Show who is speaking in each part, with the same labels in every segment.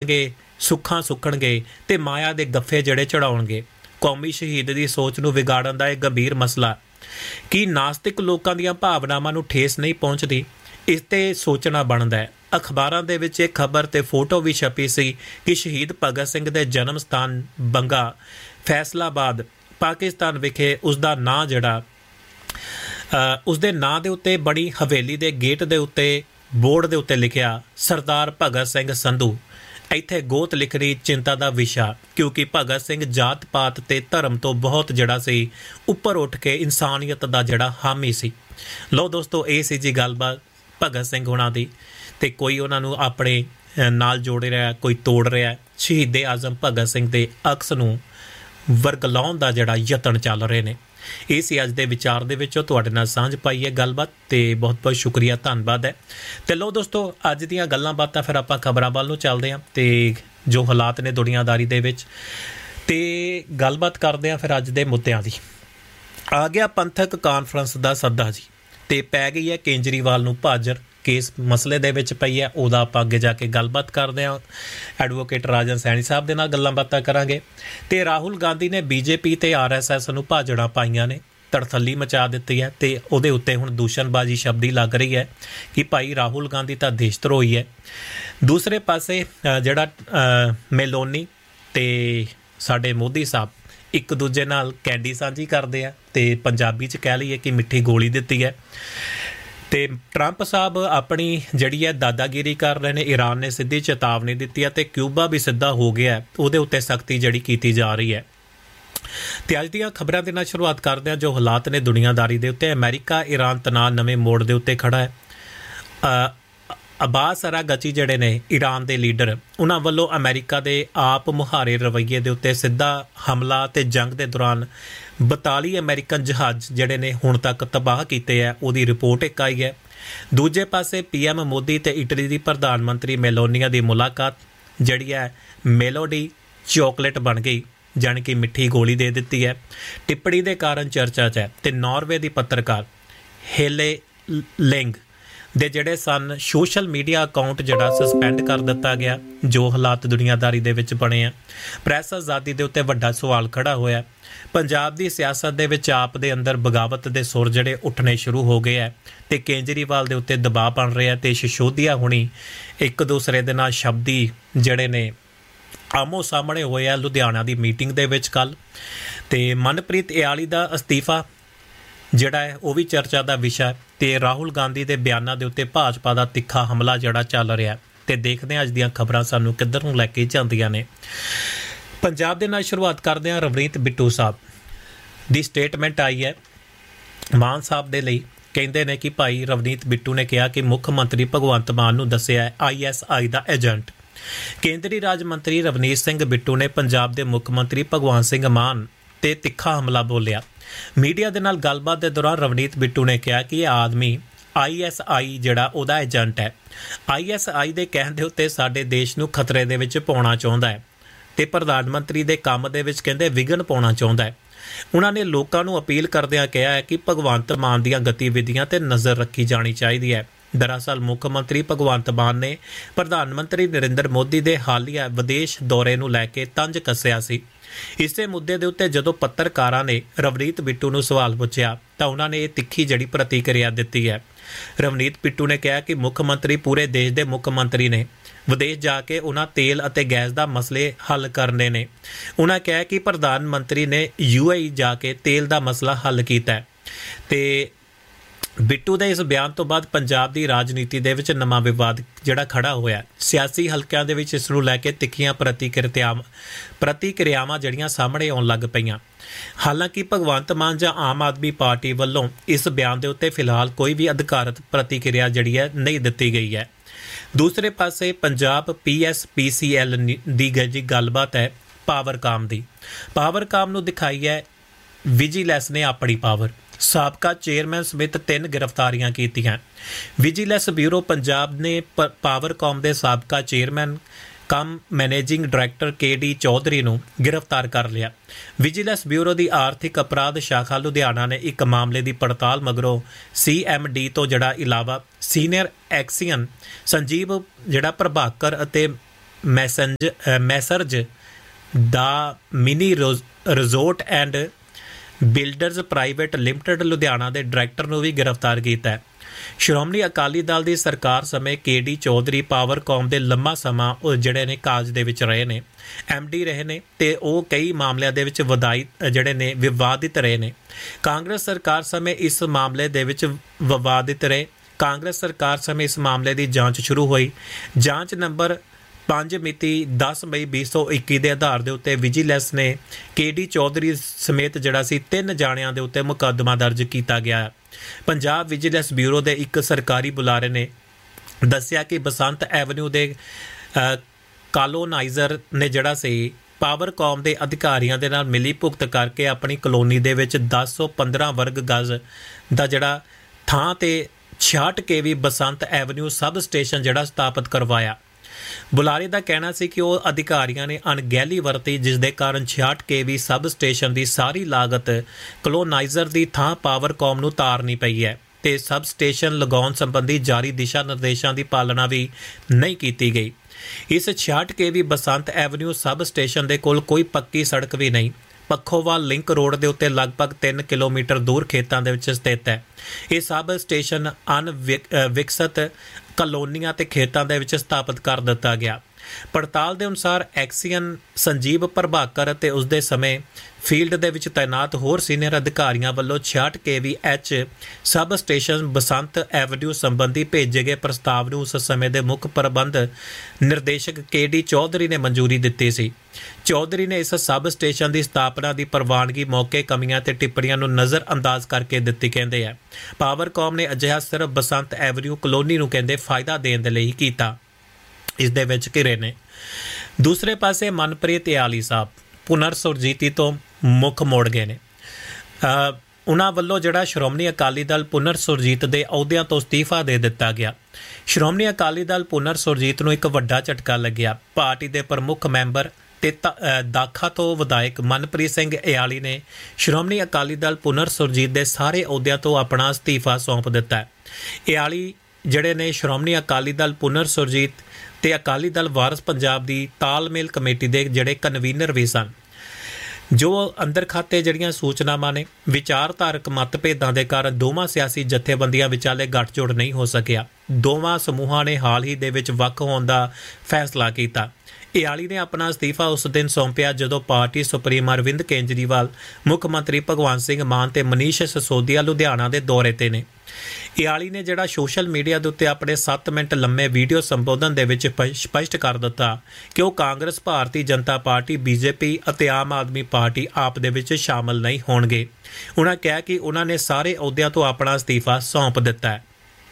Speaker 1: ਵਰਤਣਗੇ, ਸੁੱਖਾਂ ਸੁੱਖਣਗੇ ਤੇ ਮਾਇਆ ਦੇ ਗੱਫੇ ਜਿਹੜੇ ਚੜਾਉਣਗੇ। ਕੌਮੀ ਸ਼ਹੀਦ ਦੀ ਸੋਚ ਨੂੰ ਵਿਗਾੜਨ ਦਾ ਇਹ ਗੰਭੀਰ ਮਸਲਾ ਕਿ ਨਾਸਤਿਕ ਲੋਕਾਂ ਦੀਆਂ ਭਾਵਨਾਵਾਂ ਨੂੰ ਠੇਸ ਨਹੀਂ ਪਹੁੰਚਦੀ, ਇਸ 'ਤੇ ਸੋਚਣਾ ਬਣਦਾ ਹੈ। ਅਖਬਾਰਾਂ ਦੇ ਵਿੱਚ ਇਹ ਖਬਰ ਤੇ ਫੋਟੋ ਵੀ ਛਪੀ ਸੀ ਕਿ ਸ਼ਹੀਦ ਭਗਤ ਸਿੰਘ ਦੇ ਜਨਮ ਸਥਾਨ ਬੰਗਾ ਫੈਸਲਾਬਾਦ ਪਾਕਿਸਤਾਨ ਵਿਖੇ ਉਸਦਾ ਨਾਂ ਜਿਹੜਾ ਉਸਦੇ ਨਾਂ ਦੇ ਉੱਤੇ ਬਣੀ ਹਵੇਲੀ ਦੇ ਗੇਟ ਦੇ ਉੱਤੇ ਬੋਰਡ ਦੇ ਉੱਤੇ ਲਿਖਿਆ ਸਰਦਾਰ ਭਗਤ ਸਿੰਘ ਸੰਧੂ। ਇੱਥੇ ਗੋਤ ਲਿਖਣੀ ਚਿੰਤਾ ਦਾ ਵਿਸ਼ਾ, ਕਿਉਂਕਿ ਭਗਤ ਸਿੰਘ ਜਾਤ ਪਾਤ ਤੇ ਧਰਮ ਤੋਂ ਬਹੁਤ ਜਿਹੜਾ ਸੀ ਉੱਪਰ ਉੱਠ ਕੇ ਇਨਸਾਨੀਅਤ ਦਾ ਜਿਹੜਾ ਹਾਮੀ ਸੀ। ਲਓ ਦੋਸਤੋ, ਇਹ ਸੀ ਜੀ ਗੱਲਬਾਤ ਭਗਤ ਸਿੰਘ ਹੋਣਾ ਦੀ, ਤੇ ਕੋਈ ਉਹਨਾਂ ਨੂੰ ਆਪਣੇ ਨਾਲ ਜੋੜ ਰਿਹਾ, ਕੋਈ ਤੋੜ ਰਿਹਾ। ਸ਼ਹੀਦੇ ਆਜ਼ਮ ਭਗਤ ਸਿੰਘ ਦੇ ਅਕਸ ਨੂੰ ਵਰਗਲਾਉਣ ਦਾ ਜਿਹੜਾ ਯਤਨ ਚੱਲ ਰਹੇ ਨੇ। ਇਹ ਸੀ ਅੱਜ ਦੇ ਵਿਚਾਰ ਦੇ ਵਿੱਚੋਂ ਤੁਹਾਡੇ ਨਾਲ ਸਾਂਝ ਪਾਈ ਹੈ ਗੱਲਬਾਤ, ਤੇ ਬਹੁਤ ਬਹੁਤ ਸ਼ੁਕਰੀਆ, ਧੰਨਵਾਦ ਹੈ। ਤੇ ਲਓ ਦੋਸਤੋ, ਅੱਜ ਦੀਆਂ ਗੱਲਾਂ ਬਾਤਾਂ ਫਿਰ ਆਪਾਂ ਖਬਰਾਂ ਵੱਲ ਨੂੰ ਚੱਲਦੇ ਹਾਂ ਤੇ ਜੋ ਹਾਲਾਤ ਨੇ ਦੁਨੀਆਦਾਰੀ ਦੇ ਵਿੱਚ, ਤੇ ਗੱਲਬਾਤ ਕਰਦੇ ਹਾਂ ਫਿਰ ਅੱਜ ਦੇ ਮੁੱਦਿਆਂ ਦੀ। ਆ ਗਿਆ ਪੰਥਕ ਕਾਨਫਰੰਸ ਦਾ ਸੱਦਾ ਜੀ, ਤੇ ਪੈ ਗਈ ਹੈ ਕੇਜਰੀਵਾਲ ਨੂੰ ਭਾਜਰ। ਕਿਸ ਮਸਲੇ ਦੇ ਵਿੱਚ ਪਈ ਹੈ ਉਹਦਾ ਆਪਾਂ ਅੱਗੇ ਜਾ ਕੇ ਗੱਲਬਾਤ ਕਰਦੇ ਹਾਂ। ਐਡਵੋਕੇਟ ਰਾਜਨ ਸੈਣੀ ਸਾਹਿਬ ਦੇ ਨਾਲ ਗੱਲਾਂ ਬਾਤਾਂ ਕਰਾਂਗੇ। ਤੇ ਰਾਹੁਲ ਗਾਂਧੀ ਨੇ ਬੀਜੇਪੀ ਤੇ RSS ਨੂੰ ਭਾਜੜਾਂ ਪਾਈਆਂ ਨੇ, ਤੜਥੱਲੀ ਮਚਾ ਦਿੱਤੀ ਹੈ, ਤੇ ਉਹਦੇ ਉੱਤੇ ਹੁਣ ਦੂਸ਼ਣਬਾਜ਼ੀ ਸ਼ਬਦੀ ਲੱਗ ਰਹੀ ਹੈ ਕਿ ਭਾਈ ਰਾਹੁਲ ਗਾਂਧੀ ਤਾਂ ਦੇਸ਼ ਧਰੋਹੀ ਹੈ। ਦੂਸਰੇ ਪਾਸੇ ਜਿਹੜਾ ਮੈਲੋਨੀ ਤੇ ਸਾਡੇ ਮੋਦੀ ਸਾਹਿਬ ਇੱਕ ਦੂਜੇ ਨਾਲ ਕੈਂਡੀ ਸਾਂਝੀ ਕਰਦੇ ਆ, ਤੇ ਪੰਜਾਬੀ 'ਚ ਕਹਿ ਲਈਏ ਕਿ ਮਿੱਠੀ ਗੋਲੀ ਦਿੱਤੀ ਹੈ। ਤੇ ਟਰੰਪ ਸਾਹਿਬ ਆਪਣੀ ਜਿਹੜੀ ਹੈ ਦਾਦਾਗੀਰੀ ਕਰ ਰਹੇ ਨੇ। ਈਰਾਨ ਨੇ ਸਿੱਧੀ ਚੇਤਾਵਨੀ ਦਿੱਤੀ ਹੈ, ਤੇ ਕਿਊਬਾ ਵੀ ਸਿੱਧਾ ਹੋ ਗਿਆ, ਉਹਦੇ ਉੱਤੇ ਸਖਤੀ ਜਿਹੜੀ ਕੀਤੀ ਜਾ ਰਹੀ ਹੈ। ਤੇ ਅੱਜ ਦੀਆਂ ਖਬਰਾਂ ਦੇ ਨਾਲ ਸ਼ੁਰੂਆਤ ਕਰਦੇ ਹਾਂ ਜੋ ਹਾਲਾਤ ਨੇ ਦੁਨੀਆਦਾਰੀ ਦੇ ਉੱਤੇ। ਅਮਰੀਕਾ ਈਰਾਨ ਤਣਾਅ ਨਵੇਂ ਮੋੜ ਦੇ ਉੱਤੇ ਖੜਾ ਹੈ। ਅਬਾਸ ਅਰਾਗਚੀ ਜਿਹੜੇ ਨੇ ਈਰਾਨ ਦੇ ਲੀਡਰ, ਉਹਨਾਂ ਵੱਲੋਂ ਅਮਰੀਕਾ ਦੇ ਆਪ ਮੁਹਾਰੇ ਰਵੱਈਏ ਦੇ ਉੱਤੇ ਸਿੱਧਾ ਹਮਲਾ, ਤੇ ਜੰਗ ਦੇ ਦੌਰਾਨ 42 ਅਮਰੀਕਨ ਜਹਾਜ਼ ਜਿਹੜੇ ਨੇ ਹੁਣ ਤੱਕ ਤਬਾਹ ਕੀਤੇ ਹੈ, ਉਹਦੀ ਰਿਪੋਰਟ ਇੱਕ ਆਈ ਹੈ। ਦੂਜੇ ਪਾਸੇ PM ਮੋਦੀ ਤੇ ਇਟਲੀ ਦੀ ਪ੍ਰਧਾਨ ਮੰਤਰੀ ਮੈਲੋਨੀਆ ਦੀ ਮੁਲਾਕਾਤ ਜਿਹੜੀ ਹੈ ਮੈਲੋਡੀ ਚੋਕਲੇਟ ਬਣ ਗਈ, ਜਾਣੀ ਕਿ ਮਿੱਠੀ ਗੋਲੀ ਦੇ ਦਿੱਤੀ ਹੈ। ਟਿੱਪਣੀ ਦੇ ਕਾਰਨ ਚਰਚਾ 'ਚ ਹੈ। ਤੇ ਨਾਰਵੇ ਦੀ ਪੱਤਰਕਾਰ ਹੇਲੇ ਲਿੰਗ ਦੇ ਜਿਹੜੇ ਸਨ ਸੋਸ਼ਲ ਮੀਡੀਆ ਅਕਾਊਂਟ ਜਿਹੜਾ ਸਸਪੈਂਡ ਕਰ ਦਿੱਤਾ ਗਿਆ। ਜੋ ਹਾਲਾਤ ਦੁਨੀਆਦਾਰੀ ਦੇ ਵਿੱਚ ਬਣੇ ਆ, ਪ੍ਰੈਸ ਆਜ਼ਾਦੀ ਦੇ ਉੱਤੇ ਵੱਡਾ ਸਵਾਲ ਖੜਾ ਹੋਇਆ। ਪੰਜਾਬ ਦੀ ਸਿਆਸਤ ਦੇ ਵਿੱਚ ਆਪ ਦੇ ਅੰਦਰ ਬਗਾਵਤ ਦੇ ਸੁਰ ਜਿਹੜੇ ਉੱਠਣੇ ਸ਼ੁਰੂ ਹੋ ਗਏ ਹੈ, ਤੇ ਕੇਜਰੀਵਾਲ ਦੇ ਉੱਤੇ ਦਬਾਅ ਬਣ ਰਿਹਾ, ਤੇ ਸਿਸੋਦੀਆ ਹੁਣੀ ਇੱਕ ਦੂਸਰੇ ਦੇ ਨਾਲ ਸ਼ਬਦੀ ਜਿਹੜੇ ਨੇ ਆਮੋ ਸਾਹਮਣੇ ਹੋਏ ਆ ਲੁਧਿਆਣਾ ਦੀ ਮੀਟਿੰਗ ਦੇ ਵਿੱਚ ਕੱਲ੍ਹ। ਤੇ ਮਨਪ੍ਰੀਤ ਇਆਲੀ ਦਾ ਅਸਤੀਫਾ ਜਿਹੜਾ ਹੈ ਉਹ ਵੀ ਚਰਚਾ ਦਾ ਵਿਸ਼ਾ, ਤੇ ਰਾਹੁਲ ਗਾਂਧੀ ਦੇ ਬਿਆਨਾਂ ਦੇ ਉੱਤੇ ਭਾਜਪਾ ਦਾ ਤਿੱਖਾ ਹਮਲਾ ਜਿਹੜਾ ਚੱਲ ਰਿਹਾ। ਤੇ ਦੇਖਦੇ ਹਾਂ ਅੱਜ ਦੀਆਂ ਖਬਰਾਂ ਸਾਨੂੰ ਕਿੱਧਰ ਨੂੰ ਲੈ ਕੇ ਜਾਂਦੀਆਂ ਨੇ। ਪੰਜਾਬ ਦੇ ਨਾਲ ਸ਼ੁਰੂਆਤ ਕਰਦੇ ਹਾਂ। ਰਵਨੀਤ ਬਿੱਟੂ ਸਾਹਿਬ ਦੀ ਸਟੇਟਮੈਂਟ ਆਈ ਹੈ ਮਾਨ ਸਾਹਿਬ ਦੇ ਲਈ। ਕਹਿੰਦੇ ਨੇ ਕਿ ਭਾਈ ਰਵਨੀਤ ਬਿੱਟੂ ਨੇ ਕਿਹਾ ਕਿ ਮੁੱਖ ਮੰਤਰੀ ਭਗਵੰਤ ਮਾਨ ਨੂੰ ਦੱਸਿਆ ਹੈ ISI ਦਾ ਏਜੰਟ। ਕੇਂਦਰੀ ਰਾਜ ਮੰਤਰੀ ਰਵਨੀਤ ਸਿੰਘ ਬਿੱਟੂ ਨੇ ਪੰਜਾਬ ਦੇ ਮੁੱਖ ਮੰਤਰੀ ਭਗਵੰਤ ਸਿੰਘ ਮਾਨ ਤੇ ਤਿੱਖਾ ਹਮਲਾ ਬੋਲਿਆ। ਮੀਡੀਆ ਦੇ ਨਾਲ ਗੱਲਬਾਤ ਦੇ ਦੌਰਾਨ ਰਵਨੀਤ ਬਿੱਟੂ ਨੇ ਕਿਹਾ ਕਿ ਇਹ ਆਦਮੀ ISI ਜਿਹੜਾ ਉਹਦਾ ਏਜੰਟ ਹੈ। ISI ਦੇ ਕਹਿਣ ਦੇ ਉੱਤੇ ਸਾਡੇ ਦੇਸ਼ ਨੂੰ ਖਤਰੇ ਦੇ ਵਿੱਚ ਪਾਉਣਾ ਚਾਹੁੰਦਾ ਹੈ, ਤੇ ਪ੍ਰਧਾਨ ਮੰਤਰੀ ਦੇ ਕੰਮ ਦੇ ਵਿੱਚ ਕਹਿੰਦੇ ਵਿਘਨ ਪਾਉਣਾ ਚਾਹੁੰਦਾ ਹੈ। ਉਹਨਾਂ ਨੇ ਲੋਕਾਂ ਨੂੰ ਅਪੀਲ ਕਰਦਿਆਂ ਕਿਹਾ ਹੈ ਕਿ ਭਗਵੰਤ ਮਾਨ ਦੀਆਂ ਗਤੀਵਿਧੀਆਂ 'ਤੇ ਨਜ਼ਰ ਰੱਖੀ ਜਾਣੀ ਚਾਹੀਦੀ ਹੈ। ਦਰਅਸਲ ਮੁੱਖ ਮੰਤਰੀ ਭਗਵੰਤ ਮਾਨ ਨੇ ਪ੍ਰਧਾਨ ਮੰਤਰੀ ਨਰਿੰਦਰ ਮੋਦੀ ਦੇ ਹਾਲੀਆ ਵਿਦੇਸ਼ ਦੌਰੇ ਨੂੰ ਲੈ ਕੇ ਤੰਜ ਕੱਸਿਆ ਸੀ। ਇਸੇ ਮੁੱਦੇ ਦੇ ਉੱਤੇ ਜਦੋਂ ਪੱਤਰਕਾਰਾਂ ਨੇ ਰਵਨੀਤ ਬਿੱਟੂ ਨੂੰ ਸਵਾਲ ਪੁੱਛਿਆ ਤਾਂ ਉਹਨਾਂ ਨੇ ਇਹ ਤਿੱਖੀ ਜਿਹੜੀ ਪ੍ਰਤੀਕਿਰਿਆ ਦਿੱਤੀ ਹੈ। ਰਵਨੀਤ ਬਿੱਟੂ ਨੇ ਕਿਹਾ ਕਿ ਮੁੱਖ ਮੰਤਰੀ ਪੂਰੇ ਦੇਸ਼ ਦੇ ਮੁੱਖ ਮੰਤਰੀ ਨੇ, ਵਿਦੇਸ਼ ਜਾ ਕੇ ਉਹਨਾਂ ਤੇਲ ਅਤੇ ਗੈਸ ਦਾ ਮਸਲੇ ਹੱਲ ਕਰਨੇ ਨੇ। ਉਹਨਾਂ ਕਿਹਾ ਕਿ ਪ੍ਰਧਾਨ ਮੰਤਰੀ ਨੇ UAE ਜਾ ਕੇ ਤੇਲ ਦਾ ਮਸਲਾ ਹੱਲ ਕੀਤਾ ਹੈ। ਤੇ ਬਿੱਟੂ ਦੇ ਇਸ ਬਿਆਨ ਤੋਂ ਬਾਅਦ ਪੰਜਾਬ ਦੀ ਰਾਜਨੀਤੀ ਦੇ ਵਿੱਚ ਨਵਾਂ ਵਿਵਾਦ ਜਿਹੜਾ ਖੜਾ ਹੋਇਆ। ਸਿਆਸੀ ਹਲਕਿਆਂ ਦੇ ਵਿੱਚ ਇਸ ਨੂੰ ਲੈ ਕੇ ਤਿੱਖੀਆਂ ਪ੍ਰਤੀਕਿਰਿਆਵਾਂ ਜਿਹੜੀਆਂ ਸਾਹਮਣੇ ਆਉਣ ਲੱਗ ਪਈਆਂ। ਹਾਲਾਂਕਿ ਭਗਵੰਤ ਮਾਨ ਜਾਂ ਆਮ ਆਦਮੀ ਪਾਰਟੀ ਵੱਲੋਂ ਇਸ ਬਿਆਨ ਦੇ ਉੱਤੇ ਫਿਲਹਾਲ ਕੋਈ ਵੀ ਅਧਿਕਾਰਤ ਪ੍ਰਤੀਕਿਰਿਆ ਜਿਹੜੀ ਹੈ ਨਹੀਂ ਦਿੱਤੀ ਗਈ ਹੈ। ਦੂਸਰੇ ਪਾਸੇ ਪੰਜਾਬ PSPCL ਦੀ ਜਿਹੜੀ ਗੱਲਬਾਤ ਹੈ ਪਾਵਰਕਾਮ ਦੀ, ਪਾਵਰਕਾਮ ਨੂੰ ਦਿਖਾਈ ਹੈ ਵਿਜੀਲੈਂਸ ਨੇ ਆਪਣੀ ਪਾਵਰ। ਸਾਬਕਾ ਚੇਅਰਮੈਨ ਸਮੇਤ 3 ਗ੍ਰਿਫਤਾਰੀਆਂ ਕੀਤੀਆਂ। ਵਿਜੀਲੈਂਸ ਬਿਊਰੋ ਪੰਜਾਬ ਨੇ ਪਾਵਰਕਾਮ ਦੇ ਸਾਬਕਾ ਚੇਅਰਮੈਨ ਕਮ ਮੈਨੇਜਿੰਗ ਡਾਇਰੈਕਟਰ KD ਚੌਧਰੀ ਨੂੰ ਗ੍ਰਿਫਤਾਰ ਕਰ ਲਿਆ। ਵਿਜੀਲੈਂਸ ਬਿਊਰੋ ਦੀ ਆਰਥਿਕ ਅਪਰਾਧ ਸ਼ਾਖਾ ਲੁਧਿਆਣਾ ਨੇ ਇੱਕ ਮਾਮਲੇ ਦੀ ਪੜਤਾਲ ਮਗਰੋਂ CMD ਤੋਂ ਜਿਹੜਾ ਇਲਾਵਾ ਸੀਨੀਅਰ ਐਕਸੀਅਨ ਸੰਜੀਵ ਜਿਹੜਾ ਪ੍ਰਭਾਕਰ ਅਤੇ messrs the mini resort and builders private limited Ludhiana ਦੇ ਡਾਇਰੈਕਟਰ ਨੂੰ ਵੀ ਗ੍ਰਿਫਤਾਰ ਕੀਤਾ ਹੈ। ਸ਼੍ਰੋਮਣੀ ਅਕਾਲੀ ਦਲ ਦੀ ਸਰਕਾਰ ਸਮੇਂ KD ਚੌਧਰੀ ਪਾਵਰਕਾਮ ਦੇ ਲੰਮਾ ਸਮਾਂ ਉਹ ਜਿਹੜੇ ਨੇ ਕਾਜ ਦੇ ਵਿੱਚ ਰਹੇ ਨੇ, MD ਰਹੇ ਨੇ ਤੇ ਉਹ ਕਈ ਮਾਮਲਿਆਂ ਦੇ ਵਿੱਚ ਵਿਵਾਦਿਤ ਰਹੇ ਨੇ। ਕਾਂਗਰਸ ਸਰਕਾਰ ਸਮੇਂ ਇਸ ਮਾਮਲੇ ਦੇ ਵਿੱਚ ਵਿਵਾਦਿਤ ਰਹੇ। ਕਾਂਗਰਸ ਸਰਕਾਰ ਸਮੇਂ ਇਸ ਮਾਮਲੇ ਦੀ ਜਾਂਚ ਸ਼ੁਰੂ ਹੋਈ। ਜਾਂਚ ਨੰਬਰ 5 ਮਿਤੀ 10 ਮਈ 2021 ਦੇ ਆਧਾਰ ਦੇ ਉੱਤੇ ਵਿਜੀਲੈਂਸ ਨੇ KD ਚੌਧਰੀ ਸਮੇਤ 3 ਜਾਣਿਆਂ ਦੇ ਉੱਤੇ ਮੁਕੱਦਮਾ ਦਰਜ ਕੀਤਾ ਗਿਆ। ਪੰਜਾਬ ਵਿਜੀਲੈਂਸ ਬਿਊਰੋ ਦੇ ਇੱਕ ਸਰਕਾਰੀ ਬੁਲਾਰੇ ਨੇ ਦੱਸਿਆ ਕਿ ਬਸੰਤ ਐਵਨਿਊ ਦੇ ਕਾਲੋਨਾਈਜ਼ਰ ਨੇ ਪਾਵਰਕਾਮ ਦੇ ਅਧਿਕਾਰੀਆਂ ਦੇ ਨਾਲ ਮਿਲੀ ਭੁਗਤ ਕਰਕੇ ਆਪਣੀ ਕਲੋਨੀ ਦੇ ਵਿੱਚ 1015 ਵਰਗ ਗਜ਼ ਦਾ ਥਾਂ ਤੇ 66 kV ਬਸੰਤ ਐਵਨਿਊ ਸਬ ਸਟੇਸ਼ਨ ਸਥਾਪਿਤ ਕਰਵਾਇਆ। ਬੁਲਾਰੇ ਦਾ ਕਹਿਣਾ ਸੀ ਕਿ ਉਹ ਅਧਿਕਾਰੀਆਂ ਨੇ ਅਣਗਹਿਲੀ ਵਰਤੀ, ਜਿਸ ਦੇ ਕਾਰਨ 66 kV ਸਬ ਸਟੇਸ਼ਨ ਦੀ ਸਾਰੀ ਲਾਗਤ ਕਲੋਨਾਈਜ਼ਰ ਦੀ ਥਾਂ ਪਾਵਰਕਾਮ ਨੂੰ ਤਾਰਨੀ ਪਈ ਹੈ ਤੇ ਸਬ ਸਟੇਸ਼ਨ ਲਗਾਉਣ ਸੰਬੰਧੀ ਜਾਰੀ ਦਿਸ਼ਾ ਨਿਰਦੇਸ਼ਾਂ ਦੀ ਪਾਲਣਾ ਵੀ ਨਹੀਂ ਕੀਤੀ ਗਈ। ਇਸ 66 kV ਬਸੰਤ ਐਵਨਿਊ ਸਬ ਸਟੇਸ਼ਨ ਦੇ ਕੋਲ ਕੋਈ ਪੱਕੀ ਸੜਕ ਵੀ ਨਹੀਂ। ਪੱਖੋਵਾਲ ਲਿੰਕ ਰੋਡ ਦੇ ਉੱਤੇ ਲਗਭਗ 3 ਕਿਲੋਮੀਟਰ ਦੂਰ ਖੇਤਾਂ ਦੇ ਵਿੱਚ ਸਥਿਤ ਹੈ। ਇਹ ਸਬ ਸਟੇਸ਼ਨ ਵਿਕਸਤ ਕਲੋਨੀਆਂ ਤੇ ਖੇਤਾਂ ਦੇ ਵਿੱਚ ਸਥਾਪਿਤ ਕਰ ਦਿੱਤਾ ਗਿਆ। ਪੜਤਾਲ ਦੇ ਅਨੁਸਾਰ ਐਕਸੀਅਨ ਸੰਜੀਵ ਪ੍ਰਭਾਕਰ ਅਤੇ ਉਸਦੇ ਸਮੇਂ ਫੀਲਡ ਦੇ ਵਿੱਚ ਤਾਇਨਾਤ ਹੋਰ ਸੀਨੀਅਰ ਅਧਿਕਾਰੀਆਂ ਵੱਲੋਂ 66 kVH ਸਬ ਸਟੇਸ਼ਨ ਬਸੰਤ ਐਵਨਿਊ ਸੰਬੰਧੀ ਭੇਜੇ ਗਏ ਪ੍ਰਸਤਾਵ ਨੂੰ ਉਸ ਸਮੇਂ ਦੇ ਮੁੱਖ ਪ੍ਰਬੰਧ ਨਿਰਦੇਸ਼ਕ KD ਚੌਧਰੀ ਨੇ ਮਨਜ਼ੂਰੀ ਦਿੱਤੀ ਸੀ। ਚੌਧਰੀ ਨੇ ਇਸ ਸਬ ਸਟੇਸ਼ਨ ਦੀ ਸਥਾਪਨਾ ਦੀ ਪ੍ਰਵਾਨਗੀ ਮੌਕੇ ਕਮੀਆਂ ਤੇ ਟਿੱਪਣੀਆਂ ਨੂੰ ਨਜ਼ਰ ਅੰਦਾਜ਼ ਕਰਕੇ ਦਿੱਤੀ। ਕਹਿੰਦੇ ਆ ਪਾਵਰਕਾਮ ਨੇ ਅਜਿਹਾ ਸਿਰਫ ਬਸੰਤ ਐਵਨਿਊ ਕਲੋਨੀ ਨੂੰ ਫਾਇਦਾ ਦੇਣ ਦੇ ਲਈ ਕੀਤਾ। ਇਸ ਦੇ ਵਿੱਚ ਘਿਰੇ ਨੇ। ਦੂਸਰੇ ਪਾਸੇ ਮਨਪ੍ਰੀਤ ਇਆਲੀ ਸਾਹਿਬ ਪੁਨਰ ਸੁਰਜੀਤੀ ਤੋਂ ਮੁੱਖ ਮੋੜ ਗਏ ਨੇ। ਉਹਨਾਂ ਵੱਲੋਂ ਸ਼੍ਰੋਮਣੀ ਅਕਾਲੀ ਦਲ ਪੁਨਰ ਸੁਰਜੀਤ ਦੇ ਅਹੁਦਿਆਂ ਤੋਂ ਅਸਤੀਫਾ ਦੇ ਦਿੱਤਾ ਗਿਆ। ਸ਼੍ਰੋਮਣੀ ਅਕਾਲੀ ਦਲ ਪੁਨਰ ਸੁਰਜੀਤ ਨੂੰ ਇੱਕ ਵੱਡਾ ਝਟਕਾ ਲੱਗਿਆ। ਪਾਰਟੀ ਦੇ ਪ੍ਰਮੁੱਖ ਮੈਂਬਰ ਤੇ ਦਾਖਾ ਤੋਂ ਵਿਧਾਇਕ ਮਨਪ੍ਰੀਤ ਸਿੰਘ ਇਆਲੀ ਨੇ ਸ਼੍ਰੋਮਣੀ ਅਕਾਲੀ ਦਲ ਪੁਨਰ ਸੁਰਜੀਤ ਦੇ ਸਾਰੇ ਅਹੁਦਿਆਂ ਤੋਂ ਆਪਣਾ ਅਸਤੀਫਾ ਸੌਂਪ ਦਿੱਤਾ। ਇਆਲੀ ਨੇ ਸ਼੍ਰੋਮਣੀ ਅਕਾਲੀ ਦਲ ਪੁਨਰ ਸੁਰਜੀਤ ਤੇ ਅਕਾਲੀ ਦਲ ਵਾਰਸ ਪੰਜਾਬ ਦੀ ਤਾਲਮੇਲ ਕਮੇਟੀ ਦੇ ਕਨਵੀਨਰ ਵੀ ਸਨ। ਜੋ ਅੰਦਰ ਖਾਤੇ ਸੂਚਨਾਵਾਂ ਨੇ ਵਿਚਾਰਧਾਰਕ ਮਤਭੇਦਾਂ ਦੇ ਕਾਰਨ ਦੋਵਾਂ ਸਿਆਸੀ ਜਥੇਬੰਦੀਆਂ ਵਿਚਾਲੇ ਗੱਠਜੋੜ ਨਹੀਂ ਹੋ ਸਕਿਆ। ਦੋਵਾਂ ਸਮੂਹਾਂ ਨੇ ਹਾਲ ਹੀ ਦੇ ਵਿੱਚ ਵੱਖ ਹੋਣ ਦਾ ਫੈਸਲਾ ਕੀਤਾ। ਇਆਲੀ ਨੇ ਆਪਣਾ ਅਸਤੀਫਾ ਉਸ ਦਿਨ ਸੌਂਪਿਆ ਜਦੋਂ ਪਾਰਟੀ ਸੁਪਰੀਮ ਅਰਵਿੰਦ ਕੇਜਰੀਵਾਲ, ਮੁੱਖ ਮੰਤਰੀ ਭਗਵੰਤ ਸਿੰਘ ਮਾਨ ਤੇ ਮਨੀਸ਼ ਸਿਸੋਦੀਆ ਲੁਧਿਆਣਾ ਦੇ ਦੌਰੇ ਤੇ ਨੇ। ਇਆਲੀ ਨੇ ਸੋਸ਼ਲ ਮੀਡੀਆ ਦੇ ਉੱਤੇ ਆਪਣੇ 7 ਮਿੰਟ ਲੰਮੇ ਵੀਡੀਓ ਸੰਬੋਧਨ ਦੇ ਵਿੱਚ ਸਪਸ਼ਟ ਕਰ ਦਿੱਤਾ ਕਿ ਉਹ ਕਾਂਗਰਸ, ਭਾਰਤੀ ਜਨਤਾ ਪਾਰਟੀ, BJP ਅਤੇ ਆਮ ਆਦਮੀ ਪਾਰਟੀ ਆਪ ਦੇ ਵਿੱਚ ਸ਼ਾਮਲ ਨਹੀਂ ਹੋਣਗੇ। ਉਹਨਾਂ ਕਿਹਾ ਕਿ ਉਹਨਾਂ ਨੇ ਸਾਰੇ ਅਹੁਦਿਆਂ ਤੋਂ ਆਪਣਾ ਅਸਤੀਫਾ ਸੌਂਪ ਦਿੱਤਾ ਹੈ।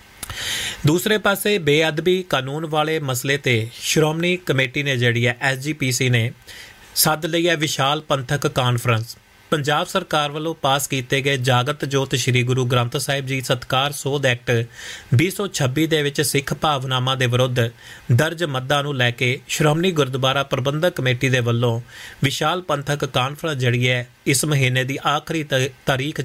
Speaker 1: ਦੂਸਰੇ ਪਾਸੇ ਬੇਅਦਬੀ ਕਾਨੂੰਨ ਵਾਲੇ ਮਸਲੇ ਤੇ ਸ਼੍ਰੋਮਣੀ ਕਮੇਟੀ ਨੇ SGPC ਨੇ ਸੱਦ ਲਈ ਹੈ ਵਿਸ਼ਾਲ ਪੰਥਕ ਕਾਨਫਰੰਸ। ਪੰਜਾਬ ਸਰਕਾਰ ਵੱਲੋਂ ਪਾਸ ਕੀਤੇ ਗਏ ਜਾਗਤ ਜੋਤ ਸ੍ਰੀ ਗੁਰੂ ਗ੍ਰੰਥ ਸਾਹਿਬ ਜੀ ਸਤਿਕਾਰ ਸੋਧ ਐਕਟ 2026 ਦੇ ਵਿੱਚ ਸਿੱਖ ਭਾਵਨਾਵਾਂ ਦੇ ਵਿਰੁੱਧ ਦਰਜ ਮੱਦਾਂ ਨੂੰ ਲੈ ਕੇ ਸ਼੍ਰੋਮਣੀ ਗੁਰਦੁਆਰਾ ਪ੍ਰਬੰਧਕ ਕਮੇਟੀ ਦੇ ਵੱਲੋਂ ਵਿਸ਼ਾਲ ਪੰਥਕ ਕਾਨਫਰੰਸ ਇਸ ਮਹੀਨੇ ਦੀ ਆਖਰੀ ਤਾਰੀਖ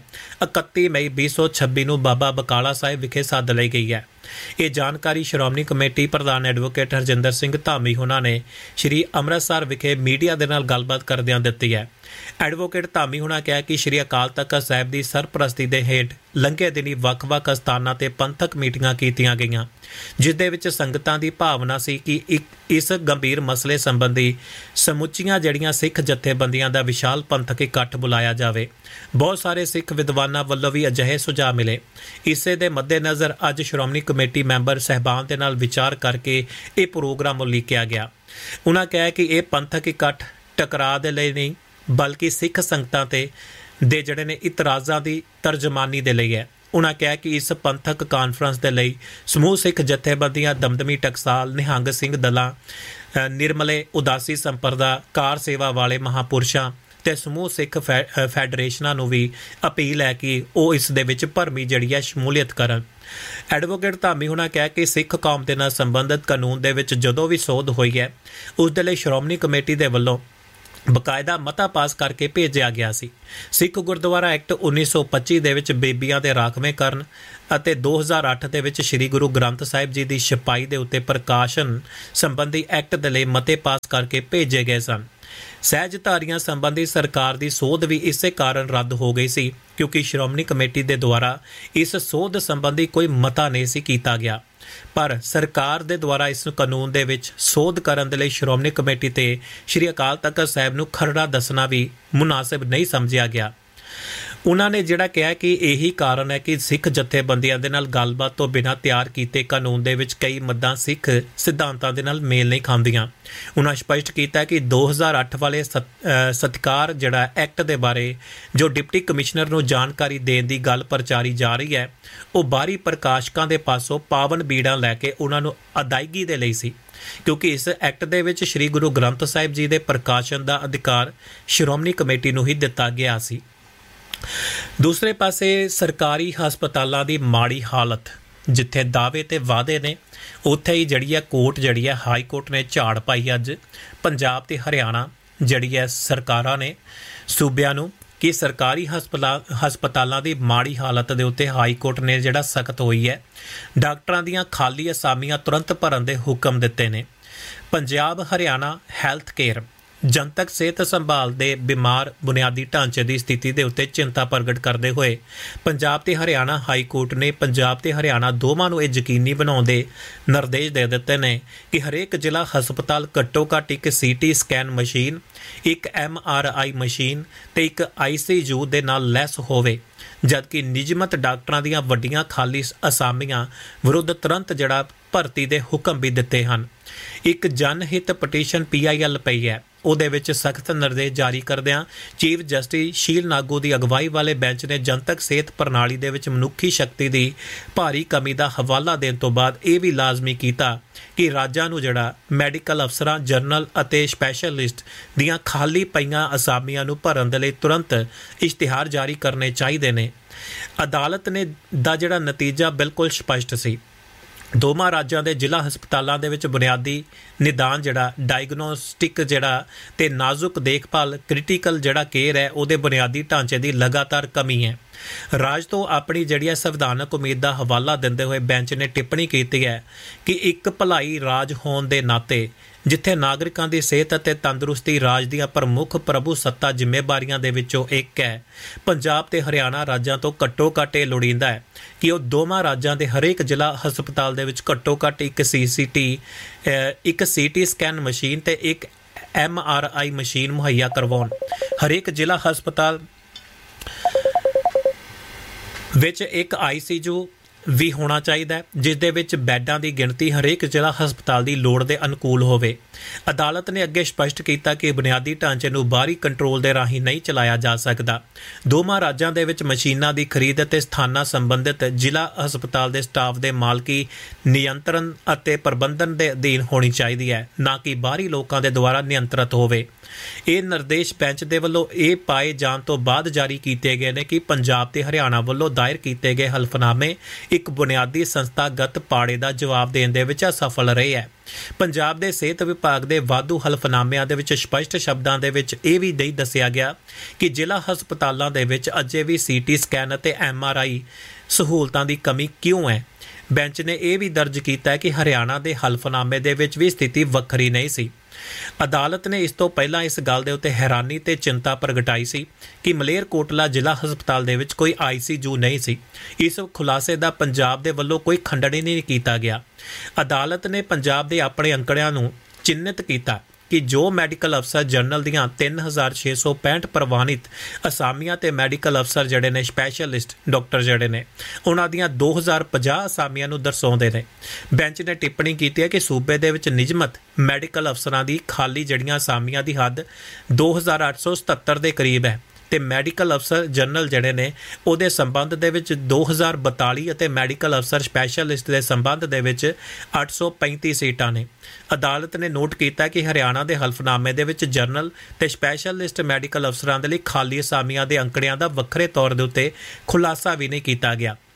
Speaker 1: 31 ਮਈ 2026 ਨੂੰ ਬਾਬਾ ਬਕਾਲਾ ਸਾਹਿਬ ਵਿਖੇ ਸੱਦ ਲਈ ਗਈ ਹੈ। ਇਹ ਜਾਣਕਾਰੀ ਸ਼੍ਰੋਮਣੀ ਕਮੇਟੀ ਪ੍ਰਧਾਨ ਐਡਵੋਕੇਟ ਹਰਜਿੰਦਰ ਸਿੰਘ ਧਾਮੀ ਹੋਣਾ ਨੇ ਸ਼੍ਰੀ ਅੰਮ੍ਰਿਤਸਰ ਵਿਖੇ ਮੀਡੀਆ ਦੇ ਨਾਲ ਗੱਲਬਾਤ ਕਰਦਿਆਂ ਦਿੱਤੀ ਹੈ। ਐਡਵੋਕੇਟ ਧਾਮੀ ਹੋਣਾ ਕਿਹਾ ਕਿ ਸ਼੍ਰੀ ਅਕਾਲ ਤਖ਼ਤ ਸਾਹਿਬ ਦੀ ਸਰਪ੍ਰਸਤੀ ਦੇ ਹੇਠ ਲੰਘੇ ਦਿਨੀ ਵੱਖ-ਵੱਖ ਸਥਾਨਾਂ ਤੇ ਪੰਥਕ ਮੀਟਿੰਗਾਂ ਕੀਤੀਆਂ ਗਈਆਂ, ਜਿਸ ਦੇ ਵਿੱਚ ਸੰਗਤਾਂ ਦੀ ਭਾਵਨਾ ਸੀ ਕਿ ਇਸ ਗੰਭੀਰ ਮਸਲੇ ਸੰਬੰਧੀ ਸਮੁੱਚੀਆਂ ਸਿੱਖ ਜਥੇਬੰਦੀਆਂ ਦਾ ਵਿਸ਼ਾਲ ਪੰਥਕ ਇਕੱਠ ਬੁਲਾਇਆ ਜਾਵੇ। ਬਹੁਤ ਸਾਰੇ ਸਿੱਖ ਵਿਦਵਾਨਾਂ ਵੱਲੋਂ ਵੀ ਅਜਿਹੇ ਸੁਝਾਅ ਮਿਲੇ। ਇਸੇ ਦੇ ਮੱਦੇਨਜ਼ਰ ਅੱਜ ਸ਼੍ਰੋਮਣੀ ਕਮੇਟੀ ਮੈਂਬਰ ਸਹਿਬਾਨ ਦੇ ਨਾਲ ਵਿਚਾਰ ਕਰਕੇ ਇਹ ਪ੍ਰੋਗਰਾਮ ਉਲੀਕਿਆ ਗਿਆ। ਉਹਨਾਂ ਕਿਹਾ ਕਿ ਇਹ ਪੰਥਕ ਇਕੱਠ ਟਕਰਾਅ ਦੇ ਲਈ ਨਹੀਂ ਬਲਕਿ ਸਿੱਖ ਸੰਗਤਾਂ ਤੇ ਦੇ ਇਤਰਾਜ਼ਾਂ ਦੀ ਤਰਜਮਾਨੀ ਦੇ ਲਈ ਹੈ। ਉਹਨਾਂ ਕਿਹਾ ਕਿ ਇਸ ਪੰਥਕ ਕਾਨਫਰੰਸ ਦੇ ਲਈ ਸਮੂਹ ਸਿੱਖ ਜਥੇਬੰਦੀਆਂ ਦਮਦਮੀ ਟਕਸਾਲ, ਨਿਹੰਗ ਸਿੰਘ ਦਲਾਂ, ਨਿਰਮਲੇ ਉਦਾਸੀ ਸੰਪਰਦਾ, ਕਾਰ ਸੇਵਾ ਵਾਲੇ ਮਹਾਂਪੁਰਸ਼ਾਂ ਤੇ ਸਮੂਹ ਸਿੱਖ ਫੈਡਰੇਸ਼ਨਾਂ ਨੂੰ ਵੀ ਅਪੀਲ ਹੈ ਕਿ ਉਹ ਇਸ ਦੇ ਵਿੱਚ ਭਰਮੀ ਸ਼ਮੂਲੀਅਤ ਕਰਨ। ਐਡਵੋਕੇਟ ਧਾਮੀ ਹੋਣਾ ਕਿਹਾ ਕਿ ਸਿੱਖ ਕੌਮ ਦੇ ਨਾਲ ਸੰਬੰਧਿਤ ਕਾਨੂੰਨ ਦੇ ਵਿੱਚ ਜਦੋਂ ਵੀ ਸੋਧ ਹੋਈ ਹੈ ਉਸ ਦੇ ਲਈ ਸ਼੍ਰੋਮਣੀ ਕਮੇਟੀ ਦੇ ਵੱਲੋਂ ਬਕਾਇਦਾ ਮਤਾ ਪਾਸ ਕਰਕੇ ਭੇਜਿਆ ਗਿਆ ਸੀ। ਸਿੱਖ ਗੁਰਦੁਆਰਾ ਐਕਟ 1925 ਦੇ ਵਿੱਚ ਬੇਬੀਆਂ ਦੇ ਰਾਖਵੇਂਕਰਨ ਅਤੇ 2008 ਦੇ ਵਿੱਚ ਸ੍ਰੀ ਗੁਰੂ ਗ੍ਰੰਥ ਸਾਹਿਬ ਜੀ ਦੀ ਛਪਾਈ ਦੇ ਉੱਤੇ ਪ੍ਰਕਾਸ਼ਨ ਸੰਬੰਧੀ ਐਕਟ ਦੇ ਲਈ ਮਤੇ ਪਾਸ ਕਰਕੇ ਭੇਜੇ ਗਏ ਸਨ। ਸਹਿਜਧਾਰੀਆਂ ਸੰਬੰਧੀ ਸਰਕਾਰ ਦੀ ਸੋਧ ਵੀ ਇਸੇ ਕਾਰਨ ਰੱਦ ਹੋ ਗਈ ਸੀ ਕਿਉਂਕਿ ਸ਼੍ਰੋਮਣੀ ਕਮੇਟੀ ਦੇ ਦੁਆਰਾ ਇਸ ਸੋਧ ਸੰਬੰਧੀ ਕੋਈ ਮਤਾ ਨਹੀਂ ਸੀ ਕੀਤਾ ਗਿਆ। ਪਰ ਸਰਕਾਰ ਦੇ ਦੁਆਰਾ ਇਸ ਕਾਨੂੰਨ ਦੇ ਵਿੱਚ ਸੋਧ ਕਰਨ ਦੇ ਲਈ ਸ਼੍ਰੋਮਣੀ ਕਮੇਟੀ ਤੇ ਸ਼੍ਰੀ ਅਕਾਲ ਤਖਤ ਸਾਹਿਬ ਨੂੰ ਖਰੜਾ ਦੱਸਣਾ ਵੀ ਮੁਨਾਸਿਬ ਨਹੀਂ ਸਮਝਿਆ ਗਿਆ। ਉਹਨਾਂ ਨੇ ਜਿਹੜਾ ਕਿਹਾ ਕਿ ਇਹੀ ਕਾਰਨ ਹੈ ਕਿ ਸਿੱਖ ਜਥੇਬੰਦੀਆਂ ਦੇ ਨਾਲ ਗੱਲਬਾਤ ਤੋਂ ਬਿਨਾਂ ਤਿਆਰ ਕੀਤੇ ਕਾਨੂੰਨ ਦੇ ਵਿੱਚ ਕਈ ਮੱਦਾਂ ਸਿੱਖ ਸਿਧਾਂਤਾਂ ਦੇ ਨਾਲ ਮੇਲ ਨਹੀਂ ਖਾਂਦੀਆਂ। ਉਹਨਾਂ ਸਪਸ਼ਟ ਕੀਤਾ ਕਿ 2008 ਵਾਲੇ ਸਤਿਕਾਰ ਜਿਹੜਾ ਐਕਟ ਦੇ ਬਾਰੇ ਜੋ ਡਿਪਟੀ ਕਮਿਸ਼ਨਰ ਨੂੰ ਜਾਣਕਾਰੀ ਦੇਣ ਦੀ ਗੱਲ ਪ੍ਰਚਾਰੀ ਜਾ ਰਹੀ ਹੈ ਉਹ ਬਾਹਰੀ ਪ੍ਰਕਾਸ਼ਕਾਂ ਦੇ ਪਾਸੋਂ ਪਾਵਨ ਬੀੜਾਂ ਲੈ ਕੇ ਉਹਨਾਂ ਨੂੰ ਅਦਾਇਗੀ ਦੇ ਲਈ ਸੀ ਕਿਉਂਕਿ ਇਸ ਐਕਟ ਦੇ ਵਿੱਚ ਸ੍ਰੀ ਗੁਰੂ ਗ੍ਰੰਥ ਸਾਹਿਬ ਜੀ ਦੇ ਪ੍ਰਕਾਸ਼ਨ ਦਾ ਅਧਿਕਾਰ ਸ਼੍ਰੋਮਣੀ ਕਮੇਟੀ ਨੂੰ ਹੀ ਦਿੱਤਾ ਗਿਆ ਸੀ। ਦੂਸਰੇ ਪਾਸੇ ਸਰਕਾਰੀ ਹਸਪਤਾਲਾਂ ਦੀ ਮਾੜੀ ਹਾਲਤ, ਜਿੱਥੇ ਦਾਅਵੇ ਤੇ ਵਾਅਦੇ ਨੇ ਉੱਥੇ ਹੀ ਜਿਹੜੀ ਹੈ ਕੋਰਟ ਜਿਹੜੀ ਹੈ ਹਾਈ ਕੋਰਟ ਨੇ ਝਾੜ ਪਾਈ ਅੱਜ ਪੰਜਾਬ ਤੇ ਹਰਿਆਣਾ ਜਿਹੜੀ ਹੈ ਸਰਕਾਰਾਂ ਨੇ ਸੂਬਿਆਂ ਨੂੰ ਕਿ ਸਰਕਾਰੀ ਹਸਪਤਾਲਾਂ ਦੀ ਮਾੜੀ ਹਾਲਤ ਦੇ ਉੱਤੇ ਹਾਈ ਕੋਰਟ ਨੇ ਜਿਹੜਾ ਸਖਤ ਹੋਈ ਹੈ। ਡਾਕਟਰਾਂ ਦੀਆਂ ਖਾਲੀ ਅਸਾਮੀਆਂ ਤੁਰੰਤ ਭਰਨ ਦੇ ਹੁਕਮ ਦਿੱਤੇ ਨੇ। ਪੰਜਾਬ ਹਰਿਆਣਾ ਹੈਲਥ ਕੇਅਰ ਜਨਤਕ ਸਿਹਤ ਸੰਭਾਲ ਦੇ ਬਿਮਾਰ ਬੁਨਿਆਦੀ ਢਾਂਚੇ ਦੀ ਸਥਿਤੀ ਦੇ ਉੱਤੇ ਚਿੰਤਾ ਪ੍ਰਗਟ ਕਰਦੇ ਹੋਏ ਪੰਜਾਬ ਤੇ ਹਰਿਆਣਾ ਹਾਈ ਕੋਰਟ ਨੇ ਪੰਜਾਬ ਤੇ ਹਰਿਆਣਾ ਦੋਵਾਂ ਨੂੰ ਇਹ ਯਕੀਨੀ ਬਣਾਉਣ ਦੇ ਨਿਰਦੇਸ਼ ਦੇ ਦਿੱਤੇ ਨੇ ਕਿ ਹਰੇਕ ਜ਼ਿਲ੍ਹਾ ਹਸਪਤਾਲ ਘੱਟੋ ਘੱਟ ਇੱਕ CT ਸਕੈਨ ਮਸ਼ੀਨ, ਇੱਕ MRI ਮਸ਼ੀਨ ਤੇ ਇੱਕ ICU ਦੇ ਨਾਲ ਲੈਸ ਹੋਵੇ, ਜਦਕਿ ਨਿਯਮਤ ਡਾਕਟਰਾਂ ਦੀਆਂ ਵੱਡੀਆਂ ਖਾਲੀ ਅਸਾਮੀਆਂ ਵਿਰੁੱਧ ਤੁਰੰਤ ਜਿਹੜਾ ਭਰਤੀ ਦੇ ਹੁਕਮ ਵੀ ਦਿੱਤੇ ਹਨ। ਇੱਕ ਜਨਹਿਤ ਪਟੀਸ਼ਨ PIL ਪਈ ਹੈ, ਉਹਦੇ ਵਿੱਚ ਸਖਤ ਨਿਰਦੇਸ਼ ਜਾਰੀ ਕਰਦਿਆਂ ਚੀਫ ਜਸਟਿਸ ਸ਼ੀਲ ਨਾਗੂ ਦੀ ਅਗਵਾਈ ਵਾਲੇ ਬੈਂਚ ਨੇ ਜਨਤਕ ਸਿਹਤ ਪ੍ਰਣਾਲੀ ਦੇ ਵਿੱਚ ਮਨੁੱਖੀ ਸ਼ਕਤੀ ਦੀ ਭਾਰੀ ਕਮੀ ਦਾ ਹਵਾਲਾ ਦੇਣ ਤੋਂ ਬਾਅਦ ਇਹ ਵੀ ਲਾਜ਼ਮੀ ਕੀਤਾ ਕਿ ਰਾਜਾਂ ਨੂੰ ਜਿਹੜਾ ਮੈਡੀਕਲ ਅਫਸਰਾਂ, ਜਨਰਲ ਅਤੇ ਸਪੈਸ਼ਲਿਸਟ ਦੀਆਂ ਖਾਲੀ ਪਈਆਂ ਅਸਾਮੀਆਂ ਨੂੰ ਭਰਨ ਦੇ ਲਈ ਤੁਰੰਤ ਇਸ਼ਤਿਹਾਰ ਜਾਰੀ ਕਰਨੇ ਚਾਹੀਦੇ ਨੇ। ਅਦਾਲਤ ਨੇ ਦਾ ਜਿਹੜਾ ਨਤੀਜਾ ਬਿਲਕੁਲ ਸਪਸ਼ਟ ਸੀ। ਦੋਵਾਂ ਰਾਜਾਂ ਦੇ ਜ਼ਿਲ੍ਹਾ ਹਸਪਤਾਲਾਂ ਦੇ ਵਿੱਚ ਬੁਨਿਆਦੀ ਨਿਦਾਨ ਜਿਹੜਾ ਡਾਇਗਨੋਸਟਿਕ ਜਿਹੜਾ ਤੇ ਨਾਜ਼ੁਕ ਦੇਖਭਾਲ ਕ੍ਰਿਟੀਕਲ ਜਿਹੜਾ ਕੇਅਰ ਹੈ ਉਹਦੇ ਬੁਨਿਆਦੀ ਢਾਂਚੇ ਦੀ ਲਗਾਤਾਰ ਕਮੀ ਹੈ। ਰਾਜ ਤੋਂ ਆਪਣੀ ਜਿਹੜੀ ਹੈ ਸੰਵਿਧਾਨਕ ਉਮੀਦ ਦਾ ਹਵਾਲਾ ਦਿੰਦੇ ਹੋਏ ਬੈਂਚ ਨੇ ਟਿੱਪਣੀ ਕੀਤੀ ਹੈ ਕਿ ਇੱਕ ਭਲਾਈ ਰਾਜ ਹੋਣ ਦੇ ਨਾਤੇ ਜਿੱਥੇ ਨਾਗਰਿਕਾਂ ਦੀ ਸਿਹਤ ਅਤੇ ਤੰਦਰੁਸਤੀ ਰਾਜ ਦੀਆਂ ਪ੍ਰਮੁੱਖ ਪ੍ਰਭੂ ਸੱਤਾ ਜ਼ਿੰਮੇਵਾਰੀਆਂ ਦੇ ਵਿੱਚੋਂ ਇੱਕ ਹੈ, ਪੰਜਾਬ ਤੇ ਹਰਿਆਣਾ ਰਾਜਾਂ ਤੋਂ ਘੱਟੋ ਘੱਟ ਇਹ ਲੋੜੀਂਦਾ ਹੈ ਕਿ ਉਹ ਦੋਵਾਂ ਰਾਜਾਂ ਦੇ ਹਰੇਕ ਜ਼ਿਲ੍ਹਾ ਹਸਪਤਾਲ ਦੇ ਵਿੱਚ ਘੱਟੋ ਘੱਟ ਇੱਕ CT ਸਕੈਨ ਮਸ਼ੀਨ ਤੇ ਇੱਕ MRI ਮਸ਼ੀਨ ਮੁਹੱਈਆ ਕਰਵਾਉਣ। ਹਰੇਕ ਜ਼ਿਲ੍ਹਾ ਹਸਪਤਾਲ ਵਿੱਚ ਇੱਕ ICU ਵੀ ਹੋਣਾ ਚਾਹੀਦਾ ਹੈ ਜਿਸ ਦੇ ਵਿੱਚ ਬੈੱਡਾਂ ਦੀ ਗਿਣਤੀ ਹਰੇਕ ਜ਼ਿਲ੍ਹਾ ਹਸਪਤਾਲ ਦੀ ਲੋੜ ਦੇ ਅਨੁਕੂਲ ਹੋਵੇ। ਅਦਾਲਤ ਨੇ ਅੱਗੇ ਸਪਸ਼ਟ ਕੀਤਾ ਕਿ ਬੁਨਿਆਦੀ ਢਾਂਚੇ ਨੂੰ ਬਾਹਰੀ ਕੰਟਰੋਲ ਦੇ ਰਾਹੀਂ ਨਹੀਂ ਚਲਾਇਆ ਜਾ ਸਕਦਾ। ਦੋਵਾਂ ਰਾਜਾਂ ਦੇ ਵਿੱਚ ਮਸ਼ੀਨਾਂ ਦੀ ਖਰੀਦ ਅਤੇ ਸਥਾਨਾਂ ਸੰਬੰਧਿਤ ਜ਼ਿਲ੍ਹਾ ਹਸਪਤਾਲ ਦੇ ਸਟਾਫ ਦੇ ਮਾਲਕੀ ਨਿਯੰਤਰਣ ਅਤੇ ਪ੍ਰਬੰਧਨ ਦੇ ਅਧੀਨ ਹੋਣੀ ਚਾਹੀਦੀ ਹੈ, ਨਾ ਕਿ ਬਾਹਰੀ ਲੋਕਾਂ ਦੇ ਦੁਆਰਾ ਨਿਯੰਤਰਿਤ ਹੋਵੇ। ਇਹ ਨਿਰਦੇਸ਼ ਬੈਂਚ ਦੇ ਵੱਲੋਂ ਇਹ ਪਾਏ ਜਾਣ ਤੋਂ ਬਾਅਦ ਜਾਰੀ ਕੀਤੇ ਗਏ ਨੇ ਕਿ ਪੰਜਾਬ ਤੇ ਹਰਿਆਣਾ ਵੱਲੋਂ ਦਾਇਰ ਕੀਤੇ ਗਏ ਹਲਫਨਾਮੇ ਇੱਕ ਬੁਨਿਆਦੀ ਸੰਸਥਾਗਤ ਪਾੜੇ ਦਾ ਜਵਾਬ ਦੇਣ ਦੇ ਵਿੱਚ ਅਸਫਲ ਰਹੇ ਹੈ। ਪੰਜਾਬ ਦੇ ਸਿਹਤ ਵਿਭਾਗ ਦੇ ਵਾਧੂ ਹਲਫਨਾਮਿਆਂ ਦੇ ਵਿੱਚ ਸਪਸ਼ਟ ਸ਼ਬਦਾਂ ਦੇ ਵਿੱਚ ਇਹ ਵੀ ਨਹੀਂ ਦੱਸਿਆ ਗਿਆ ਕਿ ਜ਼ਿਲ੍ਹਾ ਹਸਪਤਾਲਾਂ ਦੇ ਵਿੱਚ ਅਜੇ ਵੀ CT ਸਕੈਨ ਅਤੇ MRI ਸਹੂਲਤਾਂ ਦੀ ਕਮੀ ਕਿਉਂ ਹੈ। ਬੈਂਚ ਨੇ ਇਹ ਵੀ ਦਰਜ ਕੀਤਾ ਕਿ ਹਰਿਆਣਾ ਦੇ ਹਲਫਨਾਮੇ ਦੇ ਵਿੱਚ ਵੀ ਸਥਿਤੀ ਵੱਖਰੀ ਨਹੀਂ ਸੀ। ਅਦਾਲਤ ਨੇ ਇਸ ਤੋਂ ਪਹਿਲਾਂ ਇਸ ਗੱਲ ਦੇ ਉੱਤੇ ਹੈਰਾਨੀ ਤੇ ਚਿੰਤਾ ਪ੍ਰਗਟਾਈ ਸੀ ਕਿ ਮਲੇਰਕੋਟਲਾ ਜ਼ਿਲ੍ਹਾ ਹਸਪਤਾਲ ਦੇ ਵਿੱਚ ਕੋਈ ICU ਨਹੀਂ ਸੀ। ਇਸ ਖੁਲਾਸੇ ਦਾ ਪੰਜਾਬ ਦੇ ਵੱਲੋਂ ਕੋਈ ਖੰਡਨ ਨਹੀਂ ਕੀਤਾ ਗਿਆ। ਅਦਾਲਤ ਨੇ ਪੰਜਾਬ ਦੇ ਆਪਣੇ ਅੰਕੜਿਆਂ ਨੂੰ ਚਿੰਨ੍ਹਿਤ ਕੀਤਾ ਕਿ ਜੋ ਮੈਡੀਕਲ ਅਫਸਰ ਜਨਰਲ ਦੀਆਂ 3665 ਪ੍ਰਵਾਨਿਤ ਅਸਾਮੀਆਂ ਤੇ ਮੈਡੀਕਲ ਅਫਸਰ ਜਿਹੜੇ ਨੇ ਸਪੈਸ਼ਲਿਸਟ ਡਾਕਟਰ ਜਿਹੜੇ ਨੇ ਉਹਨਾਂ ਦੀਆਂ 2050 ਅਸਾਮੀਆਂ ਨੂੰ ਦਰਸਾਉਂਦੇ ਨੇ। ਬੈਂਚ ਨੇ ਟਿੱਪਣੀ ਕੀਤੀ ਹੈ ਕਿ ਸੂਬੇ ਦੇ ਵਿੱਚ ਨਿਯਮਤ ਮੈਡੀਕਲ ਅਫਸਰਾਂ ਦੀ ਖਾਲੀ ਜੜੀਆਂ ਅਸਾਮੀਆਂ ਦੀ ਹੱਦ 2877 ਦੇ ਕਰੀਬ ਹੈ ਤੇ ਮੈਡੀਕਲ ਅਫਸਰ ਜਨਰਲ ਜਿਹੜੇ ਨੇ ਉਹਦੇ ਸੰਬੰਧ ਦੇ ਵਿੱਚ 2042 ਅਤੇ ਮੈਡੀਕਲ ਅਫਸਰ ਸਪੈਸ਼ਲਿਸਟ ਦੇ ਸੰਬੰਧ ਦੇ ਵਿੱਚ 835 ਸੀਟਾਂ ਨੇ। ਅਦਾਲਤ ਨੇ ਨੋਟ ਕੀਤਾ ਕਿ ਹਰਿਆਣਾ ਦੇ ਹਲਫਨਾਮੇ ਦੇ ਵਿੱਚ ਜਨਰਲ ਤੇ ਸਪੈਸ਼ਲਿਸਟ ਮੈਡੀਕਲ ਅਫਸਰਾਂ ਦੇ ਲਈ ਖਾਲੀ ਅਸਾਮੀਆਂ ਦੇ ਅੰਕੜਿਆਂ ਦਾ ਵੱਖਰੇ ਤੌਰ ਦੇ ਉੱਤੇ ਖੁਲਾਸਾ ਵੀ ਨਹੀਂ ਕੀਤਾ ਗਿਆ।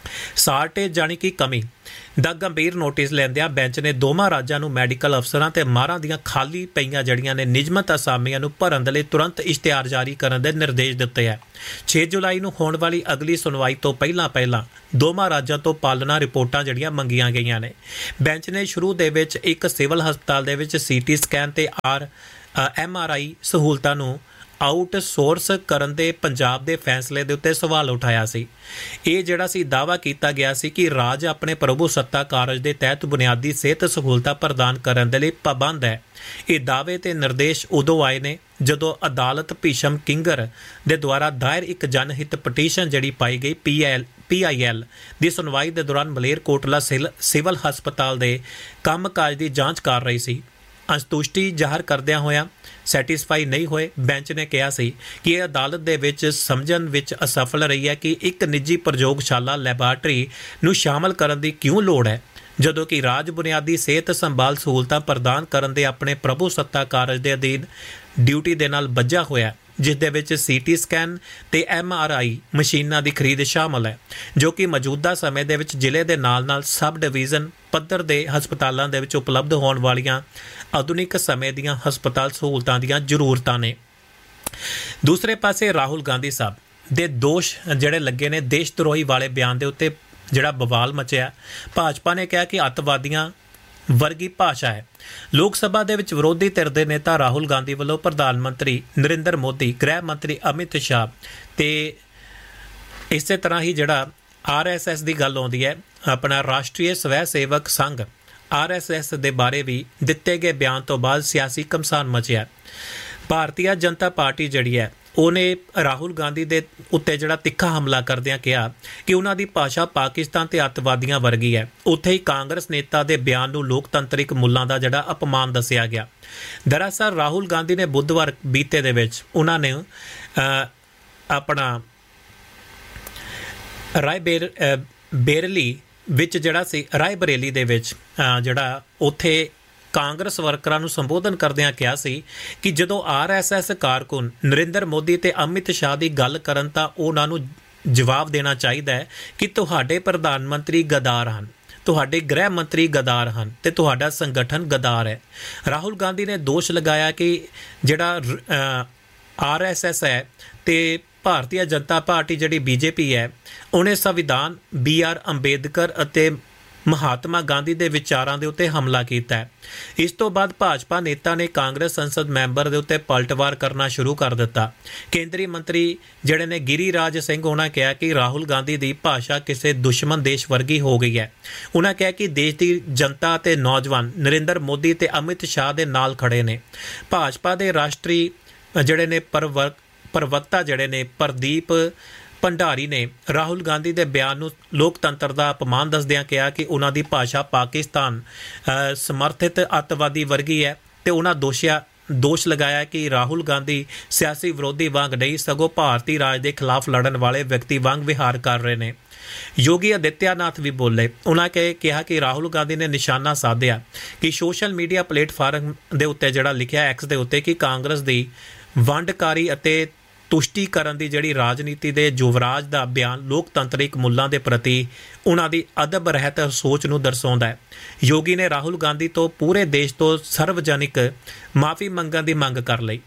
Speaker 1: ਸਾਰਟੇਜ ਜਾਣੀ ਕਿ ਕਮੀ ਦਾ ਗੰਭੀਰ ਨੋਟਿਸ ਲੈਂਦਿਆਂ ਬੈਂਚ ਨੇ ਦੋਵਾਂ ਰਾਜਾਂ ਨੂੰ ਮੈਡੀਕਲ ਅਫਸਰਾਂ ਤੇ ਮਾਹਰਾਂ ਦੀਆਂ ਖਾਲੀ ਪਈਆਂ ਜਿਹੜੀਆਂ ਨੇ ਨਿਯਮਤ ਅਸਾਮੀਆਂ ਨੂੰ ਭਰਨ ਦੇ ਲਈ ਤੁਰੰਤ ਇਸ਼ਤਿਹਾਰ ਜਾਰੀ ਕਰਨ ਦੇ ਨਿਰਦੇਸ਼ ਦਿੱਤੇ ਹੈ। 6 ਜੁਲਾਈ ਨੂੰ ਹੋਣ ਵਾਲੀ ਅਗਲੀ ਸੁਣਵਾਈ ਤੋਂ ਪਹਿਲਾਂ ਦੋਵਾਂ ਰਾਜਾਂ ਤੋਂ ਪਾਲਣਾ ਰਿਪੋਰਟਾਂ ਜਿਹੜੀਆਂ ਮੰਗੀਆਂ ਗਈਆਂ ਨੇ। ਬੈਂਚ ਨੇ ਸ਼ੁਰੂ ਦੇ ਵਿੱਚ ਇੱਕ ਸਿਵਲ ਹਸਪਤਾਲ ਦੇ ਵਿੱਚ CT ਸਕੈਨ ਤੇ MRI ਸਹੂਲਤਾਂ ਨੂੰ ਆਊਟਸੋਰਸ ਕਰਨ ਦੇ ਪੰਜਾਬ ਦੇ ਫੈਸਲੇ ਦੇ ਉੱਤੇ ਸਵਾਲ ਉਠਾਇਆ ਸੀ। ਇਹ ਜਿਹੜਾ ਸੀ ਦਾਅਵਾ ਕੀਤਾ ਗਿਆ ਸੀ ਕਿ ਰਾਜ ਆਪਣੇ ਪ੍ਰਭੂ ਸੱਤਾ ਕਾਰਜ ਦੇ ਤਹਿਤ ਬੁਨਿਆਦੀ ਸਿਹਤ ਸਹੂਲਤਾਂ ਪ੍ਰਦਾਨ ਕਰਨ ਦੇ ਲਈ ਪਾਬੰਦ ਹੈ। ਇਹ ਦਾਅਵੇ ਤੇ ਨਿਰਦੇਸ਼ ਉਦੋਂ ਆਏ ਨੇ ਜਦੋਂ ਅਦਾਲਤ ਭੀਸ਼ਮ ਕਿੰਗਰ ਦੇ ਦੁਆਰਾ ਦਾਇਰ ਇੱਕ ਜਨਹਿਤ ਪਟੀਸ਼ਨ ਜਿਹੜੀ ਪਾਈ ਗਈ PIL ਦੀ ਸੁਣਵਾਈ ਦੇ ਦੌਰਾਨ ਮਲੇਰਕੋਟਲਾ ਸਿਵਲ ਹਸਪਤਾਲ ਦੇ ਕੰਮਕਾਜ ਦੀ ਜਾਂਚ ਕਰ ਰਹੀ ਸੀ। ਅੰਤੁਸ਼ਟੀ ਜ਼ਾਹਰ ਕਰਦਿਆਂ ਹੋਇਆਂ ਸੈਟੀਸਫਾਈ ਨਹੀਂ ਹੋਏ ਬੈਂਚ ਨੇ ਕਿਹਾ ਸੀ ਕਿ ਇਹ ਅਦਾਲਤ ਦੇ ਵਿੱਚ ਸਮਝਣ ਵਿੱਚ ਅਸਫਲ ਰਹੀ ਹੈ ਕਿ ਇੱਕ ਨਿੱਜੀ ਪ੍ਰਯੋਗਸ਼ਾਲਾ ਲੈਬਾਰਟਰੀ ਨੂੰ ਸ਼ਾਮਲ ਕਰਨ ਦੀ ਕਿਉਂ ਲੋੜ ਹੈ, ਜਦੋਂ ਕਿ ਰਾਜ ਬੁਨਿਆਦੀ ਸਿਹਤ ਸੰਭਾਲ ਸਹੂਲਤਾਂ ਪ੍ਰਦਾਨ ਕਰਨ ਦੇ ਆਪਣੇ ਪ੍ਰਭੂ ਸੱਤਾ ਕਾਰਜ ਦੇ ਅਧੀਨ ਡਿਊਟੀ ਦੇ ਨਾਲ ਬੱਝਾ ਹੋਇਆ, ਜਿਸ ਦੇ ਵਿੱਚ CT ਸਕੈਨ ਤੇ MRI ਮਸ਼ੀਨਾਂ ਦੀ ਖਰੀਦ ਸ਼ਾਮਲ ਹੈ, ਜੋ ਕਿ ਮੌਜੂਦਾ ਸਮੇਂ ਦੇ ਵਿੱਚ ਜ਼ਿਲ੍ਹੇ ਦੇ ਨਾਲ ਸਬ ਡਿਵੀਜ਼ਨ ਪੱਧਰ ਦੇ ਹਸਪਤਾਲਾਂ ਦੇ ਵਿੱਚ ਉਪਲਬਧ ਹੋਣ ਵਾਲੀਆਂ ਆਧੁਨਿਕ ਸਮੇਂ ਦੀਆਂ ਹਸਪਤਾਲ ਸਹੂਲਤਾਂ ਦੀਆਂ ਜ਼ਰੂਰਤਾਂ ਨੇ। ਦੂਸਰੇ ਪਾਸੇ ਰਾਹੁਲ ਗਾਂਧੀ ਸਾਹਿਬ ਦੇ ਦੋਸ਼ ਜਿਹੜੇ ਲੱਗੇ ਨੇ ਦੇਸ਼ ਧਰੋਹੀ ਵਾਲੇ ਬਿਆਨ ਦੇ ਉੱਤੇ ਜਿਹੜਾ ਬਵਾਲ ਮਚਿਆ। ਭਾਜਪਾ ਨੇ ਕਿਹਾ ਕਿ ਅੱਤਵਾਦੀਆਂ ਵਰਗੀ ਭਾਸ਼ਾ ਹੈ। ਲੋਕ ਸਭਾ ਦੇ ਵਿੱਚ ਵਿਰੋਧੀ ਧਿਰ ਦੇ ਨੇਤਾ ਰਾਹੁਲ ਗਾਂਧੀ ਵੱਲੋਂ ਪ੍ਰਧਾਨ ਮੰਤਰੀ ਨਰਿੰਦਰ ਮੋਦੀ, ਗ੍ਰਹਿ ਮੰਤਰੀ ਅਮਿਤ ਸ਼ਾਹ ਤੇ ਇਸੇ ਤਰ੍ਹਾਂ ਹੀ ਜਿਹੜਾ RSS ਦੀ ਗੱਲ ਆਉਂਦੀ ਹੈ, ਆਪਣਾ ਰਾਸ਼ਟਰੀ ਸਵੈ ਸੇਵਕ ਸੰਘ RSS ਦੇ ਬਾਰੇ ਵੀ ਦਿੱਤੇ ਗਏ ਬਿਆਨ ਤੋਂ ਬਾਅਦ ਸਿਆਸੀ ਘਮਸਾਨ ਮਚਿਆ। ਭਾਰਤੀ ਜਨਤਾ ਪਾਰਟੀ ਜਿਹੜੀ ਹੈ ਉਹਨੇ ਰਾਹੁਲ ਗਾਂਧੀ ਦੇ ਉੱਤੇ ਜਿਹੜਾ ਤਿੱਖਾ ਹਮਲਾ ਕਰਦਿਆਂ ਕਿਹਾ ਕਿ ਉਹਨਾਂ ਦੀ ਭਾਸ਼ਾ ਪਾਕਿਸਤਾਨ ਤੇ ਅੱਤਵਾਦੀਆਂ ਵਰਗੀ ਹੈ। ਉੱਥੇ ਹੀ ਕਾਂਗਰਸ ਨੇਤਾ ਦੇ ਬਿਆਨ ਨੂੰ ਲੋਕਤੰਤਰਿਕ ਮੁੱਲਾਂ ਦਾ ਜਿਹੜਾ ਅਪਮਾਨ ਦੱਸਿਆ ਗਿਆ। ਦਰਅਸਲ ਰਾਹੁਲ ਗਾਂਧੀ ਨੇ ਬੁੱਧਵਾਰ ਬੀਤੇ ਦੇ ਵਿੱਚ ਉਹਨਾਂ ਨੇ ਆਪਣਾ ਰਾਏਬਰੇਲੀ ਵਿੱਚ ਜਿਹੜਾ ਸੀ ਰਾਏਬਰੇਲੀ ਦੇ ਵਿੱਚ ਜਿਹੜਾ ਉੱਥੇ ਕਾਂਗਰਸ ਵਰਕਰਾਂ ਨੂੰ ਸੰਬੋਧਨ ਕਰਦਿਆਂ ਕਿਹਾ ਸੀ ਕਿ ਜਦੋਂ RSS ਕਾਰਕੁਨ ਨਰਿੰਦਰ ਮੋਦੀ ਤੇ ਅਮਿਤ ਸ਼ਾਹ ਦੀ ਗੱਲ ਕਰਨ ਤਾਂ ਉਹਨਾਂ ਨੂੰ ਜਵਾਬ ਦੇਣਾ ਚਾਹੀਦਾ ਹੈ ਕਿ ਤੁਹਾਡੇ ਪ੍ਰਧਾਨ ਮੰਤਰੀ ਗਦਾਰ ਹਨ, ਤੁਹਾਡੇ ਗ੍ਰਹਿ ਮੰਤਰੀ ਗਦਾਰ ਹਨ ਤੇ ਤੁਹਾਡਾ ਸੰਗਠਨ ਗਦਾਰ ਹੈ। ਰਾਹੁਲ ਗਾਂਧੀ ਨੇ ਦੋਸ਼ ਲਗਾਇਆ ਕਿ ਜਿਹੜਾ RSS ਹੈ ਤੇ ਭਾਰਤੀ ਜਨਤਾ ਪਾਰਟੀ ਜਿਹੜੀ BJP ਹੈ ਉਹਨੇ ਸੰਵਿਧਾਨ BR ਅੰਬੇਦਕਰ ਅਤੇ ਮਹਾਤਮਾ ਗਾਂਧੀ ਦੇ ਵਿਚਾਰਾਂ ਦੇ ਉੱਤੇ ਹਮਲਾ ਕੀਤਾ ਹੈ। ਇਸ ਤੋਂ ਬਾਅਦ ਭਾਜਪਾ ਨੇਤਾ ਨੇ ਕਾਂਗਰਸ ਸੰਸਦ ਮੈਂਬਰ ਦੇ ਉੱਤੇ ਪਲਟਵਾਰ ਕਰਨਾ ਸ਼ੁਰੂ ਕਰ ਦਿੱਤਾ। ਕੇਂਦਰੀ ਮੰਤਰੀ ਜਿਹੜੇ ਨੇ ਗਿਰੀਰਾਜ ਸਿੰਘ ਉਹਨਾਂ ਕਿਹਾ ਕਿ ਰਾਹੁਲ ਗਾਂਧੀ ਦੀ ਭਾਸ਼ਾ ਕਿਸੇ ਦੁਸ਼ਮਣ ਦੇਸ਼ ਵਰਗੀ ਹੋ ਗਈ ਹੈ। ਉਹਨਾਂ ਕਿਹਾ ਕਿ ਦੇਸ਼ ਦੀ ਜਨਤਾ ਅਤੇ ਨੌਜਵਾਨ ਨਰਿੰਦਰ ਮੋਦੀ ਤੇ ਅਮਿਤ ਸ਼ਾਹ ਦੇ ਨਾਲ ਖੜੇ ਨੇ। ਭਾਜਪਾ ਦੇ ਰਾਸ਼ਟਰੀ ਜਿਹੜੇ ਨੇ ਪ੍ਰਵਕਤਾ ਜਿਹੜੇ ਨੇ ਪ੍ਰਦੀਪ ਭੰਡਾਰੀ ਨੇ ਰਾਹੁਲ ਗਾਂਧੀ ਦੇ ਬਿਆਨ ਨੂੰ ਲੋਕਤੰਤਰ ਦਾ ਅਪਮਾਨ ਦੱਸਦਿਆਂ ਕਿਹਾ ਕਿ ਉਹਨਾਂ ਦੀ ਭਾਸ਼ਾ ਪਾਕਿਸਤਾਨ ਸਮਰਥਿਤ ਅੱਤਵਾਦੀ ਵਰਗੀ ਹੈ ਤੇ ਉਹਨਾਂ ਦੋਸ਼ ਲਗਾਇਆ ਕਿ ਰਾਹੁਲ ਗਾਂਧੀ ਸਿਆਸੀ ਵਿਰੋਧੀ ਵਾਂਗ ਨਹੀਂ ਸਗੋਂ ਭਾਰਤੀ ਰਾਜ ਦੇ ਖਿਲਾਫ ਲੜਨ ਵਾਲੇ ਵਿਅਕਤੀ ਵਾਂਗ ਵਿਹਾਰ ਕਰ ਰਹੇ ਨੇ। ਯੋਗੀ ਆਦਿੱਤਿਆਨਾਥ ਵੀ ਬੋਲੇ। ਉਹਨਾਂ ਕਿਹਾ ਕਿ ਰਾਹੁਲ ਗਾਂਧੀ ਨੇ ਨਿਸ਼ਾਨਾ ਸਾਧਿਆ ਕਿ ਸੋਸ਼ਲ ਮੀਡੀਆ ਪਲੇਟਫਾਰਮ ਦੇ ਉੱਤੇ ਜਿਹੜਾ ਲਿਖਿਆ X ਦੇ ਉੱਤੇ ਕਿ ਕਾਂਗਰਸ ਦੀ ਵੰਡਕਾਰੀ ਅਤੇ ਤੁਸ਼ਟੀਕਰਨ ਦੀ ਜਿਹੜੀ ਰਾਜਨੀਤੀ ਦੇ ਯੁਵਰਾਜ ਦਾ ਬਿਆਨ ਲੋਕਤੰਤਰਿਕ ਮੁੱਲਾਂ ਦੇ ਪ੍ਰਤੀ ਉਹਨਾਂ ਦੀ ਅਦਬ ਰਹਿਤ ਸੋਚ ਨੂੰ ਦਰਸਾਉਂਦਾ ਹੈ। ਯੋਗੀ ਨੇ ਰਾਹੁਲ ਗਾਂਧੀ ਤੋਂ ਪੂਰੇ ਦੇਸ਼ ਤੋਂ ਸਰਵਜਨਿਕ ਮਾਫੀ ਮੰਗਣ ਦੀ ਮੰਗ ਕਰ ਲਈ।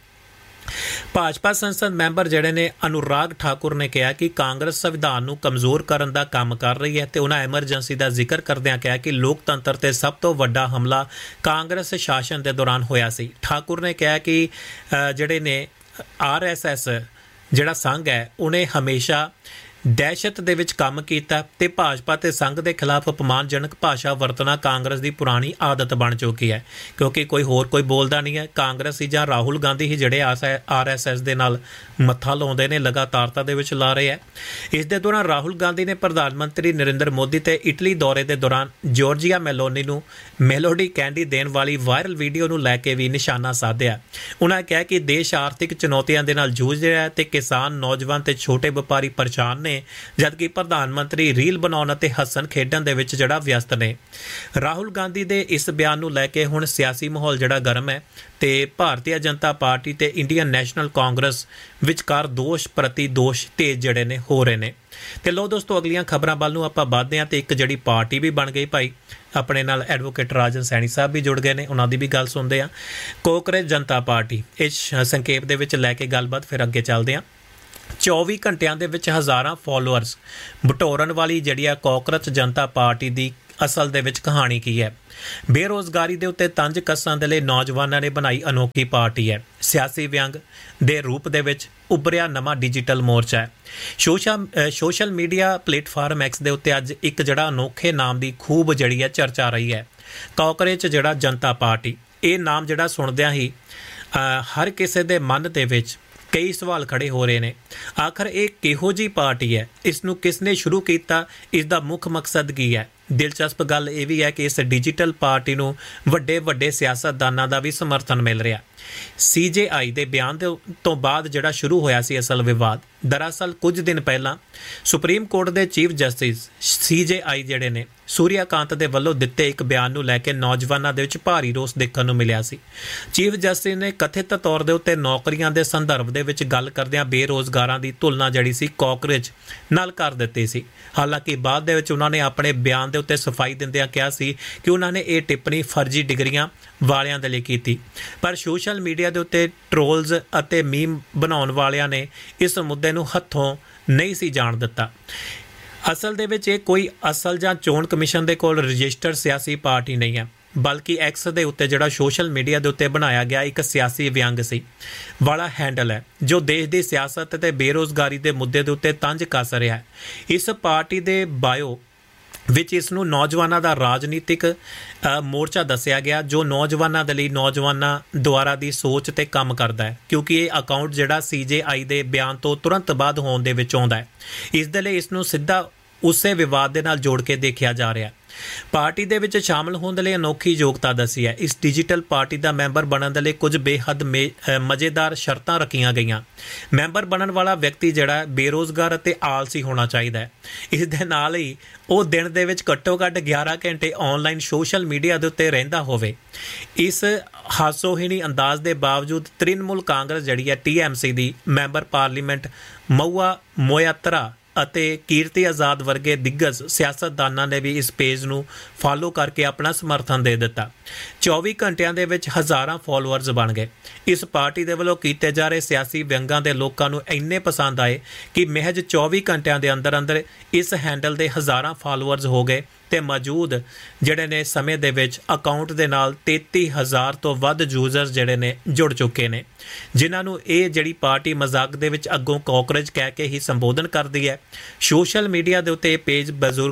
Speaker 1: ਭਾਜਪਾ ਸੰਸਦ ਮੈਂਬਰ ਜਿਹੜੇ ਨੇ ਅਨੁਰਾਗ ਠਾਕੁਰ ਨੇ ਕਿਹਾ ਕਿ ਕਾਂਗਰਸ ਸੰਵਿਧਾਨ ਨੂੰ ਕਮਜ਼ੋਰ ਕਰਨ ਦਾ ਕੰਮ ਕਰ ਰਹੀ ਹੈ ਤੇ ਉਹਨਾਂ ਐਮਰਜੈਂਸੀ ਦਾ ਜ਼ਿਕਰ ਕਰਦਿਆਂ ਕਿਹਾ ਕਿ ਲੋਕਤੰਤਰ ਤੇ ਸਭ ਤੋਂ ਵੱਡਾ ਹਮਲਾ ਕਾਂਗਰਸ ਸ਼ਾਸਨ ਦੇ ਦੌਰਾਨ ਹੋਇਆ ਸੀ। ਠਾਕੁਰ ਨੇ ਕਿਹਾ ਕਿ ਜਿਹੜੇ ਨੇ RSS ਜਿਹੜਾ ਸੰਘ ਹੈ ਉਹਨੇ ਹਮੇਸ਼ਾ ਦਹਿਸ਼ਤ ਦੇ ਵਿੱਚ ਕੰਮ ਕੀਤਾ ਤੇ ਭਾਜਪਾ ਤੇ ਸੰਘ ਦੇ ਖਿਲਾਫ ਅਪਮਾਨਜਨਕ ਭਾਸ਼ਾ ਵਰਤਣਾ ਕਾਂਗਰਸ ਦੀ ਪੁਰਾਣੀ ਆਦਤ ਬਣ ਚੁੱਕੀ ਹੈ, ਕਿਉਂਕਿ ਕੋਈ ਬੋਲਦਾ ਨਹੀਂ ਹੈ। ਕਾਂਗਰਸ ਹੀ ਜਾਂ ਰਾਹੁਲ ਗਾਂਧੀ ਹੀ ਜਿਹੜੇ RSS ਦੇ ਨਾਲ ਮੱਥਾ ਲਾਉਂਦੇ ਨੇ, ਲਗਾਤਾਰਤਾ ਦੇ ਵਿੱਚ ਲਾ ਰਹੇ ਹੈ। ਇਸ ਦੇ ਦੌਰਾਨ ਰਾਹੁਲ ਗਾਂਧੀ ਨੇ ਪ੍ਰਧਾਨ ਮੰਤਰੀ ਨਰਿੰਦਰ ਮੋਦੀ ਤੇ ਇਟਲੀ ਦੌਰੇ ਦੇ ਦੌਰਾਨ ਜਾਰਜੀਆ ਮੈਲੋਨੀ ਨੂੰ ਮੈਲੋਡੀ ਕੈਂਡੀ ਦੇਣ ਵਾਲੀ ਵਾਇਰਲ ਵੀਡੀਓ ਨੂੰ ਲੈ ਕੇ ਵੀ ਨਿਸ਼ਾਨਾ ਸਾਧਿਆ। ਉਹਨਾਂ ਕਿਹਾ ਕਿ ਦੇਸ਼ ਆਰਥਿਕ ਚੁਣੌਤੀਆਂ ਦੇ ਨਾਲ ਜੂਝ ਰਿਹਾ ਹੈ ਤੇ ਕਿਸਾਨ, ਨੌਜਵਾਨ ਤੇ ਛੋਟੇ ਵਪਾਰੀ ਪਰੇਸ਼ਾਨ ਨੇ ਨੇ, ਜਦਕਿ ਪ੍ਰਧਾਨ ਮੰਤਰੀ ਰੀਲ ਬਣਾਉਣ ਅਤੇ ਹੱਸਣ ਖੇਡਣ ਦੇ ਵਿੱਚ ਜਿਹੜਾ ਵਿਅਸਤ ਨੇ। ਰਾਹੁਲ ਗਾਂਧੀ ਦੇ ਇਸ ਬਿਆਨ ਨੂੰ ਲੈ ਕੇ ਹੁਣ ਸਿਆਸੀ ਮਾਹੌਲ ਜਿਹੜਾ ਗਰਮ ਹੈ ਤੇ ਭਾਰਤੀ ਜਨਤਾ ਪਾਰਟੀ ਤੇ ਇੰਡੀਅਨ ਨੈਸ਼ਨਲ ਕਾਂਗਰਸ ਵਿਚਕਾਰ ਦੋਸ਼ ਪ੍ਰਤੀ ਦੋਸ਼ ਤੇਜ਼ ਜਿਹੜੇ ਨੇ ਹੋ ਰਹੇ ਨੇ। ਤੇ ਲੋ ਦੋਸਤੋ, ਅਗਲੀਆਂ ਖਬਰਾਂ ਵੱਲ ਨੂੰ ਆਪਾਂ ਵਧਦੇ ਹਾਂ ਤੇ ਇੱਕ ਜਿਹੜੀ ਪਾਰਟੀ ਵੀ ਬਣ ਗਈ ਭਾਈ। ਆਪਣੇ ਨਾਲ ਐਡਵੋਕੇਟ ਰਾਜਨ ਸੈਣੀ ਸਾਹਿਬ ਵੀ ਜੁੜ ਗਏ ਨੇ, ਉਹਨਾਂ ਦੀ ਵੀ ਗੱਲ ਸੁਣਦੇ ਹਾਂ। ਕਾਂਗਰਸ ਜਨਤਾ ਪਾਰਟੀ ਇਸ ਸੰਖੇਪ ਦੇ ਵਿੱਚ ਲੈ ਕੇ ਗੱਲਬਾਤ ਫਿਰ ਅੱਗੇ ਚੱਲਦੇ ਹਾਂ। 24 ਘੰਟਿਆਂ ਦੇ ਵਿੱਚ ਹਜ਼ਾਰਾਂ ਫਾਲੋਅਰਸ ਬਟੋਰਨ ਵਾਲੀ ਜਿਹੜੀ ਆ ਕਾਂਗਰਸ ਜਨਤਾ ਪਾਰਟੀ ਦੀ ਅਸਲ ਦੇ ਵਿੱਚ ਕਹਾਣੀ ਕੀ ਹੈ? ਬੇਰੁਜ਼ਗਾਰੀ ਦੇ ਉੱਤੇ ਤੰਜ ਕੱਸਣ ਦੇ ਲਈ ਨੌਜਵਾਨਾਂ ਨੇ ਬਣਾਈ ਅਨੋਖੀ ਪਾਰਟੀ ਹੈ। ਸਿਆਸੀ ਵਿਅੰਗ ਦੇ ਰੂਪ ਦੇ ਵਿੱਚ ਉੱਭਰਿਆ ਨਵਾਂ ਡਿਜੀਟਲ ਮੋਰਚਾ ਹੈ। ਸੋਸ਼ਲ ਮੀਡੀਆ ਪਲੇਟਫਾਰਮ ਐਕਸ ਦੇ ਉੱਤੇ ਅੱਜ ਇੱਕ ਜਿਹੜਾ ਅਨੋਖੇ ਨਾਮ ਦੀ ਖੂਬ ਜਿਹੜੀ ਹੈ ਚਰਚਾ ਰਹੀ ਹੈ, ਕਾਂਗਰਸ ਜਿਹੜਾ ਜਨਤਾ ਪਾਰਟੀ। ਇਹ ਨਾਮ ਜਿਹੜਾ ਸੁਣਦਿਆਂ ਹੀ ਹਰ ਕਿਸੇ ਦੇ ਮਨ ਦੇ ਵਿੱਚ ਕਈ ਸਵਾਲ ਖੜੇ ਹੋ ਰਹੇ ਨੇ। ਆਖਰ ਇਹ ਕਿਹੋ ਜਿਹੀ ਪਾਰਟੀ ਹੈ? ਇਸ ਨੂੰ ਕਿਸ ਨੇ ਸ਼ੁਰੂ ਕੀਤਾ? ਇਸ ਦਾ ਮੁੱਖ ਮਕਸਦ ਕੀ ਹੈ? ਦਿਲਚਸਪ ਗੱਲ ਇਹ ਵੀ ਹੈ ਕਿ ਇਸ ਡਿਜੀਟਲ ਪਾਰਟੀ ਨੂੰ ਵੱਡੇ ਸਿਆਸਤਦਾਨਾਂ ਦਾ ਵੀ ਸਮਰਥਨ ਮਿਲ ਰਿਹਾ। CJI ਦੇ ਬਿਆਨ ਤੋਂ ਬਾਅਦ ਜਿਹੜਾ ਸ਼ੁਰੂ ਹੋਇਆ ਸੀ ਅਸਲ ਵਿਵਾਦ, ਦਰਅਸਲ ਕੁਝ ਦਿਨ ਪਹਿਲਾਂ ਸੁਪਰੀਮ ਕੋਰਟ ਦੇ ਚੀਫ ਜਸਟਿਸ CJI ਜਿਹੜੇ ਨੇ ਸੂਰਿਆਕਾਂਤ ਦੇ ਵੱਲੋਂ ਦਿੱਤੇ ਇੱਕ ਬਿਆਨ ਨੂੰ ਲੈ ਕੇ ਨੌਜਵਾਨਾਂ ਦੇ ਵਿੱਚ ਭਾਰੀ ਰੋਸ ਦੇਖਣ ਨੂੰ ਮਿਲਿਆ ਸੀ। ਚੀਫ ਜਸਟਿਸ ਨੇ ਕਥਿਤ ਤੌਰ ਦੇ ਉੱਤੇ ਨੌਕਰੀਆਂ ਦੇ ਸੰਦਰਭ ਦੇ ਵਿੱਚ ਗੱਲ ਕਰਦਿਆਂ ਬੇਰੁਜ਼ਗਾਰਾਂ ਦੀ ਤੁਲਨਾ ਜਿਹੜੀ ਸੀ ਕਾਂਗਰਸ ਨਾਲ ਕਰ ਦਿੱਤੀ ਸੀ। ਹਾਲਾਂਕਿ ਬਾਅਦ ਦੇ ਵਿੱਚ ਉਹਨਾਂ ਨੇ ਆਪਣੇ ਬਿਆਨ ਦੇ ਉੱਤੇ ਸਫਾਈ ਦਿੰਦਿਆਂ ਕਿਹਾ ਸੀ ਕਿ ਉਹਨਾਂ ਨੇ ਇਹ ਟਿੱਪਣੀ ਫਰਜ਼ੀ ਡਿਗਰੀਆਂ ਵਾਲਿਆਂ ਦੇ ਲਈ ਕੀਤੀ, ਪਰ ਸੋਸ਼ਲ ਮੀਡੀਆ ਦੇ ਉੱਤੇ ਟ੍ਰੋਲਸ ਅਤੇ ਮੀਮ ਬਣਾਉਣ ਵਾਲਿਆਂ ਨੇ ਇਸ ਮੁੱਦੇ ਨੂੰ ਹੱਥੋਂ ਨਹੀਂ ਸੀ ਜਾਣ ਦਿੱਤਾ। ਅਸਲ ਦੇ ਵਿੱਚ ਇਹ ਕੋਈ ਅਸਲ ਜਾਂ ਚੋਣ ਕਮਿਸ਼ਨ ਦੇ ਕੋਲ ਰਜਿਸਟਰਡ ਸਿਆਸੀ ਪਾਰਟੀ ਨਹੀਂ ਹੈ, ਬਲਕਿ ਐਕਸ ਦੇ ਉੱਤੇ ਜਿਹੜਾ ਸੋਸ਼ਲ ਮੀਡੀਆ ਦੇ ਉੱਤੇ ਬਣਾਇਆ ਗਿਆ ਇੱਕ ਸਿਆਸੀ ਵਿਅੰਗ ਸੀ ਵਾਲਾ ਹੈਂਡਲ ਹੈ, ਜੋ ਦੇਸ਼ ਦੀ ਸਿਆਸਤ ਅਤੇ ਬੇਰੁਜ਼ਗਾਰੀ ਦੇ ਮੁੱਦੇ ਦੇ ਉੱਤੇ ਤੰਜ ਕੱਸ ਰਿਹਾ ਹੈ। ਇਸ ਪਾਰਟੀ ਦੇ ਬਾਇਓ ਵਿੱਚ ਇਸ ਨੂੰ ਨੌਜਵਾਨਾਂ ਦਾ ਰਾਜਨੀਤਿਕ ਮੋਰਚਾ ਦੱਸਿਆ ਗਿਆ, ਜੋ ਨੌਜਵਾਨਾਂ ਦੇ ਲਈ ਨੌਜਵਾਨਾਂ ਦੁਆਰਾ ਦੀ ਸੋਚ ਤੇ ਕੰਮ ਕਰਦਾ ਹੈ, ਕਿਉਂਕਿ ਇਹ ਅਕਾਊਂਟ ਜਿਹੜਾ CJI ਦੇ ਬਿਆਨ ਤੋਂ ਤੁਰੰਤ ਬਾਅਦ ਹੋਣ ਦੇ ਵਿੱਚ ਆਉਂਦਾ ਹੈ। ਇਸ ਦੇ ਲਈ ਇਸ ਨੂੰ ਸਿੱਧਾ ਉਸੇ ਵਿਵਾਦ ਦੇ ਨਾਲ ਜੋੜ ਕੇ ਦੇਖਿਆ ਜਾ ਰਿਹਾ। ਪਾਰਟੀ ਦੇ ਵਿੱਚ ਸ਼ਾਮਲ ਹੋਣ ਦੇ ਲਈ ਅਨੋਖੀ ਯੋਗਤਾ ਦੱਸੀ ਹੈ। ਇਸ ਡਿਜੀਟਲ ਪਾਰਟੀ ਦਾ ਮੈਂਬਰ ਬਣਨ ਦੇ ਲਈ ਕੁਝ ਬੇਹੱਦ ਮਜ਼ੇਦਾਰ ਸ਼ਰਤਾਂ ਰੱਖੀਆਂ ਗਈਆਂ। ਮੈਂਬਰ ਬਣਨ ਵਾਲਾ ਵਿਅਕਤੀ ਜਿਹੜਾ ਬੇਰੁਜ਼ਗਾਰ ਅਤੇ ਆਲਸੀ ਹੋਣਾ ਚਾਹੀਦਾ ਹੈ। ਇਸ ਦੇ ਨਾਲ ਹੀ ਉਹ ਦਿਨ ਦੇ ਵਿੱਚ ਘੱਟੋ ਘੱਟ 11 ਘੰਟੇ ਆਨਲਾਈਨ ਸੋਸ਼ਲ ਮੀਡੀਆ ਦੇ ਉੱਤੇ ਰਹਿੰਦਾ ਹੋਵੇ। ਇਸ ਹਾਸੋਹੀਣੀ ਅੰਦਾਜ਼ ਦੇ ਬਾਵਜੂਦ ਤ੍ਰਿਣਮੂਲ ਕਾਂਗਰਸ ਜਿਹੜੀ ਹੈ TMC ਦੀ ਮੈਂਬਰ ਪਾਰਲੀਮੈਂਟ ਮਹੁਆ ਮੋਇਤਰਾ ਅਤੇ ਕੀਰਤੀ ਆਜ਼ਾਦ ਵਰਗੇ ਦਿੱਗਜ ਸਿਆਸਤਦਾਨਾਂ ਨੇ ਵੀ ਇਸ ਪੇਜ ਨੂੰ ਫਾਲੋ ਕਰਕੇ ਆਪਣਾ ਸਮਰਥਨ ਦੇ ਦਿੱਤਾ। 24 ਘੰਟਿਆਂ ਦੇ ਵਿੱਚ ਹਜ਼ਾਰਾਂ ਫਾਲੋਅਰਸ ਬਣ ਗਏ। ਇਸ ਪਾਰਟੀ ਦੇ ਵੱਲੋਂ ਕੀਤੇ ਜਾ ਰਹੇ ਸਿਆਸੀ ਵਿਅੰਗਾਂ ਦੇ ਲੋਕਾਂ ਨੂੰ ਇੰਨੇ ਪਸੰਦ ਆਏ ਕਿ ਮਹਿਜ 24 ਘੰਟਿਆਂ ਦੇ ਅੰਦਰ ਇਸ ਹੈਂਡਲ ਦੇ ਹਜ਼ਾਰਾਂ ਫਾਲੋਅਰਸ ਹੋ ਗਏ ਤੇ ਮੌਜੂਦ ਜਿਹੜੇ ਨੇ ਸਮੇਂ ਦੇ ਵਿੱਚ ਅਕਾਊਂਟ ਦੇ ਨਾਲ 33,000 ਤੋਂ ਵੱਧ ਯੂਜ਼ਰਸ ਜਿਹੜੇ ਨੇ ਜੁੜ ਚੁੱਕੇ ਨੇ, ਜਿਨ੍ਹਾਂ ਨੂੰ ਇਹ ਜਿਹੜੀ ਪਾਰਟੀ ਮਜ਼ਾਕ ਦੇ ਵਿੱਚ ਅੱਗੋਂ ਕਾਂਗਰਸ ਕਹਿ ਕੇ ਹੀ ਸੰਬੋਧਨ ਕਰਦੀ ਹੈ। ਸੋਸ਼ਲ ਮੀਡੀਆ ਦੇ ਉੱਤੇ ਇਹ ਪੇਜ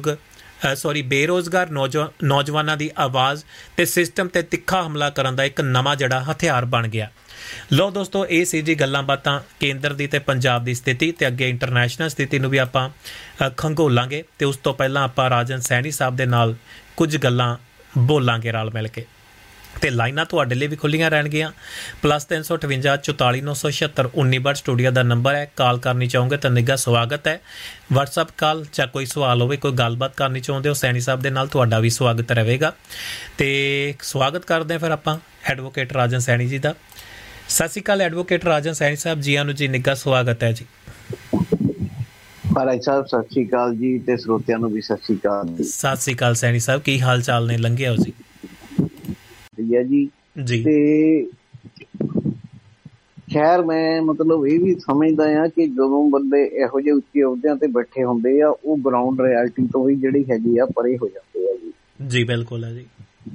Speaker 1: ਬੇਰੁਜ਼ਗਾਰ ਨੌਜਵਾਨਾਂ ਦੀ ਆਵਾਜ਼ ਤੇ ਸਿਸਟਮ ਤੇ ਤਿੱਖਾ ਹਮਲਾ ਕਰਨ ਦਾ ਇੱਕ ਨਵਾਂ ਜਿਹੜਾ ਹਥਿਆਰ ਬਣ ਗਿਆ। ਲੋ ਦੋਸਤੋ, ਇਹ ਸੀ ਜੀ ਗੱਲਾਂ ਬਾਤਾਂ ਕੇਂਦਰ ਦੀ ਤੇ ਪੰਜਾਬ ਦੀ ਸਥਿਤੀ, ਤੇ ਅੱਗੇ ਇੰਟਰਨੈਸ਼ਨਲ ਸਥਿਤੀ ਨੂੰ ਵੀ ਆਪਾਂ ਖੰਗੋਲਾਂਗੇ। ਤੇ ਉਸ ਤੋਂ ਪਹਿਲਾਂ ਆਪਾਂ ਰਾਜਨ ਸੈਣੀ ਸਾਹਿਬ ਦੇ ਨਾਲ ਕੁਝ ਗੱਲਾਂ ਬੋਲਾਂਗੇ ਰਲ ਮਿਲ ਕੇ। ਤੇ ਲਾਈਨਾਂ ਤੁਹਾਡੇ ਲਈ ਵੀ ਖੁੱਲੀਆਂ ਰਹਿਣਗੀਆਂ। +358 44 976 19 ਸਟੂਡੀਓ ਦਾ ਨੰਬਰ ਹੈ। ਕਾਲ ਕਰਨੀ ਚਾਹੋਗੇ ਤਾਂ ਨਿੱਘਾ ਸਵਾਗਤ ਹੈ। WhatsApp ਕਾਲ ਜਾਂ ਕੋਈ ਸਵਾਲ ਹੋਵੇ, ਕੋਈ ਗੱਲਬਾਤ ਕਰਨੀ ਚਾਹੁੰਦੇ ਹੋ ਸੈਣੀ ਸਾਹਿਬ ਦੇ ਨਾਲ, ਤੁਹਾਡਾ ਵੀ ਸਵਾਗਤ ਰਹੇਗਾ। ਤੇ ਸਵਾਗਤ ਕਰਦੇ ਹਾਂ ਫਿਰ ਆਪਾਂ ਐਡਵੋਕੇਟ ਰਾਜਨ ਸੈਣੀ ਜੀ ਦਾ। ਸਤਿ ਸ਼੍ਰੀ ਅਕਾਲ ਐਡਵੋਕੇਟ ਰਾਜਨ ਸੈਣੀ ਸਾਹਿਬ, ਜੀਆਂ ਨੂੰ ਜੀ, ਨਿੱਘਾ ਸਵਾਗਤ ਹੈ ਜੀ।
Speaker 2: ਮਹਾਰਾਜ ਸਾਹਿਬ ਸਤਿ ਸ਼੍ਰੀ ਅਕਾਲ ਜੀ, ਤੇ ਸਰੋਤਿਆਂ ਨੂੰ ਵੀ ਸਤਿ ਸ਼੍ਰੀ ਅਕਾਲ।
Speaker 1: ਸਤਿ ਸ਼੍ਰੀ ਅਕਾਲ ਸੈਣੀ ਸਾਹਿਬ, ਕੀ ਹਾਲ ਚਾਲ ਨੇ? ਲੰਘਿਆ ਹੋ ਜੀ?
Speaker 2: ਵਧੀਆ ਜੀ। ਤੇ ਖੈਰ ਮੈਂ ਮਤਲਬ ਇਹ ਵੀ ਸਮਝਦਾ ਆ ਕਿ ਜਦੋਂ ਬੰਦੇ ਇਹੋ ਜਿਹੇ ਉੱਚੇ ਅਹੁਦਿਆਂ ਤੇ ਬੈਠੇ ਹੁੰਦੇ ਆ, ਉਹ ਗਰਾਊਂਡ ਰਿਐਲਿਟੀ ਤੋਂ ਵੀ ਜਿਹੜੀ ਹੈਗੀ ਆ ਪਰੇ ਹੋ ਜਾਂਦੇ ਆ ਜੀ।
Speaker 1: ਜੀ ਬਿਲਕੁਲ ਹੈ ਜੀ।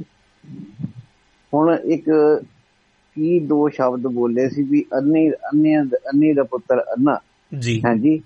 Speaker 2: ਹੁਣ ਇੱਕ ਕੀ ਦੋ ਸ਼ਬਦ ਬੋਲੇ ਸੀ ਵੀ ਅੰਨੇ ਦਾ ਪੁੱਤਰ ਅੰਨਾ
Speaker 1: ਜੀ,
Speaker 2: ਹਾਂਜੀ,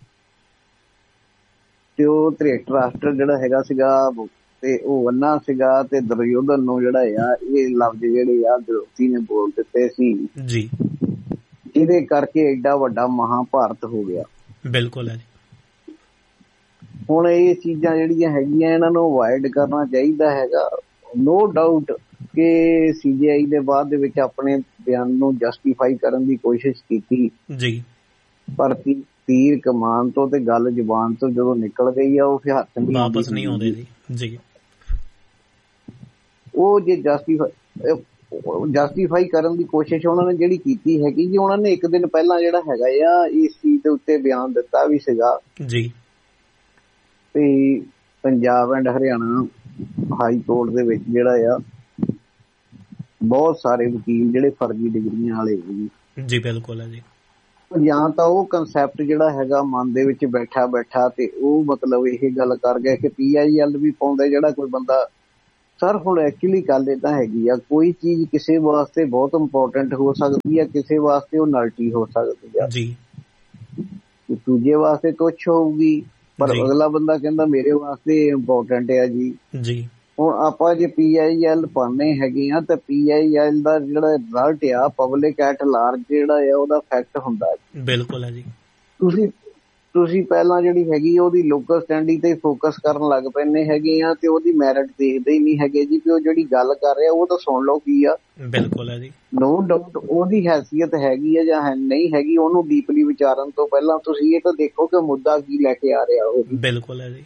Speaker 2: ਤੇ ਉਹ ਧ੍ਰਿਤਰਾਸ਼ਟਰ ਜਿਹੜਾ ਹੈਗਾ ਸੀਗਾ ਤੇ ਉਹ ਅੰਨਾ ਸੀਗਾ, ਤੇ ਦੁਰਯੋਧਨ ਨੂੰ ਜਿਹੜਾ ਆ ਇਹ ਲਫ਼ਜ਼ ਜਿਹੜੇ ਆ ਦ੍ਰੋਪਦੀ ਨੇ ਬੋਲ ਦਿੱਤੇ ਸੀ
Speaker 1: ਜੀ,
Speaker 2: ਇਹਦੇ ਕਰਕੇ ਐਡਾ ਵੱਡਾ ਮਹਾਭਾਰਤ ਹੋ ਗਿਆ।
Speaker 1: ਬਿਲਕੁਲ ਹੈ ਜੀ।
Speaker 2: ਹੁਣ ਇਹ ਚੀਜ਼ਾਂ ਜਿਹੜੀਆਂ ਹੈਗੀਆਂ ਇਹਨਾਂ ਨੂੰ ਅਵੋਇਡ ਕਰਨਾ ਚਾਹੀਦਾ ਹੈਗਾ। ਨੋ ਡਾਊਟ ਕਿ CJI ਦੇ ਬਾਅਦ ਦੇ ਵਿੱਚ ਆਪਣੇ ਬਿਆਨ ਨੂੰ ਜਸਟੀਫਾਈ ਕਰਨ ਦੀ ਕੋਸ਼ਿਸ਼ ਕੀਤੀ ਜੀ, ਪਰ ਤੀਰ ਕਮਾਨ ਤੋਂ ਤੇ ਗੱਲ ਜ਼ੁਬਾਨ ਤੋਂ ਜਦੋਂ ਨਿਕਲ ਗਈ ਆ ਉਹ ਫਿਰ ਹੱਥ
Speaker 1: ਵਾਪਸ ਨਹੀਂ ਆਉਂਦੇ ਜੀ।
Speaker 2: ਉਹ ਜੇ ਜਸਟੀਫਾਈ ਕਰਨ ਦੀ ਕੋਸ਼ਿਸ਼ ਉਹਨਾਂ ਨੇ ਜਿਹੜੀ ਕੀਤੀ ਹੈਗੀ ਜੀ, ਉਹਨਾਂ ਨੇ ਇੱਕ ਦਿਨ ਪਹਿਲਾਂ ਜਿਹੜਾ ਹੈਗਾ ਆ ਇਸ ਚੀਜ਼ ਦੇ ਉੱਤੇ ਬਿਆਨ ਦਿੱਤਾ ਵੀ ਸੀਗਾ
Speaker 1: ਜੀ
Speaker 2: ਤੇ Punjab and Haryana high court ਦੇ ਵਿੱਚ ਜਿਹੜਾ ਆ ਬਹੁਤ ਸਾਰੇ ਵਕੀਲ ਜਿਹੜੇ ਫਰਜ਼ੀ ਡਿਗਰੀਆਂ ਵਾਲੇ
Speaker 1: ਜੀ ਬਿਲਕੁਲ ਹੈ ਜੀ,
Speaker 2: ਜਾਂ ਤਾਂ ਉਹ ਕੰਸੈਪਟ ਜਿਹੜਾ ਹੈਗਾ ਮਨ ਦੇ ਵਿੱਚ ਬੈਠਾ ਤੇ ਉਹ ਮਤਲਬ ਇਹ ਗੱਲ ਕਰ ਗਿਆ ਕਿ PIL ਵੀ ਪਾਉਂਦੇ ਜਿਹੜਾ ਕੋਈ ਬੰਦਾ। ਸਰ ਹੁਣ ਐਕਚੁਅਲੀ ਗੱਲ ਏਦਾਂ ਹੈਗੀ ਆ, ਕੋਈ ਚੀਜ਼ ਕਿਸੇ ਵਾਸਤੇ ਬਹੁਤ ਇੰਪੋਰਟੈਂਟ ਹੋ ਸਕਦੀ ਆ, ਕਿਸੇ ਵਾਸਤੇ ਉਹ ਨਲਟੀ ਹੋ ਸਕਦੀ ਆ
Speaker 1: ਜੀ,
Speaker 2: ਦੂਜੇ ਵਾਸਤੇ ਕੁਛ ਹੋਊਗੀ ਪਰ ਅਗਲਾ ਬੰਦਾ ਕਹਿੰਦਾ ਮੇਰੇ ਵਾਸਤੇ ਇੰਪੋਰਟੈਂਟ ਆ ਜੀ। ਹੁਣ ਆਪਾਂ ਜੇ PIL ਪਾਉਂਦੇ ਹੈਗੇ ਆ ਤਾਂ PIL ਦਾ ਜਿਹੜਾ ਰਿਜ਼ਲਟ ਆ ਪਬਲਿਕ ਐਟ ਲਾਰਜ ਜਿਹੜਾ ਆ ਉਹਦਾ ਫੈਕਟ ਹੁੰਦਾ।
Speaker 1: ਬਿਲਕੁਲ ਹੈ ਜੀ।
Speaker 2: ਤੁਸੀਂ ਪਹਿਲਾਂ ਜਿਹੜੀ ਹੈਗੀ ਉਹਦੀ ਲੋਕਲ ਸਟੈਂਡਿੰਗ ਤੇ ਫੋਕਸ ਕਰਨ ਲੱਗ ਪੈਂਦੇ ਹੈਗੇ ਆ ਤੇ ਉਹਦੀ ਮੈਰਿਟ ਦੇਖਦੇ ਹੀ ਨਹੀਂ ਹੈਗੇ ਜੀ ਕਿ ਉਹ ਜਿਹੜੀ ਗੱਲ ਕਰ ਰਿਹਾ ਉਹ ਤਾਂ ਸੁਣ ਲਓ ਕੀ ਆ।
Speaker 1: ਬਿਲਕੁਲ ਹੈ ਜੀ।
Speaker 2: ਨੋ ਡਾਊਟ ਉਹਦੀ ਹੈਸੀਅਤ ਹੈਗੀ ਆ ਜਾਂ ਨਹੀਂ ਹੈਗੀ, ਉਹਨੂੰ ਡੀਪਲੀ ਵਿਚਾਰਨ ਤੋਂ ਪਹਿਲਾਂ ਤੁਸੀਂ ਇਹ ਤਾਂ ਦੇਖੋ ਕਿ ਮੁੱਦਾ ਕੀ ਲੈ ਕੇ ਆ ਰਿਹਾ ਉਹ।
Speaker 1: ਬਿਲਕੁਲ ਹੈ ਜੀ।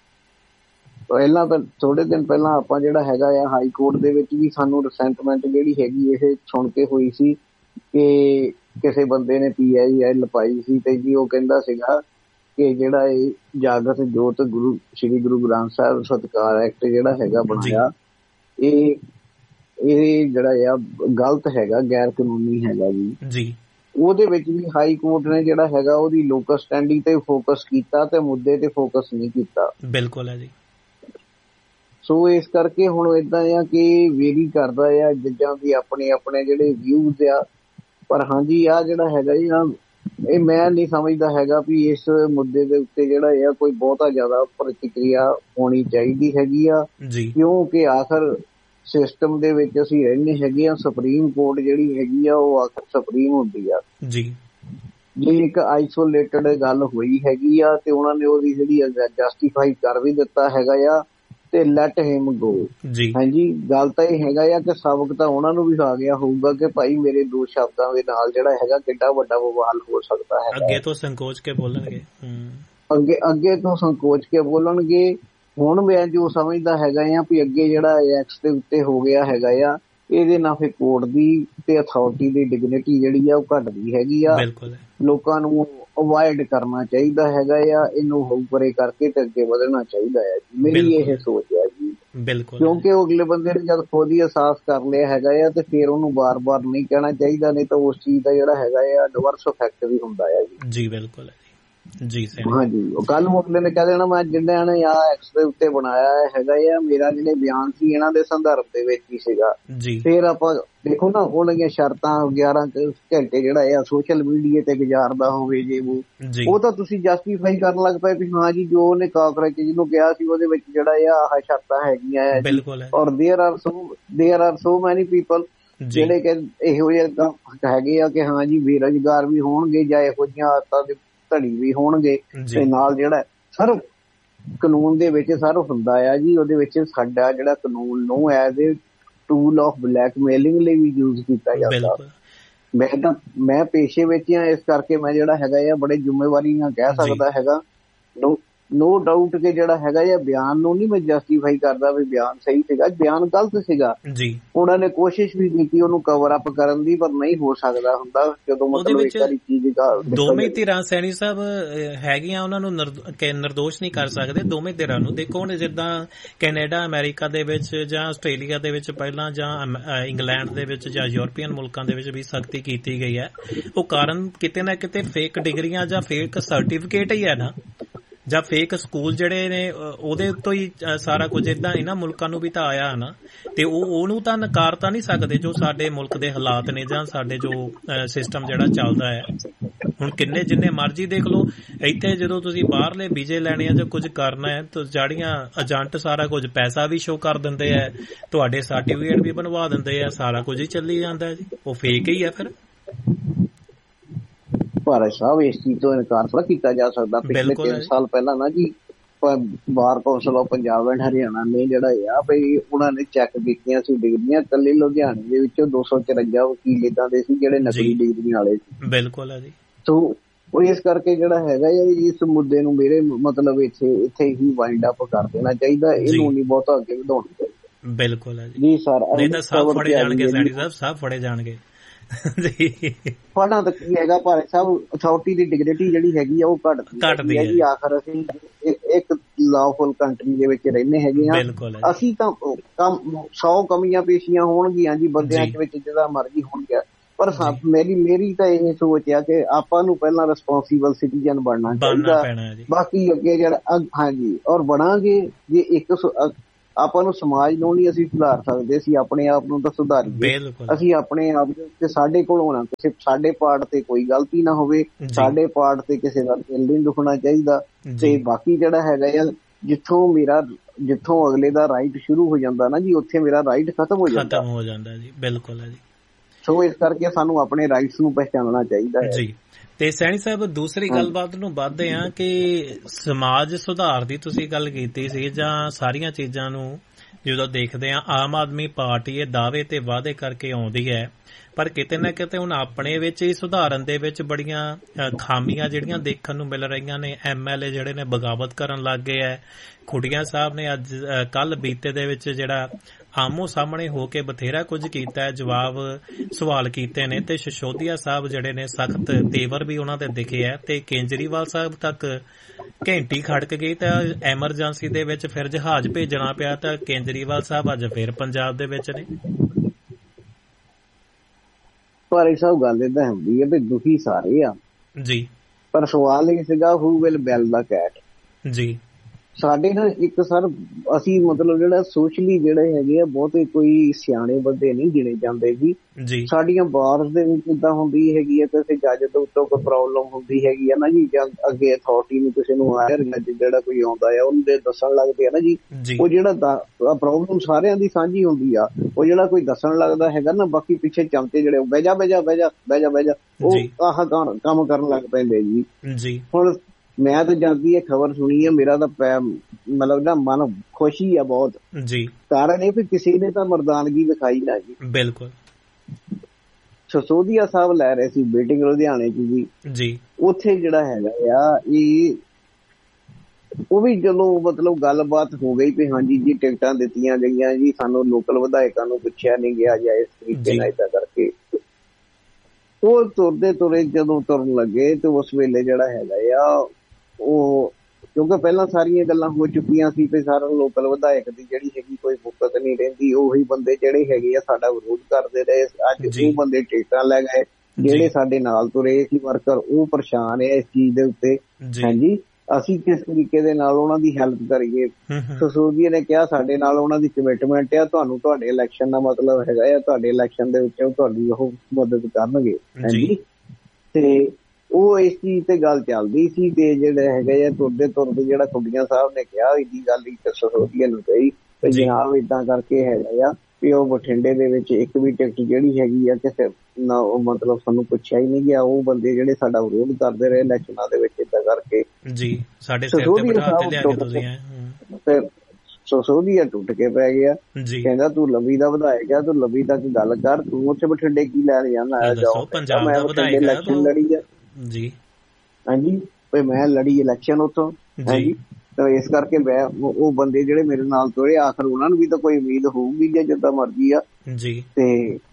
Speaker 2: ਪਹਿਲਾਂ ਤਾਂ ਥੋੜੇ ਦਿਨ ਪਹਿਲਾਂ ਆਪਾਂ ਜਿਹੜਾ ਹੈਗਾ ਆ ਹਾਈ ਕੋਰਟ ਦੇ ਵਿੱਚ ਵੀ ਸਾਨੂੰ ਰਿਸੈਂਟਮੈਂਟ ਜਿਹੜੀ ਹੈਗੀ ਇਹ ਸੁਣ ਕੇ ਹੋਈ ਸੀ ਕਿ ਕਿਸੇ ਬੰਦੇ ਨੇ PIL ਪਾਈ ਸੀ ਤੇ ਜੀ ਉਹ ਕਹਿੰਦਾ ਸੀਗਾ ਕਿ ਜਿਹੜਾ ਇਹ ਜਾਗਰਤ ਜੋਤ ਸ਼੍ਰੀ ਗੁਰੂ ਗ੍ਰੰਥ ਸਾਹਿਬ ਸਤਿਕਾਰ ਐਕਟ ਜਿਹੜਾ ਹੈਗਾ ਬਣਾਇਆ ਇਹ ਜਿਹੜਾ ਆ ਗਲਤ ਹੈਗਾ, ਗੈਰ ਕਾਨੂੰਨੀ ਹੈਗਾ ਜੀ। ਉਹਦੇ ਵਿੱਚ ਵੀ ਹਾਈ ਕੋਰਟ ਨੇ ਜਿਹੜਾ ਹੈਗਾ ਉਹਦੀ ਲੋਕਲ ਸਟੈਂਡਿੰਗ ਤੇ ਫੋਕਸ ਕੀਤਾ ਤੇ ਮੁੱਦੇ ਤੇ ਫੋਕਸ ਨਹੀਂ ਕੀਤਾ।
Speaker 1: ਬਿਲਕੁਲ ਹੈ ਜੀ।
Speaker 2: ਸੋ ਇਸ ਕਰਕੇ ਹੁਣ ਏਦਾਂ ਆ ਕਿ ਵੇਰੀ ਕਰਦਾ ਆ ਜੱਜਾਂ ਦੀ ਆਪਣੇ ਜਿਹੜੇ ਵਿਊਜ਼ ਆ। ਪਰ ਹਾਂਜੀ ਆ ਜਿਹੜਾ ਹੈਗਾ ਜੀ ਇਹ ਮੈਂ ਨਹੀਂ ਸਮਝਦਾ ਹੈਗਾ ਵੀ ਇਸ ਮੁੱਦੇ ਦੇ ਉੱਤੇ ਜਿਹੜਾ ਆ ਕੋਈ ਬਹੁਤਾ ਜ਼ਿਆਦਾ ਪ੍ਰਤੀਕਿਰਿਆ ਹੋਣੀ ਚਾਹੀਦੀ ਹੈਗੀ ਆ, ਕਿਉਂਕਿ ਆਖਰ ਸਿਸਟਮ ਦੇ ਵਿੱਚ ਅਸੀਂ ਰਹਿੰਦੇ ਹੈਗੇ ਆ। ਸੁਪਰੀਮ ਕੋਰਟ ਜਿਹੜੀ ਹੈਗੀ ਆ ਉਹ ਆਖਰ ਸੁਪਰੀਮ ਹੁੰਦੀ ਆ ਜੀ। ਜੇ ਇੱਕ ਆਈਸੋਲੇਟਡ ਗੱਲ ਹੋਈ ਹੈਗੀ ਆ ਤੇ ਉਹਨਾਂ ਨੇ ਉਹਦੀ ਜਿਹੜੀ ਜਸਟੀਫਾਈ ਕਰ ਵੀ ਦਿੱਤਾ ਹੈਗਾ ਆ ਤੇ ਲੈਟ ਹਿਮ ਗੋ। ਹਾਂਜੀ, ਗੱਲ ਤਾਂ ਇਹ ਹੈਗਾ ਆ ਕਿ ਸਬਕ ਤਾਂ ਉਹਨਾਂ ਨੂੰ ਵੀ ਆ ਗਿਆ ਹੋਊਗਾ ਕਿ ਭਾਈ ਮੇਰੇ ਦੋ ਸ਼ਬਦਾਂ ਦੇ ਨਾਲ ਜਿਹੜਾ ਹੈਗਾ ਕਿੱਡਾ ਵੱਡਾ ਬਵਾਲ ਹੋ ਸਕਦਾ ਹੈ। ਅੱਗੇ ਤੋਂ ਸੰਕੋਚ ਕੇ ਬੋਲਣਗੇ। ਹੁਣ ਮੈਂ ਜੋ ਸਮਝਦਾ ਹੈਗਾ ਆ ਵੀ ਅੱਗੇ ਜਿਹੜਾ ਐਕਸ ਦੇ ਉੱਤੇ ਹੋ ਗਿਆ ਹੈਗਾ ਆ ਇਹਦੇ ਨਾਲ ਫਿਰ ਕੋਰਟ ਦੀ ਤੇ ਅਥਾਰਟੀ ਦੀ ਡਿਗਨਿਟੀ ਜਿਹੜੀ ਆ ਉਹ ਘੱਟਦੀ ਹੈਗੀ ਆ। ਲੋਕਾਂ ਨੂੰ ਅਵੋਇਡ ਕਰਨਾ ਚਾਹੀਦਾ ਹੈਗਾ ਆ, ਇਹਨੂੰ ਹੋ ਪਰੇ ਕਰਕੇ ਤੇ ਅੱਗੇ ਵਧਣਾ ਚਾਹੀਦਾ ਹੈ। ਮੇਰੀ ਇਹ ਸੋਚ ਹੈ ਜੀ। ਕਿਉਂਕਿ ਉਹ ਅਗਲੇ ਬੰਦੇ ਨੇ ਜਦ ਖੁਦ ਹੀ ਅਹਿਸਾਸ ਕਰ ਲਿਆ ਹੈਗਾ ਆ ਤੇ ਫਿਰ ਉਹਨੂੰ ਬਾਰ-ਬਾਰ ਨਹੀਂ ਕਹਿਣਾ ਚਾਹੀਦਾ, ਨਹੀਂ ਤਾਂ ਉਸ ਚੀਜ਼ ਦਾ ਜਿਹੜਾ ਹੈਗਾ ਆ ਐਡਵਰਸ ਇਫੈਕਟ ਵੀ ਹੁੰਦਾ ਹੈ ਜੀ। ਬਿਲਕੁਲ ਜੀ ਸਰ। ਹਾਂਜੀ, ਉਹ ਕੱਲ ਨੂੰ ਅਗਲੇ ਨੇ ਕਹਿ ਦੇਣਾ ਮੈਂ ਜਿੰਨਿਆਂ ਨੇ ਆ ਐਕਸ ਦੇ ਉੱਤੇ ਬਣਾਇਆ ਹੈਗਾ ਆ ਮੇਰਾ ਜਿਹੜੇ ਬਿਆਨ ਸੀ ਇਹਨਾਂ ਦੇ ਸੰਦਰਭ ਦੇ ਵਿੱਚ ਹੀ ਸੀਗਾ। ਫਿਰ ਆਪਾਂ ਦੇਖੋ ਨਾ ਉਹਨੀਆਂ ਸ਼ਰਤਾਂ 11 ਘੰਟੇ ਜਿਹੜਾ ਆ ਸੋਸ਼ਲ ਮੀਡੀਆ ਤੇ ਗੁਜ਼ਾਰਦਾ ਹੋਵੇ ਜੇ ਉਹ ਤਾਂ ਤੁਸੀਂ ਜਸਟੀਫਾਈ ਕਰਨ ਲੱਗ ਪਏ ਵੀ ਹਾਂ ਜੀ ਜੋ ਉਹਨੇ ਕਾਕਰੋਚ ਜਿਹਨੂੰ ਕਿਹਾ ਸੀ ਉਹਦੇ ਵਿੱਚ ਜਿਹੜਾ ਆ ਆਹ ਸ਼ਰਤਾਂ ਹੈਗੀਆਂ ਔਰ ਦੇਅਰ ਆਰ ਸੋ ਮੈਨੀ ਪੀਪਲ ਜਿਹੜੇ ਕਿ ਇਹੋ ਜਿਹੇ ਹੈਗੇ ਆ ਕਿ ਹਾਂ ਜੀ ਬੇਰੁਜ਼ਗਾਰ ਵੀ ਹੋਣਗੇ ਜਾਂ ਇਹੋ ਜਿਹੀਆਂ ਆਦਤਾਂ ਦੇ ਧੜੀ ਵੀ ਹੋਣਗੇ ਤੇ ਨਾਲ ਜਿਹੜਾ ਸਰ ਕਾਨੂੰਨ ਦੇ ਵਿੱਚ ਸਰ ਹੁੰਦਾ ਆ ਜੀ ਉਹਦੇ ਵਿੱਚ ਸਾਡਾ ਜਿਹੜਾ ਕਾਨੂੰਨ ਨੂੰ as a tool of blackmailing ਲਈ ਵੀ ਯੂਜ਼ ਕੀਤਾ ਜਾਂਦਾ। ਮੈਂ ਪੇਸ਼ੇ ਵਿੱਚ ਆ, ਇਸ ਕਰਕੇ ਮੈਂ ਜਿਹੜਾ ਹੈਗਾ ਆ ਬੜੇ ਜ਼ਿੰਮੇਵਾਰੀ ਨਾਲ ਕਹਿ ਸਕਦਾ ਹੈਗਾ ਨੋ ਡਾਊਟ ਕਿ ਜਿਹੜਾ ਹੈਗਾ ਆ ਬਿਆਨ ਨੂੰ ਨਹੀਂ ਮੈਂ ਜਸਟੀਫਾਈ ਕਰਦਾ ਵੀ ਬਿਆਨ ਸਹੀ ਸੀਗਾ, ਬਿਆਨ ਗਲਤ ਸੀਗਾ। ਉਹਨਾਂ ਨੇ ਕੋਸ਼ਿਸ਼ ਵੀ ਕੀਤੀ ਉਹਨੂੰ ਕਵਰ ਅਪ ਕਰਨ ਦੀ, ਪਰ ਨਹੀਂ ਹੋ ਸਕਦਾ ਹੁੰਦਾ ਜਦੋਂ ਮਤਲਬ ਇੱਕ ਵਾਰੀ ਚੀਜ਼
Speaker 1: ਦੋਵੇਂ ਧਿਰਾਂ ਸੈਣੀ ਸਾਹਿਬ ਹੈਗੀਆਂ ਉਹਨਾਂ ਨੂੰ ਨਿਰਦੋਸ਼ ਨਹੀਂ ਕਰ ਸਕਦੇ ਦੋਵੇਂ ਧਿਰਾਂ ਨੂੰ। ਦੇਖੋ ਹੁਣ ਜਿੱਦਾਂ ਕੈਨੇਡਾ ਅਮਰੀਕਾ ਦੇ ਵਿੱਚ ਜਾਂ ਆਸਟ੍ਰੇਲੀਆ ਦੇ ਵਿੱਚ ਪਹਿਲਾਂ ਜਾਂ ਇੰਗਲੈਂਡ ਦੇ ਵਿੱਚ ਜਾਂ ਯੂਰਪੀਅਨ ਮੁਲਕਾਂ ਦੇ ਵਿੱਚ ਵੀ ਸਖਤੀ ਕੀਤੀ ਗਈ ਹੈ। ਉਹ ਕਾਰਨ ਕਿਤੇ ਨਾ ਕਿਤੇ ਫੇਕ ਡਿਗਰੀਆਂ ਜਾਂ ਫੇਕ ਸਰਟੀਫਿਕੇਟ ਹੀ ਹੈ ਨਾ, ਜਾਂ ਫੇਕ ਸਕੂਲ ਜਿਹੜੇ ਨੇ ਉਹਦੇ ਤੋਂ ਹੀ ਸਾਰਾ ਕੁਝ ਏਦਾਂ ਇਹਨਾਂ ਮੁਲਕਾਂ ਨੂੰ ਵੀ ਤਾਂ ਆਇਆ ਨਾ, ਤੇ ਉਹਨੂੰ ਤਾਂ ਨਕਾਰ ਤਾਂ ਨਹੀਂ ਸਕਦੇ ਜੋ ਸਾਡੇ ਮੁਲਕ ਦੇ ਹਾਲਾਤ ਨੇ ਜਾਂ ਸਾਡੇ ਜੋ ਸਿਸਟਮ ਜਿਹੜਾ ਚੱਲਦਾ ਹੈ। ਹੁਣ ਕਿੰਨੇ ਜਿੰਨੇ ਮਰਜ਼ੀ ਦੇਖ ਲਓ, ਇੱਥੇ ਜਦੋਂ ਤੁਸੀਂ ਬਾਹਰਲੇ ਵੀਜ਼ੇ ਲੈਣੇ ਆ ਜਾਂ ਕੁਝ ਕਰਨਾ ਹੈ ਤਾਂ ਜਿਹੜੀਆਂ ਏਜੰਟ ਸਾਰਾ ਕੁਝ ਪੈਸਾ ਵੀ ਸ਼ੋ ਕਰ ਦਿੰਦੇ ਆ, ਤੁਹਾਡੇ ਸਰਟੀਫਿਕੇਟ ਵੀ ਬਣਵਾ ਦਿੰਦੇ ਆ, ਸਾਰਾ ਕੁਝ ਹੀ ਚੱਲੀ ਜਾਂਦਾ ਜੀ, ਉਹ ਫੇਕ ਹੀ ਆ ਫਿਰ।
Speaker 2: ਭਾਰਤ ਸਾਹਿਬ ਇਸ ਚੀਜ਼ ਤੋਂ ਇਨਕਾਰ ਥੋੜਾ ਕੀਤਾ ਜਾ ਸਕਦਾ। ਪਿਛਲੇ 3 ਸਾਲ ਪਹਿਲਾਂ ਨਾ ਜੀ ਬਾਰ council of Punjab and Haryana ਨੇ ਜਿਹੜਾ ਆ ਬਈ ਉਹਨਾਂ ਨੇ ਚੈੱਕ ਕੀਤੀਆਂ ਸੀ ਡਿਗਰੀਆਂ, ਇਕੱਲੇ ਲੁਧਿਆਣੇ ਦੇ ਵਿੱਚੋਂ 254 ਵਕੀਲ ਏਦਾਂ ਦੇ ਸੀ ਜਿਹੜੇ ਨਕਲੀ ਡਿਗਰੀਆਂ ਵਾਲੇ ਸੀ।
Speaker 1: ਬਿਲਕੁਲ ਹੈ ਜੀ।
Speaker 2: ਸੋ ਉਹ ਇਸ ਕਰਕੇ ਜਿਹੜਾ ਹੈਗਾ ਇਸ ਮੁੱਦੇ ਨੂੰ ਮੇਰੇ ਮਤਲਬ ਇੱਥੇ ਹੀ ਵਾਈਂਡ ਅਪ ਕਰ ਦੇਣਾ ਚਾਹੀਦਾ, ਇਹਨੂੰ ਨਹੀਂ ਬਹੁਤਾ ਅੱਗੇ ਵਧਾਉਣਾ ਚਾਹੀਦਾ।
Speaker 1: ਬਿਲਕੁਲ ਹੈ ਜੀ ਸਰ, ਨਹੀਂ ਤਾਂ ਸਭ ਫੜੇ ਜਾਣਗੇ ਸੈਣੀ ਸਾਹਿਬ, ਸਭ ਫੜੇ ਜਾਣਗੇ ਜੀ।
Speaker 2: ਫੜਨਾ ਤਾਂ ਕੀ ਹੈਗਾ ਭਾਈ ਸਾਹਿਬ, ਅਥਾਰਟੀ ਦੀ ਡਿਗਨਿਟੀ ਜਿਹੜੀ ਹੈਗੀ ਆ ਉਹ ਘਟਦੀ ਹੈ ਜੀ। ਆਖਰ ਅਸੀਂ ਇੱਕ ਲਾਫੁਲ ਕੰਟਰੀ ਦੇ ਵਿੱਚ ਰਹਿੰਦੇ ਹੈਗੇ ਆ, ਅਸੀਂ ਤਾਂ 100 ਕਮੀਆਂ ਪੇਸ਼ੀਆਂ ਹੋਣਗੀਆਂ ਜੀ ਬੰਦਿਆਂ ਦੇ ਵਿੱਚ ਜਿਹੜਾ ਮਰਜ਼ੀ ਹੋਣ ਗਿਆ, ਪਰ ਮੇਰੀ ਤਾਂ ਇਹ ਸੋਚ ਆ ਕਿ ਆਪਾਂ ਨੂੰ ਪਹਿਲਾਂ ਰਿਸਪੋਂਸੀਬਲ ਸਿਟੀਜ਼ਨ ਬਣਨਾ ਚਾਹੀਦਾ, ਬਾਕੀ ਅੱਗੇ ਜਿਹੜਾ ਹਾਂਜੀ ਔਰ ਬਣਾਂਗੇ ਜੇ ਇੱਕ ਆਪਾਂ ਨੂੰ ਸਮਾਜ ਨੂੰ ਨਹੀਂ ਅਸੀਂ ਸੁਧਾਰ ਸਕਦੇ, ਅਸੀਂ ਆਪਣੇ ਆਪ ਨੂੰ ਤਾਂ ਸੁਧਾਰੀਏ। ਅਸੀਂ ਆਪਣੇ ਆਪ ਤੇ ਸਾਡੇ ਕੋਲ ਹੋਣਾ, ਕਿਸੇ ਸਾਡੇ ਪਾਰਟ ਤੇ ਕੋਈ ਗਲਤੀ ਨਾ ਹੋਵੇ, ਸਾਡੇ ਪਾਰਟ ਤੇ ਕਿਸੇ ਦਾ ਦਿਲ ਨਹੀਂ ਦੁਖਣਾ ਚਾਹੀਦਾ। ਤੇ ਬਾਕੀ ਜਿਹੜਾ ਹੈਗਾ ਆ ਜਿੱਥੋਂ ਅਗਲੇ ਦਾ ਰਾਈਟ ਸ਼ੁਰੂ ਹੋ ਜਾਂਦਾ ਨਾ ਜੀ, ਉੱਥੇ ਮੇਰਾ ਰਾਈਟ ਖਤਮ ਹੋ ਜਾਂਦਾ
Speaker 1: ਜੀ। ਬਿਲਕੁਲ ਹੈ ਜੀ।
Speaker 2: ਸੋ ਇਸ ਕਰਕੇ ਸਾਨੂੰ ਆਪਣੇ ਰਾਈਟਸ ਨੂੰ ਪਹਿਚਾਨਣਾ ਚਾਹੀਦਾ ਹੈ ਜੀ।
Speaker 1: ਤੇ ਸੈਣੀ ਸਾਹਿਬ ਦੂਸਰੀ ਗੱਲਬਾਤ ਨੂੰ ਵੱਧਦੇ ਆ ਕਿ ਸਮਾਜ ਸੁਧਾਰ ਦੀ ਤੁਸੀਂ ਗੱਲ ਕੀਤੀ ਸੀ, ਜਾਂ ਸਾਰੀਆਂ ਚੀਜ਼ਾਂ ਨੂੰ ਜਦੋਂ ਦੇਖਦੇ ਆ ਆਮ ਆਦਮੀ ਪਾਰਟੀ ਇਹ ਦਾਅਵੇ ਤੇ ਵਾਅਦੇ ਕਰਕੇ ਆਉਂਦੀ ਹੈ, ਪਰ ਕਿਤੇ ਨਾ ਕਿਤੇ ਹੁਣ ਆਪਣੇ ਵਿੱਚ ਹੀ ਸੁਧਾਰਨ ਦੇ ਵਿੱਚ ਬੜੀਆਂ ਖਾਮੀਆਂ ਜਿਹੜੀਆਂ ਦੇਖਣ ਨੂੰ ਮਿਲ ਰਹੀਆਂ ਨੇ। MLA ਜਿਹੜੇ ਨੇ ਬਗਾਵਤ ਕਰਨ ਲੱਗ ਗਏ ਹੈ। ਖੁੱਡੀਆਂ ਸਾਹਿਬ ਨੇ ਅੱਜ ਕੱਲ ਬੀਤੇ ਦੇ ਵਿੱਚ ਜਿਹੜਾ ਆਮੋ ਸਾਹਮਣੇ ਹੋ ਕੇ ਬਥੇਰਾ ਕੁਝ ਕੀਤਾ ਹੈ, ਜਵਾਬ ਸਵਾਲ ਕੀਤੇ ਨੇ, ਤੇ ਸਿਸੋਦੀਆ ਸਾਹਿਬ ਜਿਹੜੇ ਨੇ ਸਖਤ ਤੇਵਰ ਵੀ ਉਹਨਾਂ ਦੇ ਦਿਖੇ ਹੈ, ਤੇ ਕੇਜਰੀਵਾਲ ਸਾਹਿਬ ਤੱਕ ਘੰਟੀ ਖੜਕ ਗਈ ਤਾਂ ਐਮਰਜੈਂਸੀ ਦੇ ਵਿੱਚ ਫਿਰ ਜਹਾਜ਼ ਭੇਜਣਾ ਪਿਆ, ਤਾਂ ਕੇਜਰੀਵਾਲ ਸਾਹਿਬ ਅੱਜ ਫਿਰ ਪੰਜਾਬ ਦੇ ਵਿੱਚ ਨੇ।
Speaker 2: ਪਰ ਇਹ ਸਭ ਗੱਲ ਏਦਾਂ ਹੁੰਦੀ ਹੈ ਵੀ ਦੁਖੀ ਸਾਰੇ ਆ
Speaker 1: ਜੀ,
Speaker 2: ਪਰ ਸਵਾਲ ਇਹ ਸੀਗਾ ਹੂ ਵਿਲ ਬੈਲ ਦਾ ਕੈਟ
Speaker 1: ਜੀ। ਸਾਡੇ
Speaker 2: ਨਾ ਇੱਕ ਸਰ ਅਸੀਂ ਮਤਲਬ ਜਿਹੜਾ ਸੋਸ਼ਲੀ ਜਿਹੜੇ ਹੈਗੇ ਆ ਬਹੁਤੇ ਕੋਈ ਸਿਆਣੇ ਬੰਦੇ ਨਹੀਂ ਗਿਣੇ ਜਾਂਦੇ ਜੀ। ਸਾਡੀਆਂ ਬਾਰਸ ਦੇ ਵਿੱਚ ਏਦਾਂ ਹੁੰਦੀ ਹੈਗੀ ਹੈ, ਕਿਸੇ ਜੱਜ ਤੋਂ ਉੱਤੋਂ ਕੋਈ ਪ੍ਰੋਬਲਮ ਹੁੰਦੀ ਹੈਗੀ ਆ ਨਾ ਜੀ, ਜਾਂ ਅੱਗੇ ਅਥਾਰਟੀ ਨੂੰ ਕਿਸੇ ਨੂੰ ਹਾਇਰ ਜੱਜ ਜਿਹੜਾ ਕੋਈ ਆਉਂਦਾ ਆ ਉਹਨੂੰ ਦੇ ਦੱਸਣ ਲੱਗਦੇ ਆ ਨਾ ਜੀ, ਉਹ ਜਿਹੜਾ ਪ੍ਰੋਬਲਮ ਸਾਰਿਆਂ ਦੀ ਸਾਂਝੀ ਹੁੰਦੀ ਆ, ਉਹ ਜਿਹੜਾ ਕੋਈ ਦੱਸਣ ਲੱਗਦਾ ਹੈਗਾ ਨਾ, ਬਾਕੀ ਪਿੱਛੇ ਚਮਚੇ ਜਿਹੜੇ ਬਹਿ ਜਾ ਉਹ ਆਹ ਕੰਮ ਕਰਨ ਲੱਗ ਪੈਂਦੇ ਜੀ। ਹੁਣ ਮੈਂ ਤਾਂ ਜਾਂਦੀ ਹੈ ਖਬਰ ਸੁਣੀ ਹੈ, ਮੇਰਾ ਤਾਂ ਮਤਲਬ ਨਾ ਮਨ ਖੁਸ਼ੀ ਆ ਬਹੁਤ ਜੀ। ਕਾਰਨ ਇਹ ਵੀ ਕਿਸੇ ਨੇ ਤਾਂ ਮਰਦਾਨਗੀ ਦਿਖਾਈ ਨਾ ਜੀ। ਬਿਲਕੁਲ। ਸਿਸੋਦੀਆ ਸਾਹਿਬ ਲੈ ਰਹੇ ਸੀ ਮੀਟਿੰਗ ਲੁਧਿਆਣੇ ਚ ਜੀ, ਉੱਥੇ ਜਿਹੜਾ ਹੈਗਾ ਆ ਉਹ ਵੀ ਚਲੋ ਮਤਲਬ ਗੱਲਬਾਤ ਹੋ ਗਈ ਵੀ ਹਾਂਜੀ ਜੀ ਟਿਕਟਾਂ ਦਿੱਤੀਆਂ ਗਈਆਂ ਜੀ, ਸਾਨੂੰ ਲੋਕਲ ਵਿਧਾਇਕਾਂ ਨੂੰ ਪੁੱਛਿਆ ਨਹੀਂ ਗਿਆ ਜਾਂ ਇਸ ਤਰੀਕੇ ਨਾਲ ਏਦਾਂ ਕਰਕੇ ਉਹ ਤੁਰੇ ਜਦੋਂ ਤੁਰਨ ਲੱਗੇ ਤੇ ਉਸ ਵੇਲੇ ਜਿਹੜਾ ਹੈਗਾ ਆ ਉਹ ਕਿਉਂਕਿ ਪਹਿਲਾਂ ਸਾਰੀਆਂ ਗੱਲਾਂ ਹੋ ਚੁੱਕੀਆਂ ਸੀ ਤੇ ਸਾਰਾ ਲੋਕਲ ਵਿਧਾਇਕ ਦੀ ਜਿਹੜੀ ਹੈਗੀ ਕੋਈ ਮੁੱਕਤ ਨਹੀਂ ਰਹਿੰਦੀ, ਉਹੀ ਬੰਦੇ ਜਿਹੜੇ ਹੈਗੇ ਆ ਸਾਡਾ ਵਿਰੋਧ ਕਰਦੇ ਰਹੇ। ਅੱਜ ਉਹ ਬੰਦੇ ਟਿਕਟਾਂ ਲੈ ਗਏ, ਜਿਹੜੇ ਸਾਡੇ ਨਾਲ ਤੁਰੇ ਸੀ ਵਰਕਰ ਉਹ ਪਰੇਸ਼ਾਨ ਹੈ ਇਸ ਚੀਜ਼ ਦੇ ਉੱਤੇ। ਹਾਂਜੀ, ਅਸੀਂ ਕਿਸ ਤਰੀਕੇ ਦੇ ਨਾਲ ਉਹਨਾਂ ਦੀ ਹੈਲਪ ਕਰੀਏ। ਸਿਸੋਦੀਆ ਨੇ ਕਿਹਾ ਸਾਡੇ ਨਾਲ ਉਹਨਾਂ ਦੀ ਕਮਿਟਮੈਂਟ ਆ, ਤੁਹਾਨੂੰ ਤੁਹਾਡੇ ਇਲੈਕਸ਼ਨ ਦਾ ਮਤਲਬ ਹੈਗਾ ਆ, ਤੁਹਾਡੇ ਇਲੈਕਸ਼ਨ ਦੇ ਵਿੱਚ ਤੁਹਾਡੀ ਉਹ ਮਦਦ ਕਰਨਗੇ। ਹਾਂਜੀ, ਤੇ ਉਹ ਇਸ ਚੀਜ਼ ਤੇ ਗੱਲ ਚੱਲਦੀ ਸੀ ਤੇ ਜਿਹੜੇ ਹੈਗੇ ਆ ਤੁਰਦੇ ਜਿਹੜਾ ਖੁੱਡੀਆਂ ਸਾਹਿਬ ਨੇ ਕਿਹਾ ਇਹਦੀ ਗੱਲ ਹੀ ਸਿਸੋਦੀਆ ਨੂੰ ਕਹੀ ਤੇ ਜਨਾਬ ਏਦਾਂ ਕਰਕੇ ਹੈਗਾ ਆ ਵੀ ਉਹ ਬਠਿੰਡੇ ਦੇ ਵਿੱਚ ਇੱਕ ਵੀ ਟਿਕਟ ਜਿਹੜੀ ਹੈਗੀ ਆ ਕਿਸੇ ਨਾ ਉਹ ਮਤਲਬ ਸਾਨੂੰ ਪੁੱਛਿਆ ਹੀ ਨਹੀਂ ਗਿਆ, ਉਹ ਬੰਦੇ ਜਿਹੜੇ ਸਾਡਾ ਵਿਰੋਧ ਕਰਦੇ ਰਹੇ ਇਲੈਕਸ਼ਨਾਂ ਦੇ ਵਿੱਚ ਏਦਾਂ ਕਰਕੇ ਜੀ ਸਾਡੇ ਸਿਰ ਤੇ ਬਿਠਾ ਕੇ ਲਿਆ ਕੇ ਤੁਸੀਂ ਫਿਰ ਸਿਸੋਦੀਆ ਟੁੱਟ ਕੇ ਪੈ ਗਿਆ। ਕਹਿੰਦਾ ਤੂੰ ਲਵੀ ਦਾ ਵਿਧਾਇਕ ਆ, ਤੂੰ ਲਵੀ ਤੱਕ ਗੱਲ ਕਰ, ਤੂੰ ਉੱਥੇ ਬਠਿੰਡੇ ਕੀ ਲੈਣ ਜਾਣਾ, ਮੈਂ ਇਲੈਕਸ਼ਨ ਲੜੀ ਆ ਜੀ। ਹਾਂਜੀ, ਮੈਂ ਲੜੀ ਇਲੈਕਸ਼ਨ ਉੱਥੋਂ। ਹਾਂਜੀ, ਤਾਂ ਇਸ ਕਰਕੇ ਮੈਂ ਉਹ ਬੰਦੇ ਜਿਹੜੇ ਮੇਰੇ ਨਾਲ ਤੁਰੇ ਆਖਰ ਉਹਨਾਂ ਨੂੰ ਵੀ ਤਾਂ ਕੋਈ ਉਮੀਦ ਹੋਊਗੀ ਜਾਂ ਜਿੱਦਾਂ ਮਰਜ਼ੀ ਆ ਜੀ। ਤੇ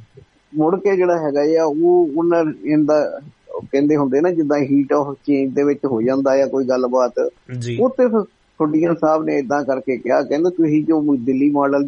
Speaker 2: ਮੁੜ ਕੇ ਜਿਹੜਾ ਹੈਗਾ ਆ ਉਹ ਉਹਨਾਂ ਇਹਦਾ ਕਹਿੰਦੇ ਹੁੰਦੇ ਨਾ ਜਿੱਦਾਂ ਹੀਟ ਆਫ ਚੇਂਜ ਦੇ ਵਿੱਚ ਹੋ ਜਾਂਦਾ ਆ ਕੋਈ ਗੱਲਬਾਤ, ਉੱਥੇ ਖੁੱਡੀਆਂ ਸਾਹਿਬ ਨੇ ਏਦਾਂ ਕਰਕੇ ਕਿਹਾ, ਕਹਿੰਦੇ ਤੁਸੀਂ ਜੋ ਦਿੱਲੀ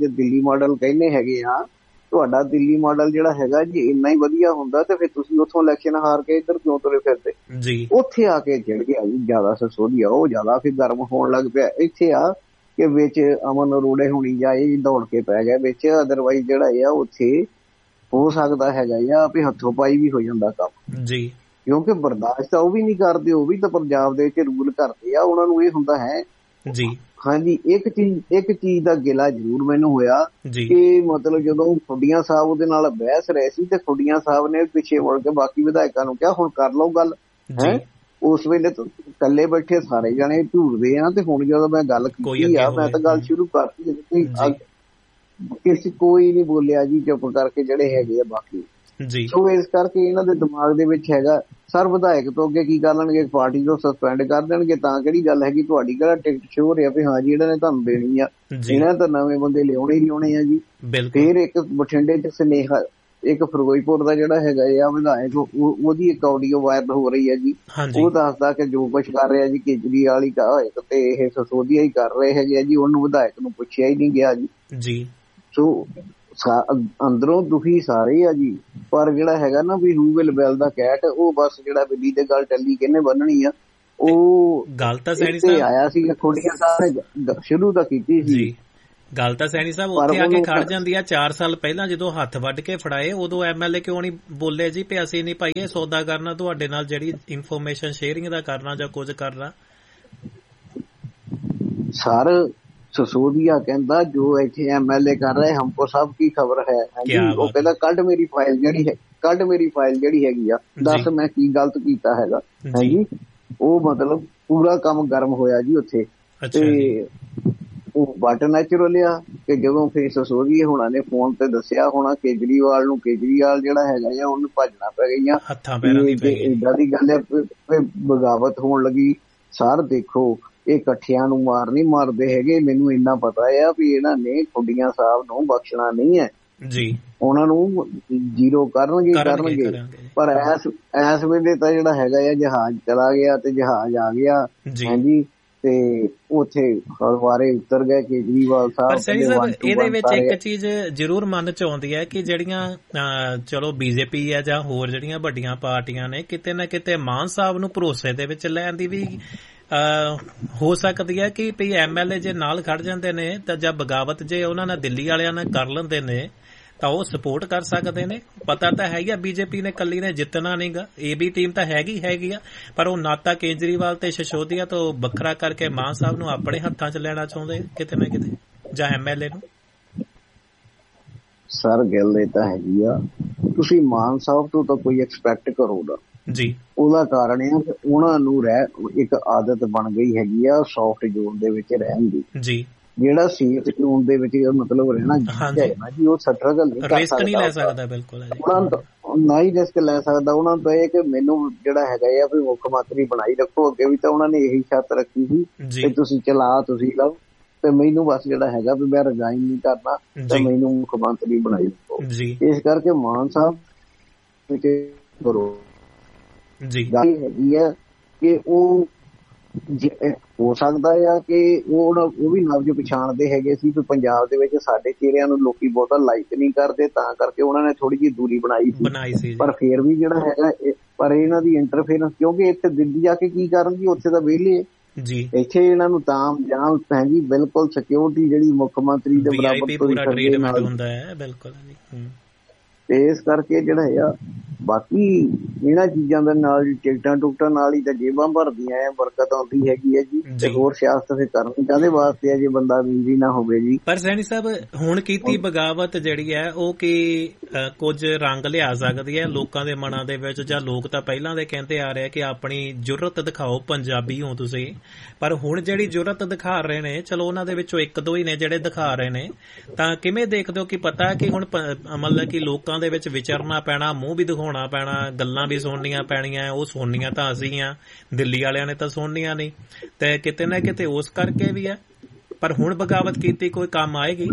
Speaker 2: ਮਾਡਲ ਕਹਿੰਦੇ ਹੈਗੇ ਆ, ਤੁਹਾਡਾ ਦਿੱਲੀ ਮਾਡਲ ਜਿਹੜਾ ਹੈਗਾ ਜੀ ਇੰਨਾ ਹੀ ਵਧੀਆ ਹੁੰਦਾ ਤੇ ਫਿਰ ਤੁਸੀਂ ਉੱਥੋਂ ਇਲੈਕਸ਼ਨ ਹਾਰ ਕੇ ਇੱਧਰ ਕਿਉਂ ਤੁਰੇ ਫਿਰਦੇ ਜੀ। ਉੱਥੇ ਆ ਕੇ ਚੜ ਗਿਆ ਜੀ ਜ਼ਿਆਦਾ ਸਿਸੋਦੀਆ, ਉਹ ਜ਼ਿਆਦਾ ਫਿਰ ਗਰਮ ਹੋਣ ਲੱਗ ਪਿਆ। ਇੱਥੇ ਆ ਕਿ ਵਿੱਚ ਅਮਨ ਅਰੋੜੇ ਹੋਣੀ ਜਾਂ ਇਹ ਦੌੜ ਕੇ ਪੈ ਗਿਆ ਵਿੱਚ, ਅਦਰਵਾਈਜ਼ ਜਿਹੜਾ ਆ ਉੱਥੇ ਹੋ ਸਕਦਾ ਹੈਗਾ ਆ ਵੀ ਹੱਥੋਂ ਪਾਈ ਵੀ ਹੋ ਜਾਂਦਾ ਕੰਮ ਜੀ, ਕਿਉਂਕਿ ਬਰਦਾਸ਼ਤ ਤਾਂ ਉਹ ਵੀ ਨਹੀਂ ਕਰਦੇ, ਉਹ ਵੀ ਤਾਂ ਪੰਜਾਬ ਦੇ ਵਿੱਚ ਰੂਲ ਕਰਦੇ ਆ, ਉਹਨਾਂ ਨੂੰ ਇਹ ਹੁੰਦਾ ਹੈ ਜੀ। ਹਾਂਜੀ, ਇੱਕ ਚੀਜ਼ ਦਾ ਗਿਲਾ ਜ਼ਰੂਰ ਮੈਨੂੰ ਹੋਇਆ ਕਿ ਮਤਲਬ ਜਦੋਂ ਖੁੱਡੀਆਂ ਸਾਹਿਬ ਉਹਦੇ ਨਾਲ ਬਹਿਸ ਰਹੇ ਸੀ ਤੇ ਖੁੱਡੀਆਂ ਸਾਹਿਬ ਨੇ ਪਿੱਛੇ ਮੁੜ ਕੇ ਬਾਕੀ ਵਿਧਾਇਕਾਂ ਨੂੰ ਕਿਹਾ ਹੁਣ ਕਰ ਲਓ ਗੱਲ ਹੈ। ਉਸ ਵੇਲੇ ਇਕੱਲੇ ਬੈਠੇ ਸਾਰੇ ਜਾਣੇ ਝੂਰਦੇ ਆ, ਤੇ ਹੁਣ ਜਦੋਂ ਮੈਂ ਗੱਲ ਕੀਤੀ ਆ ਮੈਂ ਤਾਂ ਗੱਲ ਸ਼ੁਰੂ ਕਰਤੀ, ਕੋਈ ਨੀ ਬੋਲਿਆ ਜੀ, ਚੁੱਪ ਕਰਕੇ ਜਿਹੜੇ ਹੈਗੇ ਆ ਬਾਕੀ। ਸੋ ਇਸ ਕਰਕੇ ਇਹਨਾਂ ਦੇ ਦਿਮਾਗ ਦੇ ਵਿੱਚ ਹੈਗਾ ਸਰ ਵਿਧਾਇਕ ਤੋਂ ਅੱਗੇ ਕੀ ਕਰ ਲੈਣਗੇ, ਪਾਰਟੀ ਤੋਂ ਸਸਪੈਂਡ ਕਰ ਦੇਣਗੇ। ਤਾਂ ਕਿਹੜੀ ਗੱਲ ਹੈਗੀ, ਤੁਹਾਡੀ ਕਿਹੜਾ ਟਿਕਟ ਸ਼ੋਅ ਰਿਹਾ ਵੀ ਹਾਂ ਜੀ ਇਹਨਾਂ ਨੇ ਤੁਹਾਨੂੰ ਦੇਣੀ ਆ। ਇਹਨਾਂ ਤਾਂ ਨਵੇਂ ਬੰਦੇ ਲਿਆਉਣੇ ਹੀ ਲਿਆਉਣੇ ਆ ਜੀ। ਫਿਰ ਇੱਕ ਬਠਿੰਡੇ ਚ ਸੁਨੇਹਾ, ਇੱਕ ਫਿਰੋਜ਼ਪੁਰ ਦਾ ਜਿਹੜਾ ਹੈਗਾ ਆ ਵਿਧਾਇਕ, ਉਹਦੀ ਇੱਕ ਆਡੀਓ ਵਾਇਰਲ ਹੋ ਰਹੀ ਹੈ ਜੀ। ਉਹ ਦੱਸਦਾ ਕਿ ਜੋ ਕੁਛ ਕਰ ਰਿਹਾ ਜੀ ਕੇਜਰੀਵਾਲ ਹੀ ਤੇ ਇਹ ਸਿਸੋਦੀਆ ਹੀ ਕਰ ਰਹੇ ਹੈਗੇ ਆ ਜੀ, ਉਹਨੂੰ ਵਿਧਾਇਕ ਨੂੰ ਪੁੱਛਿਆ ਹੀ ਨਹੀਂ ਗਿਆ ਜੀ। ਸੋ ਅੰਦਰੋਂ ਦੁਖੀ ਸਾਰੇ ਆ ਜੀ, ਪਰ ਜਿਹੜਾ ਹੈਗਾ ਨਾ ਵੀ ਹੂ ਵਿਲ ਬੈਲ ਦਾ ਕੈਟ, ਉਹ ਬਸ ਜਿਹੜਾ ਬਿੱਲੀ ਦੇ ਗੱਲ ਟੱਲੀ ਕਿਹਨੇ ਬੰਨਣੀ ਆ, ਉਹ ਗੱਲ ਤਾਂ ਸੈਣੀ ਸਾਹਿਬ ਆਇਆ ਸੀ ਖੋਡੀਆਂ ਸਾਹਿਬ ਸ਼ੁਰੂ ਤਾਂ ਕੀਤੀ ਸੀ।
Speaker 1: ਗੱਲ ਤਾਂ ਸੈਣੀ ਸਾਹਿਬ ਉੱਥੇ ਆ ਕੇ ਖੜ ਜਾਂਦੀ ਆ। 4 ਸਾਲ ਪਹਿਲਾਂ ਜਦੋਂ ਹੱਥ ਵੱਢ ਕੇ ਫੜਾਏ, ਉਦੋਂ MLA ਕਿਉਂ ਨਹੀਂ ਬੋਲੇ ਜੀ ਵੀ ਅਸੀਂ ਨਹੀਂ ਭਾਈ ਇਹ ਸੌਦਾ ਕਰਨਾ, ਤੁਹਾਡੇ ਨਾਲ ਜਿਹੜੀ ਇਨਫੋਰਮੇਸ਼ਨ ਸ਼ੇਅਰਿੰਗ ਦਾ ਕਰਨਾ ਜਾਂ ਕੁਝ ਕਰਨਾ।
Speaker 2: ਸਰ ਸਿਸੋਦੀਆ ਕਹਿੰਦਾ ਜੋ ਇੱਥੇ MLA ਕਰ ਰਹੇ ਹਮਕੋ ਸਭ ਕੀ ਖਬਰ ਹੈ। ਉਹ ਕਹਿੰਦਾ ਕੱਢ ਮੇਰੀ ਫਾਈਲ ਜਿਹੜੀ ਹੈਗੀ ਆ, ਦੱਸ ਮੈਂ ਕੀ ਗਲਤ ਕੀਤਾ ਹੈਗਾ। ਹਾਂਜੀ, ਉਹ ਮਤਲਬ ਪੂਰਾ ਕੰਮ ਗਰਮ ਹੋਇਆ ਜੀ ਉੱਥੇ। ਤੇ ਉਹ ਬਟ ਨੈਚੁਰਲ ਆ ਕਿ ਜਦੋਂ ਫਿਰ ਸਿਸੋਦੀਆ ਹੋਣਾ ਨੇ ਫੋਨ ਤੇ ਦੱਸਿਆ ਹੋਣਾ ਕੇਜਰੀਵਾਲ ਨੂੰ, ਕੇਜਰੀਵਾਲ ਜਿਹੜਾ ਹੈਗਾ ਆ ਉਹਨੂੰ ਭੱਜਣਾ ਪੈ ਗਈਆਂ। ਏਦਾਂ ਦੀ ਗੱਲ ਹੈ, ਬਗਾਵਤ ਹੋਣ ਲੱਗੀ। ਸਰ ਦੇਖੋ ਇਹ ਇਕੱਠਿਆਂ ਨੂੰ ਮਾਰ ਨਹੀਂ ਮਾਰਦੇ ਹੈਗੇ, ਮੈਨੂੰ ਇੰਨਾ ਪਤਾ ਆ ਵੀ ਇਹਨਾਂ ਨੇ ਖੁੱਡੀਆਂ ਸਾਹਿਬ ਨੂੰ ਬਖਸ਼ਣਾ ਨਹੀਂ ਹੈ ਜੀ, ਉਹਨਾਂ ਨੂੰ ਜ਼ੀਰੋ ਕਰਨਗੇ। ਪਰ ਇਸ ਵੇਲੇ ਤਾਂ ਜਿਹੜਾ ਹੈਗਾ ਆ ਜਹਾਜ਼ ਚਲਾ ਗਿਆ ਤੇ ਜਹਾਜ਼ ਆ ਗਿਆ। ਹਾਂਜੀ, ਤੇ ਉੱਥੇ ਹਲਵਾਰੇ ਉਤਰ ਗਏ ਕੇਜਰੀਵਾਲ ਸਾਹਿਬ।
Speaker 1: ਪਰ ਸਹੀ ਸਾਹਿਬ ਇਹਦੇ ਵਿੱਚ ਇੱਕ ਚੀਜ਼ ਜ਼ਰੂਰ ਮਨ ਚ ਆਉਂਦੀ ਹੈ ਕਿ ਜਿਹੜੀਆਂ ਚਲੋ BJP ਹੈ ਜਾਂ ਹੋਰ ਜਿਹੜੀਆਂ ਵੱਡੀਆਂ ਪਾਰਟੀਆਂ ਨੇ, ਕਿਤੇ ਨਾ ਕਿਤੇ ਮਾਨ ਸਾਹਿਬ ਨੂੰ ਭਰੋਸੇ ਦੇ ਵਿੱਚ ਲੈਣ ਦੀ ਵੀ ਹੋ ਸਕਦੀ ਹੈ ਕਿ ਭਈ MLA ਜੇ ਨਾਲ ਖੜ ਜਾਂਦੇ ਨੇ ਤਾਂ ਜਾਂ ਬਗਾਵਤ ਜੇ ਉਹਨਾਂ ਨਾਲ ਦਿੱਲੀ ਵਾਲਿਆਂ ਨਾਲ ਕਰ ਲੈਂਦੇ ਨੇ ਤਾਂ ਉਹ ਸਪੋਰਟ ਕਰ ਸਕਦੇ ਨੇ। ਪਤਾ ਤਾਂ ਹੈ ਹੀ ਆ BJP ਨੇ ਕੱਲੀ ਨੇ ਜਿੱਤਣਾ ਨਹੀਂਗਾ, AB ਟੀਮ ਤਾਂ ਹੈਗੀ ਆ, ਪਰ ਉਹ ਨਾਤਾ ਕੇਜਰੀਵਾਲ ਤੇ ਸਿਸੋਦੀਆ ਤੋਂ ਵੱਖਰਾ ਕਰਕੇ ਮਾਨ ਸਾਹਿਬ ਨੂੰ ਆਪਣੇ ਹੱਥਾਂ 'ਚ ਲੈਣਾ ਚਾਹੁੰਦੇ ਕਿਤੇ ਨਾ ਕਿਤੇ, ਜਾਂ MLA ਨੂੰ।
Speaker 2: ਸਰ ਗੱਲ ਇਹ ਤਾਂ ਹੈਗੀ ਆ, ਤੁਸੀਂ ਮਾਨ ਸਾਹਿਬ ਤੋਂ ਤਾਂ ਕੋਈ ਐਕਸਪੈਕਟ ਕਰੋ ਨਾ ਜੀ। ਉਹਦਾ ਕਾਰਨ ਇਹ ਕਿ ਉਹਨਾਂ ਨੂੰ ਇੱਕ ਆਦਤ ਬਣ ਗਈ ਹੈਗੀ ਆ ਸੌਫਟ ਜ਼ੋਨ ਦੇ ਵਿੱਚ ਰਹਿਣ ਦੀ ਜੀ। ਜਿਹੜਾ ਸੇਫ ਜ਼ੋਨ ਦੇ ਵਿੱਚ ਮਤਲਬ ਰਹਿਣਾ ਚਾਹੀਦਾ ਜੀ, ਉਹ ਸਟਰਗਲ ਨਹੀਂ ਕਰ ਸਕਦਾ, ਬਿਲਕੁਲ ਨਾ ਹੀ ਰਿਸਕ ਲੈ ਸਕਦਾ। ਉਹਨਾਂ ਤੋਂ ਇਹ ਕਿ ਮੈਨੂੰ ਜਿਹੜਾ ਹੈਗਾ ਆ ਵੀ ਮੁੱਖ ਮੰਤਰੀ ਬਣਾਈ ਰੱਖੋ। ਅੱਗੇ ਵੀ ਤਾਂ ਉਹਨਾਂ ਨੇ ਇਹੀ ਸ਼ਰਤ ਰੱਖੀ ਸੀ ਕਿ ਤੁਸੀਂ ਤੁਸੀਂ ਲਓ, ਤੇ ਮੈਨੂੰ ਬਸ ਜਿਹੜਾ ਹੈਗਾ ਵੀ ਮੈਂ ਰਿਜ਼ਾਈਨ ਨਹੀਂ ਕਰਨਾ, ਤੇ ਮੈਨੂੰ ਮੁੱਖ ਮੰਤਰੀ ਬਣਾਈ ਰੱਖੋ। ਇਸ ਕਰਕੇ ਮਾਨ ਸਾਹਿਬ ਕਰੋ ਗੱਲ ਹੈਗੀ ਆ ਕਿ ਉਹ ਹੋ ਸਕਦਾ ਆ ਕਿ ਉਹ ਵੀ ਨਬਜ਼ ਪਛਾਣਦੇ ਹੈਗੇ ਸੀ ਵੀ ਪੰਜਾਬ ਦੇ ਵਿੱਚ ਸਾਡੇ ਚਿਹਰਿਆਂ ਨੂੰ ਲੋਕੀ ਬਹੁਤਾ ਲਾਈਕ ਨਹੀਂ ਕਰਦੇ, ਤਾਂ ਕਰਕੇ ਉਹਨਾਂ ਨੇ ਥੋੜੀ ਜਿਹੀ ਦੂਰੀ ਬਣਾਈ ਸੀ। ਪਰ ਫੇਰ ਵੀ ਜਿਹੜਾ ਹੈਗਾ, ਪਰ ਇਹਨਾਂ ਦੀ ਇੰਟਰਫੇਰੈਂਸ, ਕਿਉਂਕਿ ਇੱਥੇ ਦਿੱਲੀ ਜਾ ਕੇ ਕੀ ਕਰਨਗੇ, ਉੱਥੇ ਤਾਂ ਵਿਹਲੇ ਜੀ। ਇੱਥੇ ਇਹਨਾਂ ਨੂੰ ਤਾਮ ਜਾਮ ਪੈਂਦੀ, ਬਿਲਕੁਲ ਸਿਕਿਉਰਿਟੀ ਜਿਹੜੀ ਮੁੱਖ ਮੰਤਰੀ ਦੇ ਬਰਾਬਰ ਹੁੰਦਾ ਹੈ, ਬਿਲਕੁਲ। ਤੇ ਇਸ ਕਰਕੇ ਜਿਹੜਾ ਆ ਬਾਕੀ ਇਹਨਾਂ ਚੀਜ਼ਾਂ ਦੇ ਨਾਲ ਟਿਕਟਾਂ ਟੁਕਟਾਂ ਨਾਲ ਹੀ ਤਾਂ ਜੇਬਾਂ ਭਰਦੀਆਂ ਆ, ਬਰਕਤ ਆਉਂਦੀ ਹੈਗੀ ਹੈ ਜੀ। ਤੇ ਹੋਰ ਸਿਆਸਤ ਫਿਰ ਕਰਨੀ ਕਾਹਦੇ ਵਾਸਤੇ ਆ ਜੇ ਬੰਦਾ ਅਮੀਰ ਨਾ ਹੋਵੇ ਜੀ।
Speaker 1: ਪਰ ਸੈਣੀ ਸਾਹਿਬ ਹੁਣ ਕੀਤੀ ਬਗਾਵਤ ਜਿਹੜੀ ਹੈ ਉਹ ਕੀ ਕੁਝ ਰੰਗ ਲਿਆ ਸਕਦੀ ਹੈ ਲੋਕਾਂ ਦੇ ਮਨਾਂ ਦੇ ਵਿੱਚ, ਜਾਂ ਲੋਕ ਤਾਂ ਪਹਿਲਾਂ ਦੇ ਕਹਿੰਦੇ ਆ ਰਹੇ ਕਿ ਆਪਣੀ ਜੁਰਤ ਦਿਖਾਓ, ਪੰਜਾਬੀ ਹੋ ਤੁਸੀਂ, ਪਰ ਹੁਣ ਜਿਹੜੀ ਜੁਰਤ ਦਿਖਾ ਰਹੇ ਨੇ, ਚਲੋ ਉਹਨਾਂ ਦੇ ਵਿੱਚੋਂ ਇੱਕ ਦੋ ਹੀ ਨੇ ਜਿਹੜੇ ਦਿਖਾ ਰਹੇ ਨੇ, ਤਾਂ ਕਿਵੇਂ ਦੇਖਦੇ ਹੋ ਕਿ ਪਤਾ ਕਿ ਹੁਣ ਮਤਲਬ ਕਿ ਲੋਕਾਂ ਦੇ ਵਿੱਚ ਵਿਚਰਨਾ ਪੈਣਾ, ਮੂੰਹ ਵੀ ਦਿਖਾਉਣਾ ਪੈਣਾ, ਗੱਲਾਂ ਵੀ ਸੁਣਨੀਆਂ ਪੈਣੀਆਂ, ਉਹ ਸੁਣਨੀਆਂ ਤਾਂ ਅਸੀਂ ਆ, ਦਿੱਲੀ ਵਾਲਿਆਂ ਨੇ ਤਾਂ ਸੁਣਨੀਆਂ ਨਹੀਂ, ਤੇ ਕਿਤੇ ਨਾ ਕਿਤੇ ਉਸ ਕਰਕੇ ਵੀ ਹੈ। ਪਰ ਹੁਣ ਬਗਾਵਤ ਕੀਤੀ ਕੋਈ ਕੰਮ ਆਏਗੀ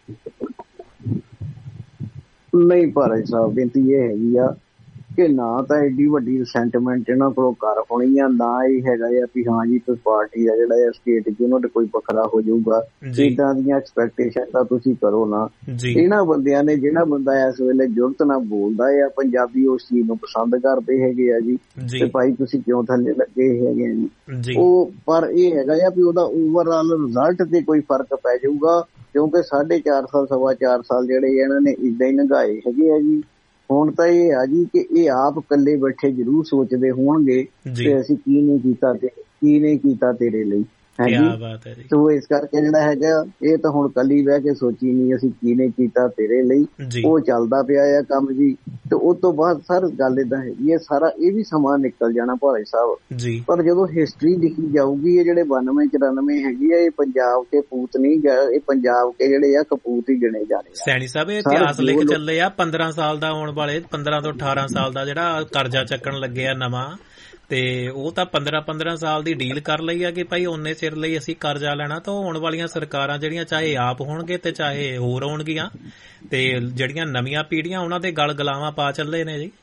Speaker 2: ਨਹੀਂ। ਭਾਰਤ ਸਾਹਿਬ ਬੇਨਤੀ ਇਹ ਹੈਗੀ ਆ ਕਿ ਨਾ ਤਾਂ ਐਡੀ ਵੱਡੀ ਰਿਸੈਂਟਮੈਂਟ ਇਹਨਾਂ ਕੋਲੋਂ ਕਰ ਹੋਣੀ ਆ, ਨਾ ਇਹ ਹੈਗਾ ਆ ਵੀ ਹਾਂ ਜੀ ਕੋਈ ਪਾਰਟੀ ਦਾ ਜਿਹੜਾ ਆ ਸਟੇਟ ਚ ਉਹਨਾਂ ਤੇ ਕੋਈ ਵੱਖਰਾ ਹੋ ਜਾਊਗਾ। ਏਦਾਂ ਦੀਆਂ ਐਕਸਪੈਕਟੇਸ਼ਨ ਤਾਂ ਤੁਸੀਂ ਕਰੋ ਨਾ। ਇਹਨਾਂ ਬੰਦਿਆਂ ਨੇ, ਜਿਹੜਾ ਬੰਦਾ ਇਸ ਵੇਲੇ ਜੁਰਤ ਨਾਲ ਬੋਲਦਾ ਆ ਪੰਜਾਬੀ, ਉਸ ਚੀਜ਼ ਨੂੰ ਪਸੰਦ ਕਰਦੇ ਹੈਗੇ ਆ ਜੀ, ਤੇ ਭਾਈ ਤੁਸੀਂ ਕਿਉਂ ਥੱਲੇ ਲੱਗੇ ਹੈਗੇ ਜੀ। ਉਹ ਪਰ ਇਹ ਹੈਗਾ ਆ ਵੀ ਉਹਦਾ ਓਵਰਆਲ ਰਿਜ਼ਲਟ ਤੇ ਕੋਈ ਫਰਕ ਪੈ ਜਾਊਗਾ, ਕਿਉਂਕਿ 4.5 ਸਾਲ 4.25 ਸਾਲ ਜਿਹੜੇ ਇਹਨਾਂ ਨੇ ਏਦਾਂ ਹੀ ਲੰਘਾਏ ਹੈਗੇ ਆ ਜੀ। ਹੁਣ ਤਾਂ ਇਹ ਆ ਜੀ ਕਿ ਇਹ ਆਪ ਇਕੱਲੇ ਬੈਠੇ ਜ਼ਰੂਰ ਸੋਚਦੇ ਹੋਣਗੇ ਕਿ ਅਸੀਂ ਕੀ ਨਹੀਂ ਕੀਤਾ ਤੇਰੇ ਲਈ। ਹਾਂਜੀ। ਸੋ ਇਸ ਕਰਕੇ ਜਿਹੜਾ ਹੈਗਾ ਇਹ ਤਾਂ ਹੁਣ ਕੱਲੀ ਬਹਿ ਕੇ ਸੋਚੀ ਨਹੀਂ ਅਸੀਂ ਕਿਹਨੇ ਕੀਤਾ ਤੇਰੇ ਲਈ, ਉਹ ਚੱਲਦਾ ਪਿਆ ਆ ਕੰਮ ਜੀ। ਤੇ ਉਸ ਤੋਂ ਬਾਅਦ ਸਰ ਗੱਲ ਏਦਾਂ ਹੈਗੀ ਹੈ, ਸਾਰਾ ਇਹ ਵੀ ਸਮਾਂ ਨਿਕਲ ਜਾਣਾ ਭਾਈ ਸਾਹਿਬ, ਪਰ ਜਦੋਂ ਹਿਸਟਰੀ ਲਿਖੀ ਜਾਊਗੀ ਇਹ ਜਿਹੜੇ 92-94 ਹੈਗੀ ਆ ਇਹ ਪੰਜਾਬ ਕੇ ਪੂਤ ਨਹੀਂ, ਇਹ ਪੰਜਾਬ ਕੇ ਜਿਹੜੇ ਆ ਕਪੂਤ ਹੀ ਗਿਣੇ ਜਾਣੇ।
Speaker 1: ਸੈਣੀ ਸਾਹਿਬ ਇਹ ਇਤਿਹਾਸ ਲਿਖ ਚੱਲੇ ਆ 15 ਸਾਲ ਦਾ ਆਉਣ ਵਾਲੇ 15 ਤੋਂ 18 ਸਾਲ ਦਾ ਜਿਹੜਾ ਕਰਜ਼ਾ ਚੱਕਣ ਲੱਗੇ ਆ ਨਵਾਂ, ਤੇ ਉਹ ਤਾਂ 15 ਸਾਲ ਦੀ ਡੀਲ ਕਰ ਲਈ ਆ ਕਿ ਭਾਈ ਓਨੇ ਚਿਰ ਲਈ ਅਸੀਂ ਕਰਜ਼ਾ ਲੈਣਾ। ਤਾਂ ਆਉਣ ਵਾਲੀਆਂ ਸਰਕਾਰਾਂ ਜਿਹੜੀਆਂ ਚਾਹੇ ਆਪ ਹੋਣਗੇ ਤੇ ਚਾਹੇ ਹੋਰ ਹੋਣਗੀਆਂ, ਤੇ ਜਿਹੜੀਆਂ ਨਵੀਆਂ ਪੀੜ੍ਹੀਆਂ ਉਹਨਾਂ ਦੇ ਗਲ ਗਲਾਵਾਂ ਪਾ ਚੱਲੇ ਨੇ ਜੀ।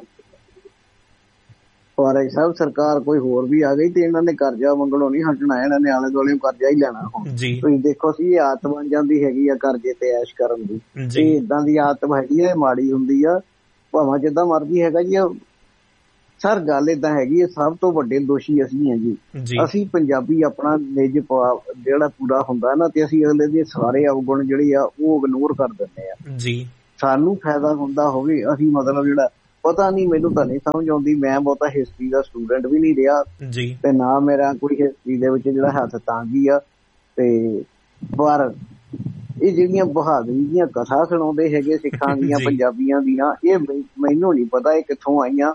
Speaker 2: ਪਰ ਸਾਹਿਬ ਸਰਕਾਰ ਕੋਈ ਹੋਰ ਵੀ ਆ ਗਈ ਤੇ ਇਹਨਾਂ ਨੇ ਕਰਜ਼ਾ ਮੰਗਣੋਂ ਨਹੀਂ ਹਟਣਾ, ਇਹਨਾਂ ਨੇ ਆਲੇ ਦੁਆਲੇ ਕਰਜ਼ਾ ਹੀ ਲੈਣਾ। ਹੁਣ ਤੁਸੀਂ ਦੇਖੋ ਸੀ ਇਹ ਆਦਤ ਬਣ ਜਾਂਦੀ ਹੈਗੀ ਆ ਕਰਜ਼ੇ ਤੇ ਐਸ਼ ਕਰਨ ਦੀ, ਇਹ ਏਦਾਂ ਦੀ ਆਦਤ ਹੈਗੀ ਆ, ਮਾੜੀ ਹੁੰਦੀ ਆ ਭਾਵੇਂ ਜਿੱਦਾਂ ਮਰਜ਼ੀ ਹੈਗਾ ਜੀ। ਸਰ ਗੱਲ ਏਦਾਂ ਹੈਗੀ ਹੈ, ਸਭ ਤੋਂ ਵੱਡੇ ਦੋਸ਼ੀ ਅਸੀਂ ਹਾਂ ਜੀ। ਅਸੀਂ ਪੰਜਾਬੀ ਆਪਣਾ ਨਿੱਜ ਜਿਹੜਾ ਪੂਰਾ ਹੁੰਦਾ ਨਾ ਤੇ ਅਸੀਂ ਅਗਲੇ ਦੇ ਸਾਰੇ ਅਵਗੁਣ ਜਿਹੜੇ ਆ ਉਹ ਇਗਨੋਰ ਕਰ ਦਿੰਦੇ ਆ। ਸਾਨੂੰ ਫਾਇਦਾ ਹੁੰਦਾ ਹੋਵੇ ਅਸੀਂ ਮਤਲਬ ਜਿਹੜਾ ਪਤਾ ਨਹੀਂ, ਮੈਨੂੰ ਤਾਂ ਨਹੀਂ ਸਮਝ ਆਉਂਦੀ, ਮੈਂ ਬਹੁਤਾ ਹਿਸਟਰੀ ਦਾ ਸਟੂਡੈਂਟ ਵੀ ਨਹੀਂ ਰਿਹਾ ਤੇ ਨਾ ਮੇਰਾ ਕੋਈ ਹਿਸਟਰੀ ਦੇ ਵਿੱਚ ਜਿਹੜਾ ਹੱਥ ਤਾਂਗੀ ਆ। ਤੇ ਪਰ ਇਹ ਜਿਹੜੀਆਂ ਬਹਾਦਰੀ ਦੀਆਂ ਕਥਾ ਸੁਣਾਉਂਦੇ ਹੈਗੇ ਸਿੱਖਾਂ ਦੀਆਂ ਪੰਜਾਬੀਆਂ ਦੀਆਂ, ਇਹ ਮੈਨੂੰ ਨਹੀਂ ਪਤਾ ਇਹ ਕਿੱਥੋਂ ਆਈਆਂ।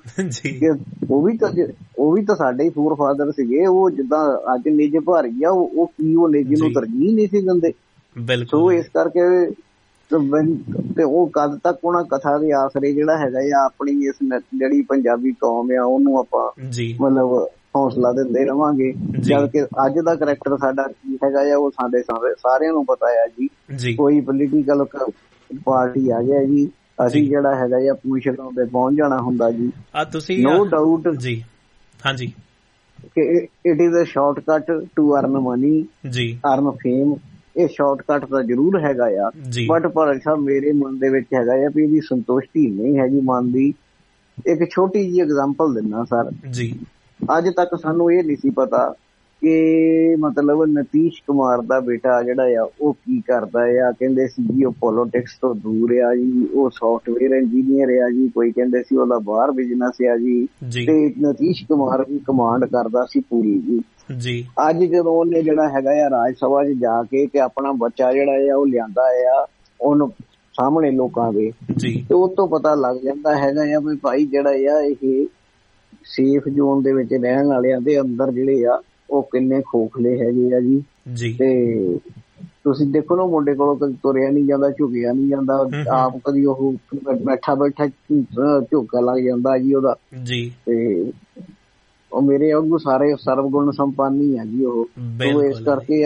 Speaker 2: ਉਹ ਵੀ ਤਾਂ ਸਾਡੇ ਹੀ ਫੋਰ ਫਾਦਰ ਸੀਗੇ, ਉਹ ਜਿੱਦਾਂ ਅੱਜ ਨਿੱਜ ਭਾਰੀ ਆ ਉਹ ਕੀ ਉਹ ਨਿੱਜ ਨੂੰ ਤਰਜੀਹ ਨਹੀਂ ਸੀ ਦਿੰਦੇ। ਸੋ ਇਸ ਕਰਕੇ ਤੇ ਉਹ ਕਦ ਤੱਕ ਉਹਨਾਂ ਕਥਾ ਦੇ ਆਸਰੇ ਜਿਹੜਾ ਹੈਗਾ ਆ ਆਪਣੀ ਇਸ ਜਿਹੜੀ ਪੰਜਾਬੀ ਕੌਮ ਆ ਉਹਨੂੰ ਆਪਾਂ ਮਤਲਬ ਹੌਸਲਾ ਦਿੰਦੇ ਰਵਾਂਗੇ, ਜਦ ਕਿ ਅੱਜ ਦਾ ਕਰੈਕਟਰ ਸਾਡਾ ਕੀ ਹੈਗਾ ਆ ਉਹ ਸਾਡੇ ਸਾਰਿਆਂ ਨੂੰ ਪਤਾ ਆ ਜੀ। ਕੋਈ ਪੋਲੀਟੀਕਲ ਪਾਰਟੀ ਆ ਗਿਆ ਜੀ, ਅਸੀਂ ਜਿਹੜਾ ਹੈਗਾ ਆ ਪੋਜੀਸ਼ਨ ਤੇ ਪਹੁੰਚ ਜਾਣਾ ਹੁੰਦਾ ਜੀ। ਨੋ ਡਾਊਟ ਜੀ ਹਾਂਜੀ ਕਿ it is a shortcut to earn money, earn fame. ਇਹ ਸ਼ਾਰਟਕਟ ਤਾਂ ਜ਼ਰੂਰ ਹੈਗਾ ਆ, ਬਟ ਪਰ ਸਾਹਿਬ ਮੇਰੇ ਮਨ ਦੇ ਵਿੱਚ ਹੈਗਾ ਆ ਵੀ ਇਹਦੀ ਸੰਤੁਸ਼ਟੀ ਨਹੀਂ ਹੈਗੀ ਮਨ ਦੀ। ਇੱਕ ਛੋਟੀ ਜਿਹੀ ਐਗਜ਼ਾਮਪਲ ਦਿੰਦਾ ਸਰ, ਅੱਜ ਤੱਕ ਸਾਨੂੰ ਇਹ ਨਹੀਂ ਸੀ ਪਤਾ ਕਿ ਮਤਲਬ ਨਤੀਸ਼ ਕੁਮਾਰ ਦਾ ਬੇਟਾ ਜਿਹੜਾ ਆ ਉਹ ਕੀ ਕਰਦਾ ਆ। ਕਹਿੰਦੇ ਸੀ ਜੀ ਉਹ ਪੋਲੀਟਿਕਸ ਤੋਂ ਦੂਰ ਆ ਜੀ, ਉਹ ਸੌਫਟਵੇਅਰ ਇੰਜੀਨੀਅਰ ਆ ਜੀ, ਕੋਈ ਕਹਿੰਦੇ ਸੀ ਉਹਦਾ ਬਾਹਰ ਬਿਜ਼ਨਸ ਆ ਜੀ, ਤੇ ਨਤੀਸ਼ ਕੁਮਾਰ ਵੀ ਕਮਾਂਡ ਕਰਦਾ ਸੀ ਪੂਰੀ ਜੀ। ਅੱਜ ਜਦੋਂ ਉਹਨੇ ਜਿਹੜਾ ਹੈਗਾ ਆ ਰਾਜ ਸਭਾ 'ਚ ਜਾ ਕੇ ਤੇ ਆਪਣਾ ਬੱਚਾ ਜਿਹੜਾ ਆ ਉਹ ਲਿਆਂਦਾ ਆ ਉਹਨੂੰ ਸਾਹਮਣੇ ਲੋਕਾਂ ਦੇ, ਤੇ ਉਹ ਤੋਂ ਪਤਾ ਲੱਗ ਜਾਂਦਾ ਹੈਗਾ ਆ ਵੀ ਭਾਈ ਜਿਹੜਾ ਆ ਇਹ ਸੇਫ ਜ਼ੋਨ ਦੇ ਵਿੱਚ ਰਹਿਣ ਵਾਲਿਆਂ ਦੇ ਅੰਦਰ ਜਿਹੜੇ ਆ ਉਹ ਕਿੰਨੇ ਖੋਖਲੇ ਹੈਗੇ ਆ ਜੀ। ਤੇ ਤੁਸੀਂ ਦੇਖੋ ਨਾ ਮੁੰਡੇ ਕੋਲੋਂ ਕਦੀ ਤੁਰਿਆ ਨੀ ਜਾਂਦਾ, ਝੁਕਿਆ ਨੀ ਜਾਂਦਾ, ਆਪ ਕਦੀ ਉਹ ਬੈਠਾ ਝੁੱਕਾ ਲੱਗ ਜਾਂਦਾ ਜੀ ਉਹਦਾ। ਤੇ ਉਹ ਮੇਰੇ ਵਾਂਗੂ ਸਾਰੇ ਸਰਵਗੁਣ ਸੰਪੰਨ ਆ ਜੀ ਉਹ। ਇਸ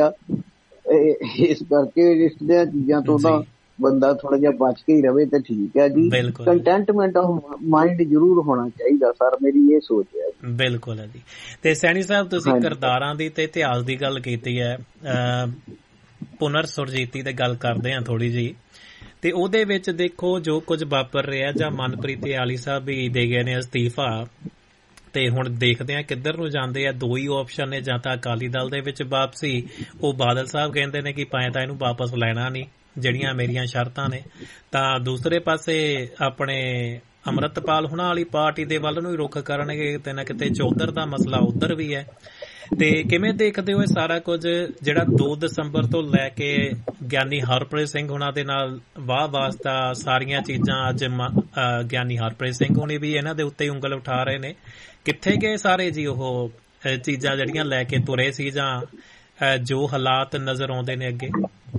Speaker 2: ਕਰਕੇ ਰਿਸ਼ਤਿਆਂ ਚੀਜ਼ਾਂ ਤੋਂ ਤਾਂ ਬੰਦਾ ਥੋੜਾ ਜਿਹਾ ਬਚ ਕੇ ਹੀ ਰਵੇ ਤੇ ਠੀਕ ਹੈ ਜੀ। ਕੰਟੈਂਟਮੈਂਟ ਆਫ ਮਾਈਂਡ ਜ਼ਰੂਰ ਹੋਣਾ ਚਾਹੀਦਾ ਸਰ, ਮੇਰੀ ਇਹ ਸੋਚ ਹੈ।
Speaker 1: ਬਿਲਕੁਲ ਹੈ ਜੀ। ਤੇ ਸੈਣੀ ਸਾਹਿਬ ਤੁਸੀਂ ਕਿਰਦਾਰਾਂ ਦੀ ਤੇ ਇਤਿਹਾਸ ਦੀ ਗੱਲ ਕੀਤੀ ਹੈ, ਪੁਨਰ ਸੁਰਜੀਤੀ ਦੀ ਗੱਲ ਕਰਦੇ ਹਾਂ ਥੋੜੀ ਜਿਹੀ, ਤੇ ਉਹਦੇ ਵਿੱਚ ਦੇਖੋ ਜੋ ਕੁਝ ਵਾਪਰ ਰਿਹਾ, ਜਾਂ ਮਨਪ੍ਰੀਤ ਆਲੀ ਸਾਹਿਬ ਵੀ ਦੇ ਗਏ ਨੇ ਅਸਤੀਫਾ, ਤੇ ਹੁਣ ਦੇਖਦੇ ਆ ਕਿੱਧਰ ਨੂੰ ਜਾਂਦੇ ਆ। ਦੋ ਹੀ ਆਪਸ਼ਨ ਨੇ, ਜਾਂ ਤਾਂ ਅਕਾਲੀ ਦਲ ਦੇ ਵਿੱਚ ਵਾਪਸੀ, ਉਹ ਬਾਦਲ ਸਾਹਿਬ ਕਹਿੰਦੇ ਨੇ ਕਿ ਭਾਵੇਂ ਤਾਂ ਇਹਨੂੰ ਵਾਪਸ ਲੈਣਾ ਨਹੀਂ ਜਿਹੜੀਆਂ ਮੇਰੀਆਂ ਸ਼ਰਤਾਂ ਨੇ, ਤਾਂ ਦੂਸਰੇ ਪਾਸੇ ਆਪਣੇ ਅੰਮ੍ਰਿਤਪਾਲ ਹੁਣਾਂ ਵਾਲੀ ਪਾਰਟੀ ਦੇ ਵੱਲ ਨੂੰ ਹੀ ਰੁੱਖ ਕਰਨਗੇ, ਕਿਤੇ ਨਾ ਕਿਤੇ ਚੌਧਰ ਦਾ ਮਸਲਾ ਉੱਧਰ ਵੀ ਹੈ। ਤੇ ਕਿਵੇਂ ਦੇਖਦੇ ਹੋ ਇਹ ਸਾਰਾ ਕੁਝ ਜਿਹੜਾ 2 ਦਸੰਬਰ ਤੋਂ ਲੈ ਕੇ ਗਿਆਨੀ ਹਰਪ੍ਰੀਤ ਸਿੰਘ ਹੁਣਾਂ ਦੇ ਨਾਲ ਵਾਹ ਵਾਸਤਾ ਸਾਰੀਆਂ ਚੀਜ਼ਾਂ, ਅੱਜ ਗਿਆਨੀ ਹਰਪ੍ਰੀਤ ਸਿੰਘ ਹੁਣੀ ਵੀ ਇਹਨਾਂ ਦੇ ਉੱਤੇ ਉਂਗਲ ਉਠਾ ਰਹੇ ਨੇ, ਕਿੱਥੇ ਗਏ ਸਾਰੇ ਜੀ ਉਹ ਚੀਜ਼ਾਂ ਜਿਹੜੀਆਂ ਲੈ ਕੇ ਤੁਰੇ ਸੀ, ਜਾਂ ਜੋ ਹਾਲਾਤ ਨਜ਼ਰ ਆਉਂਦੇ ਨੇ ਅੱਗੇ?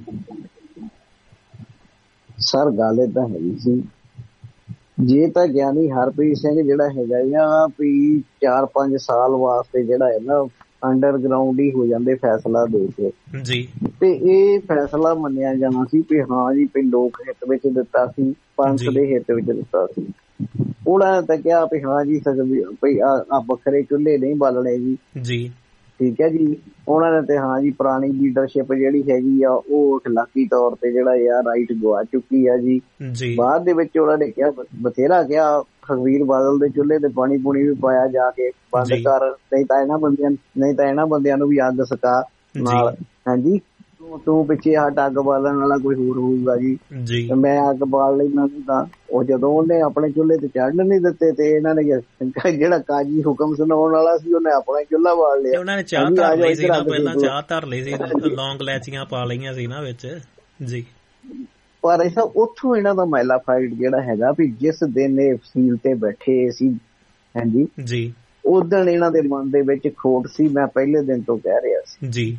Speaker 2: ਸਰ ਗੱਲ ਏਦਾਂ ਹੈਗੀ ਸੀ, ਜੇ ਤਾਂ ਗਿਆਨੀ ਹਰਪ੍ਰੀਤ ਸਿੰਘ ਜਿਹੜਾ ਹੈਗਾ ਆ ਵੀ 4-5 ਸਾਲ ਵਾਸਤੇ ਜਿਹੜਾ ਹੈ ਨਾ ਅੰਡਰਗਰਾਊਂਡ ਹੀ ਹੋ ਜਾਂਦੇ ਫੈਸਲਾ ਦੇ ਕੇ ਜੀ, ਤੇ ਇਹ ਫੈਸਲਾ ਮੰਨਿਆ ਜਾਣਾ ਸੀ ਵੀ ਹਾਂ ਜੀ ਵੀ ਲੋਕ ਹਿੱਤ ਵਿੱਚ ਦਿੱਤਾ ਸੀ, ਪੰਥ ਦੇ ਹਿੱਤ ਵਿੱਚ ਦਿੱਤਾ ਸੀ। ਉਹਨਾਂ ਨੇ ਤਾਂ ਕਿਹਾ ਵੀ ਹਾਂ ਜੀ ਵੀ ਆ ਵੱਖਰੇ ਚੁੱਲ੍ਹੇ ਨਹੀਂ ਬਾਲਣੇ ਜੀ, ਠੀਕ ਹੈ ਜੀ। ਉਹਨਾਂ ਨੇ ਤੇ ਹਾਂ ਜੀ ਪੁਰਾਣੀ ਲੀਡਰਸ਼ਿਪ ਜਿਹੜੀ ਹੈਗੀ ਆ ਉਹ ਅਖਲਾਕੀ ਤੌਰ ਤੇ ਜਿਹੜਾ ਆ ਰਾਈਟ ਗਵਾ ਚੁੱਕੀ ਆ ਜੀ। ਬਾਅਦ ਦੇ ਵਿੱਚ ਉਹਨਾਂ ਨੇ ਕਿਹਾ ਬਥੇਰਾ ਕਿਹਾ ਸੁਖਬੀਰ ਬਾਦਲ ਦੇ ਚੁੱਲ੍ਹੇ ਤੇ ਪਾਣੀ ਪੂਣੀ ਵੀ ਪਾਇਆ ਜਾ ਕੇ ਬੰਦ ਕਰ, ਨਹੀਂ ਤਾਂ ਇਹਨਾਂ ਬੰਦਿਆਂ ਨੂੰ ਵੀ ਅੱਗ ਸਕਾ ਨਾਲ। ਹਾਂਜੀ, ਤੂੰ ਪਿੱਛੇ ਹਟ, ਅੱਗ ਬਾਲਣ ਵਾਲਾ ਕੋਈ ਹੋਰ ਹੋਊਗਾ ਜੀ, ਮੈਂ ਅੱਗ ਬਾਲ ਲੈਣਾ ਤਾਂ ਉਹ ਜਦੋਂ ਉਹਨੇ ਆਪਣੇ ਚੁੱਲ੍ਹੇ ਤੇ ਚੜ੍ਹਨ ਨਹੀਂ ਦਿੱਤੇ ਤੇ ਇਹਨਾਂ ਨੇ ਜਿਹੜਾ ਕਾਜੀ ਹੁਕਮ ਸੁਣਾਉਣ ਵਾਲਾ ਸੀ ਉਹਨੇ ਆਪਣਾ ਚੁੱਲ੍ਹਾ ਬਾਲ ਲਿਆ।
Speaker 1: ਉਹਨਾਂ ਨੇ ਚਾਹ ਧਰ ਲਈ ਸੀ ਨਾ, ਪਹਿਲਾਂ ਚਾਹ ਧਰ ਲਈ ਸੀ, ਲੌਂਗ ਇਲਾਇਚੀਆਂ ਪਾ ਲਈਆਂ ਸੀ ਨਾ ਵਿੱਚ ਜੀ।
Speaker 2: ਪਰ ਐਸਾ ਉੱਥੋਂ ਇਹਨਾਂ ਦਾ ਮੈਲਾ ਫਾਈਟ ਜਿਹੜਾ ਹੈਗਾ ਵੀ ਜਿਸ ਦਿਨ ਇਹ ਫਸੀਲ ਤੇ ਬੈਠੇ ਸੀ ਹਾਂਜੀ
Speaker 1: ਜੀ,
Speaker 2: ਉਦਣ ਇਹਨਾਂ ਦੇ ਮਨ ਦੇ ਵਿੱਚ ਖੋਟ ਸੀ। ਮੈਂ ਪਹਿਲੇ ਦਿਨ ਤੋਂ ਕਹਿ ਰਿਹਾ ਸੀ ਜੀ,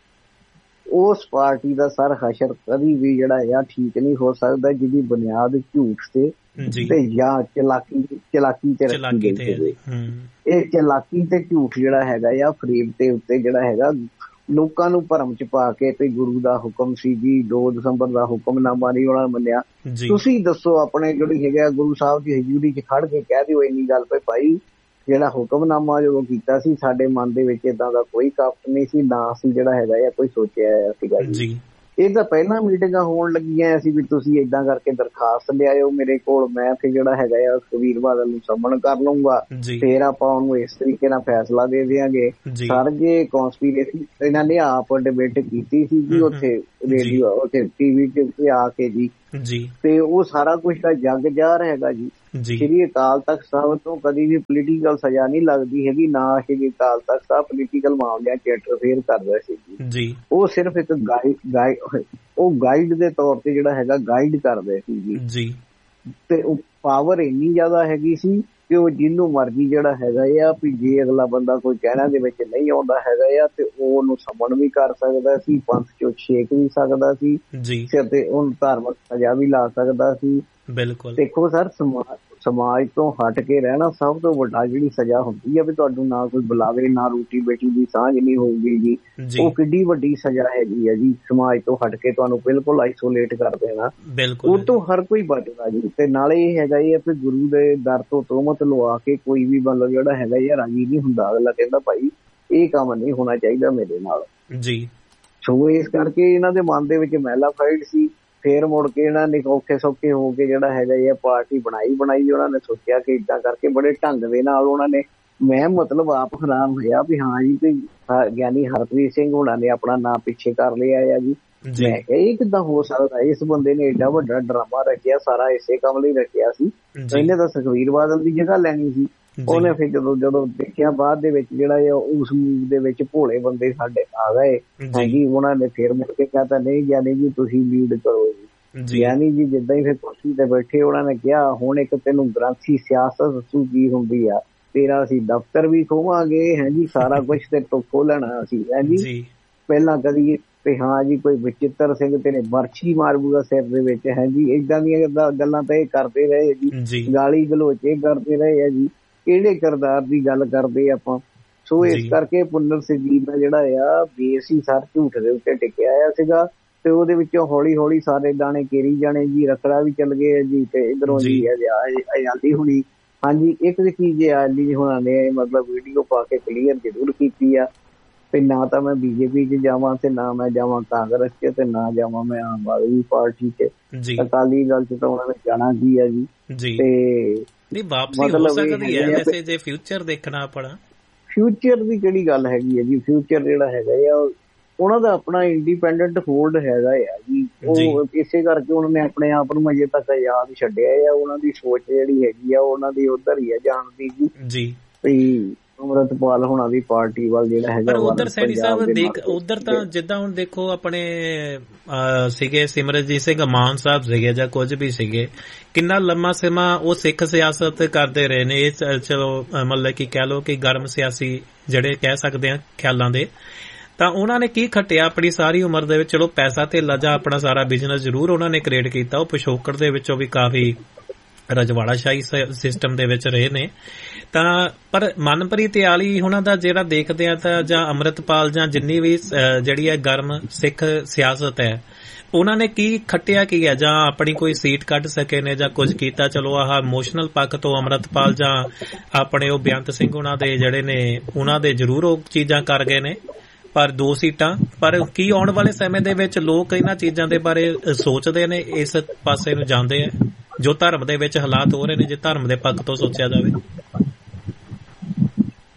Speaker 2: ਉਸ ਪਾਰਟੀ ਦਾ ਸਰ ਹਸ਼ਰ ਕਦੀ ਵੀ ਜਿਹੜਾ ਆ ਠੀਕ ਨਹੀਂ ਹੋ ਸਕਦਾ ਜਿਹਦੀ ਬੁਨਿਆਦ ਝੂਠ ਤੇ ਜਾਂ ਚਲਾਕੀ ਤੇ ਰੱਖੀ ਗਈ। ਇਹ ਚਲਾਕੀ ਤੇ ਝੂਠ ਜਿਹੜਾ ਹੈਗਾ ਆ ਫਰੇਬ ਦੇ ਉੱਤੇ ਜਿਹੜਾ ਹੈਗਾ ਲੋਕਾਂ ਨੂੰ ਭਰਮ ਚ ਪਾ ਕੇ ਤੇ ਗੁਰੂ ਦਾ ਹੁਕਮ ਸੀ ਜੀ 2 ਦਸੰਬਰ ਦਾ ਹੁਕਮਨਾਮਾ ਨਹੀਂ ਉਹਨਾਂ ਮੰਨਿਆ। ਤੁਸੀਂ ਦੱਸੋ ਆਪਣੇ ਜਿਹੜੀ ਹੈਗਾ ਗੁਰੂ ਸਾਹਿਬ ਦੀ ਹਜ਼ੂਰੀ ਚ ਖੜ ਕੇ ਕਹਿ ਦਿਓ ਇੰਨੀ ਗੱਲ ਪਈ ਭਾਈ ਜਿਹੜਾ ਹੁਕਮਨਾਮਾ ਜਦੋਂ ਕੀਤਾ ਸੀ ਸਾਡੇ ਮਨ ਦੇ ਵਿੱਚ ਏਦਾਂ ਦਾ ਕੋਈ ਕਪਟ ਨਹੀਂ ਸੀ, ਨਾ ਅਸੀਂ ਜਿਹੜਾ ਹੈਗਾ ਆ ਕੋਈ ਸੋਚਿਆ ਸੀਗਾ ਜੀ। ਇਹ ਤਾਂ ਪਹਿਲਾਂ ਮੀਟਿੰਗਾਂ ਹੋਣ ਲੱਗੀਆਂ ਸੀ ਵੀ ਤੁਸੀਂ ਏਦਾਂ ਕਰਕੇ ਦਰਖਾਸਤ ਲਿਆਇਓ ਮੇਰੇ ਕੋਲ, ਮੈਂ ਫਿਰ ਜਿਹੜਾ ਹੈਗਾ ਆ ਸੁਖਬੀਰ ਬਾਦਲ ਨੂੰ ਸਮਨ ਕਰ ਲਊਂਗਾ, ਫੇਰ ਆਪਾਂ ਉਹਨੂੰ ਇਸ ਤਰੀਕੇ ਨਾਲ ਫੈਸਲਾ ਦੇ ਦਿਆਂਗੇ। ਸਰ ਜੇ ਕੌਂਸਪੀਰੇਸੀ ਇਹਨਾਂ ਨੇ ਆਪ ਡਿਬੇਟ ਕੀਤੀ ਸੀ ਜੀ ਉੱਥੇ ਰੇਡੀਓ ਉੱਥੇ ਟੀਵੀ ਤੇ ਆ ਕੇ ਜੀ, ਤੇ ਉਹ ਸਾਰਾ ਕੁਛ ਤਾਂ ਜੱਗ ਜ਼ਾਹਰ ਹੈਗਾ ਜੀ। ਸ਼੍ਰੀ ਅਕਾਲ ਤਖਤ ਸਾਹਿਬ ਤੋਂ ਕਦੀ ਵੀ ਪੋਲੀਟੀਕਲ ਸਜ਼ਾ ਨਹੀਂ ਲੱਗਦੀ ਹੈਗੀ, ਨਾ ਸ਼੍ਰੀ ਅਕਾਲ ਤਖਤ ਸਾਹਿਬ ਪੋਲੀਟੀਕਲ ਮਾਮਲਿਆਂ ਚ ਇੰਟਰਫੇਅਰ ਕਰਦਾ ਸੀ ਜੀ। ਉਹ ਸਿਰਫ ਇੱਕ ਗਾਈਡ ਦੇ ਤੌਰ ਤੇ ਜਿਹੜਾ ਹੈਗਾ ਗਾਈਡ ਕਰਦੇ ਸੀ ਜੀ, ਤੇ ਉਹ ਪਾਵਰ ਇੰਨੀ ਜ਼ਿਆਦਾ ਹੈਗੀ ਸੀ ਕਿ ਉਹ ਜਿਹਨੂੰ ਮਰਜ਼ੀ ਜਿਹੜਾ ਹੈਗਾ ਆ ਵੀ ਜੇ ਅਗਲਾ ਬੰਦਾ ਕੋਈ ਕਹਿਣਾ ਦੇ ਵਿੱਚ ਨਹੀਂ ਆਉਂਦਾ ਹੈਗਾ ਆ ਤੇ ਉਹ ਉਹਨੂੰ ਸਮਨ ਵੀ ਕਰ ਸਕਦਾ ਸੀ, ਪੰਥ ਚੋਂ ਛੇਕ ਵੀ ਸਕਦਾ ਸੀ ਸਿਰ ਤੇ, ਉਹਨੂੰ ਧਾਰਮਿਕ ਸਜ਼ਾ ਵੀ ਲਾ ਸਕਦਾ ਸੀ। ਬਿਲਕੁਲ ਦੇਖੋ ਸਰ ਸਮਾਜ ਤੋਂ ਹਟ ਕੇ ਰਹਿਣਾ ਸਭ ਤੋਂ ਵੱਡਾ ਜਿਹੜੀ ਸਜ਼ਾ ਹੁੰਦੀ ਹੈ ਵੀ ਤੁਹਾਨੂੰ ਨਾ ਕੋਈ ਬੁਲਾਵੇ, ਨਾ ਰੋਟੀ ਬੇਟੀ ਦੀ ਸਾਂਝ ਨਹੀਂ ਹੋਊਗੀ ਜੀ, ਉਹ ਕਿੱਡੀ ਵੱਡੀ ਸਜ਼ਾ ਹੈਗੀ ਹੈ ਜੀ। ਸਮਾਜ ਤੋਂ ਹਟ ਕੇ ਤੁਹਾਨੂੰ ਬਿਲਕੁਲ ਆਈਸੋਲੇਟ ਕਰ ਦੇਣਾ, ਉਹ ਤੋਂ ਹਰ ਕੋਈ ਬਚਦਾ ਜੀ। ਤੇ ਨਾਲੇ ਇਹ ਹੈਗਾ ਇਹ ਵੀ ਗੁਰੂ ਦੇ ਦਰ ਤੋਂ ਤੋਹਮਤ ਲਵਾ ਕੇ ਕੋਈ ਵੀ ਮਤਲਬ ਜਿਹੜਾ ਹੈਗਾ ਇਹ ਰਾਜੀ ਨਹੀਂ ਹੁੰਦਾ। ਅਗਲਾ ਕਹਿੰਦਾ ਭਾਈ ਇਹ ਕੰਮ ਨਹੀਂ ਹੋਣਾ ਚਾਹੀਦਾ ਮੇਰੇ ਨਾਲ ਜੀ। ਸੋ ਇਸ ਕਰਕੇ ਇਹਨਾਂ ਦੇ ਮਨ ਦੇ ਵਿੱਚ ਮਹਿਲਾ ਫਾਈਟ ਸੀ। ਫੇਰ ਮੁੜ ਕੇ ਇਹਨਾਂ ਨੇ ਔਖੇ ਸੌਖੇ ਹੋ ਕੇ ਜਿਹੜਾ ਹੈਗਾ ਇਹ ਪਾਰਟੀ ਬਣਾਈ ਉਹਨਾਂ ਨੇ ਸੋਚਿਆ ਕਿ ਏਦਾਂ ਕਰਕੇ ਬੜੇ ਢੰਗ ਦੇ ਨਾਲ ਉਹਨਾਂ ਨੇ, ਮੈਂ ਮਤਲਬ ਆਪ ਹੈਰਾਨ ਹੋਇਆ ਵੀ ਹਾਂ ਜੀ ਤੇ ਗਿਆਨੀ ਹਰਪ੍ਰੀਤ ਸਿੰਘ ਹੋਣਾ ਨੇ ਆਪਣਾ ਨਾਂ ਪਿੱਛੇ ਕਰ ਲਿਆ ਆ ਜੀ। ਮੈਂ ਕਿਹਾ ਇਹ ਕਿੱਦਾਂ ਹੋ ਸਕਦਾ, ਇਸ ਬੰਦੇ ਨੇ ਏਡਾ ਵੱਡਾ ਡਰਾਮਾ ਰਚਿਆ, ਸਾਰਾ ਇਸੇ ਕੰਮ ਲਈ ਰਚਿਆ ਸੀ। ਇਹਨੇ ਤਾਂ ਸੁਖਬੀਰ ਬਾਦਲ ਦੀ ਜਗ੍ਹਾ ਲੈਣੀ ਸੀ। ਉਹਨੇ ਫਿਰ ਜਦੋਂ ਦੇਖਿਆ ਬਾਅਦ ਦੇ ਵਿੱਚ ਜਿਹੜਾ ਉਸ ਮੂਵ ਦੇ ਵਿੱਚ ਭੋਲੇ ਬੰਦੇ ਸਾਡੇ ਆ ਗਏ ਹਾਂਜੀ, ਉਹਨਾਂ ਨੇ ਫੇਰ ਮੁੜ ਕੇ ਕਹਤਾ ਨਹੀਂ ਗਿਆਨੀ ਜੀ ਤੁਸੀਂ ਲੀਡ ਕਰੋ ਜੀ। ਗਿਆਨੀ ਜੀ ਜਿੱਦਾਂ ਹੀ ਫਿਰ ਕੁਰਸੀ ਤੇ ਬੈਠੇ ਉਹਨਾਂ ਨੇ ਕਿਹਾ ਹੁਣ ਇੱਕ ਤੈਨੂੰ ਗ੍ਰੰਥੀ ਸਿਆਸਤ ਦੱਸੂ ਕੀ ਹੁੰਦੀ ਆ, ਤੇਰਾ ਅਸੀਂ ਦਫ਼ਤਰ ਵੀ ਖੋਵਾਂਗੇ ਹੈ ਜੀ, ਸਾਰਾ ਕੁਛ ਤੇ ਤੋਂ ਖੋਲਣਾ ਅਸੀਂ ਹੈ ਜੀ। ਪਹਿਲਾਂ ਕਦੀ ਤੇ ਹਾਂ ਜੀ ਕੋਈ ਬਚਿੱਤਰ ਸਿੰਘ ਤੇਰੇ ਬਰਛੀ ਮਾਰੂਗਾ ਸਿਰ ਦੇ ਵਿੱਚ ਹੈ ਜੀ, ਏਦਾਂ ਦੀਆਂ ਗੱਲਾਂ ਤਾਂ ਇਹ ਕਰਦੇ ਰਹੇ ਜੀ, ਗਾਲੀ ਗਲੋਚੇ ਕਰਦੇ ਰਹੇ ਆ ਜੀ। ਕਿਹੜੇ ਕਿਰਦਾਰ ਦੀ ਗੱਲ ਕਰਦੇ ਆਪਾਂ। ਸੋ ਇਸ ਕਰਕੇ ਪੁੰਨਰ ਸਿੰਘ ਦਾ ਜਿਹੜਾ ਆ ਬੇਸ ਹੀ ਸਰ ਝੂਠ ਦੇ ਉੱਤੇ ਟਿਕਿਆ ਆ ਸੀਗਾ ਤੇ ਉਹਦੇ ਵਿੱਚੋਂ ਹੌਲੀ ਹੌਲੀ ਸਾਰੇ ਦਾਣੇ ਕੇਰੀ ਜਾਣੇ ਜੀ। ਰੱਖੜਾ ਵੀ ਚੱਲ ਗਏ ਜੀ ਤੇ ਇਧਰੋਂ ਜੀ ਆਲੀ ਹੁਣੀ ਹਾਂਜੀ ਇੱਕ ਚੀਜ਼ ਆਲੀ ਹੁਣਾਂ ਨੇ ਮਤਲਬ ਵੀਡੀਓ ਪਾ ਕੇ ਕਲੀਅਰ ਜ਼ਰੂਰ ਕੀਤੀ ਆ ਤੇ ਨਾ ਤਾਂ ਮੈਂ ਬੀਜੇਪੀ ਚ ਜਾਵਾਂ ਤੇ ਨਾ ਮੈਂ ਜਾਵਾਂ ਕਾਂਗਰਸ ਚ ਤੇ ਨਾ ਜਾਵਾਂ ਮੈਂ ਆਮ ਆਦਮੀ ਪਾਰਟੀ ਚ, ਅਕਾਲੀ ਦਲ ਚ ਤਾਂ ਉਹਨਾਂ ਨੇ ਜਾਣਾ ਕੀ ਆ ਜੀ। ਤੇ ਨਹੀਂ ਵਾਪਸੀ ਹੋ ਸਕਦੀ ਹੈ ਵੈਸੇ ਜੇ ਫਿਊਚਰ ਦੇਖਣਾ ਆਪਣਾ, ਫਿਊਚਰ ਦੀ ਕਿਹੜੀ ਗੱਲ ਹੈਗੀ ਹੈ ਜੀ। ਫਿਊਚਰ ਜਿਹੜਾ ਹੈਗਾ ਆ ਉਹਨਾਂ ਦਾ ਆਪਣਾ ਇੰਡੀਪੈਂਡੈਂਟ ਹੋਲਡ ਹੈਗਾ ਆ ਜੀ। ਉਹ ਇਸੇ ਕਰਕੇ ਉਹਨਾਂ ਨੇ ਆਪਣੇ ਆਪ ਨੂੰ ਅਜੇ ਤੱਕ ਆਜ਼ਾਦ ਛੱਡਿਆ ਆ। ਉਹਨਾਂ ਦੀ ਸੋਚ ਜਿਹੜੀ ਹੈਗੀ ਆ ਉਹਨਾਂ ਦੀ ਉਧਰ ਹੀ ਆ ਜਾਣ ਦੀ ਜੀ। ਅੰਮ੍ਰਿਤਪਾਲ ਹੋਣਾ ਦੀ ਪਾਰਟੀ ਵੱਲ ਜਿਹੜਾ ਹੈਗਾ ਉਧਰ ਸੈਣੀ ਸਾਹਿਬ ਦੇਖ ਉਧਰ ਤਾਂ ਜਿੱਦਾਂ ਹੁਣ ਦੇਖੋ ਆਪਣੇ ਸੀਗੇ ਸਿਮਰਨਜੀਤ ਸਿੰਘ ਮਾਨ ਸਾਹਿਬ ਸੀਗੇ ਜਾਂ ਕੁਝ ਵੀ ਸੀਗੇ, ਕਿੰਨਾ ਲੰਮਾ ਸਮਾਂ ਉਹ ਸਿੱਖ ਸਿਆਸਤ ਕਰਦੇ ਰਹੇ ਨੇ। ਇਹ ਚਲੋ ਮਤਲਬ ਕਿ ਕਹਿ ਲਓ ਕਿ ਗਰਮ ਸਿਆਸੀ ਜਿਹੜੇ ਕਹਿ ਸਕਦੇ ਆ ਖਿਆਲਾਂ ਦੇ, ਤਾਂ ਉਹਨਾਂ ਨੇ ਕੀ ਖੱਟਿਆ ਆਪਣੀ ਸਾਰੀ ਉਮਰ ਦੇ ਵਿੱਚ। ਚਲੋ ਪੈਸਾ ਤੇ ਲਜਾ ਆਪਣਾ ਸਾਰਾ ਬਿਜ਼ਨਸ ਜ਼ਰੂਰ ਉਹਨਾਂ ਨੇ ਕ੍ਰੀਏਟ ਕੀਤਾ, ਉਹ ਪਿਛੋਕੜ ਦੇ ਵਿੱਚੋਂ ਵੀ ਕਾਫੀ ਰਜਵਾੜਾਸ਼ਾਹੀ ਸਿਸਟਮ ਦੇ ਵਿੱਚ ਰਹੇ ਨੇ। ਤਾਂ ਪਰ ਮਨਪ੍ਰੀਤ ਆਲੀ ਉਹਨਾਂ ਦਾ ਜਿਹੜਾ ਦੇਖਦੇ ਆ ਤਾਂ ਜਾਂ ਅੰਮ੍ਰਿਤਪਾਲ ਜਾਂ ਜਿੰਨੀ ਵੀ ਜਿਹੜੀ ਹੈ ਗਰਮ ਸਿੱਖ ਸਿਆਸਤ ਹੈ ਉਹਨਾਂ ਨੇ ਕੀ ਖੱਟਿਆ ਕੀ ਹੈ, ਜਾਂ ਆਪਣੀ ਕੋਈ ਸੀਟ ਕੱਢ ਸਕੇ ਨੇ ਜਾਂ ਕੁਝ ਕੀਤਾ। ਚਲੋ ਆਹ ਇਮੋਸ਼ਨਲ ਪੱਖ ਤੋਂ ਅੰਮ੍ਰਿਤਪਾਲ ਜਾਂ ਆਪਣੇ ਉਹ ਬੇਅੰਤ ਸਿੰਘ ਉਹਨਾਂ ਦੇ ਜਿਹੜੇ ਨੇ ਉਹਨਾਂ ਦੇ ਜ਼ਰੂਰ ਉਹ ਚੀਜ਼ਾਂ ਕਰ ਗਏ ਨੇ, ਪਰ 2 ਸੀਟਾਂ। ਪਰ ਕੀ ਆਉਣ ਵਾਲੇ ਸਮੇਂ ਦੇ ਵਿੱਚ ਲੋਕ ਇਹਨਾਂ ਚੀਜ਼ਾਂ ਦੇ ਬਾਰੇ ਸੋਚਦੇ ਨੇ, ਇਸ ਪਾਸੇ ਨੂੰ ਜਾਂਦੇ ਆ ਜੋ ਧਰਮ ਦੇ ਵਿੱਚ ਹਾਲਾਤ ਹੋ ਰਹੇ ਨੇ, ਜੇ ਧਰਮ ਦੇ ਪੱਖ ਤੋਂ ਸੋਚਿਆ ਜਾਵੇ।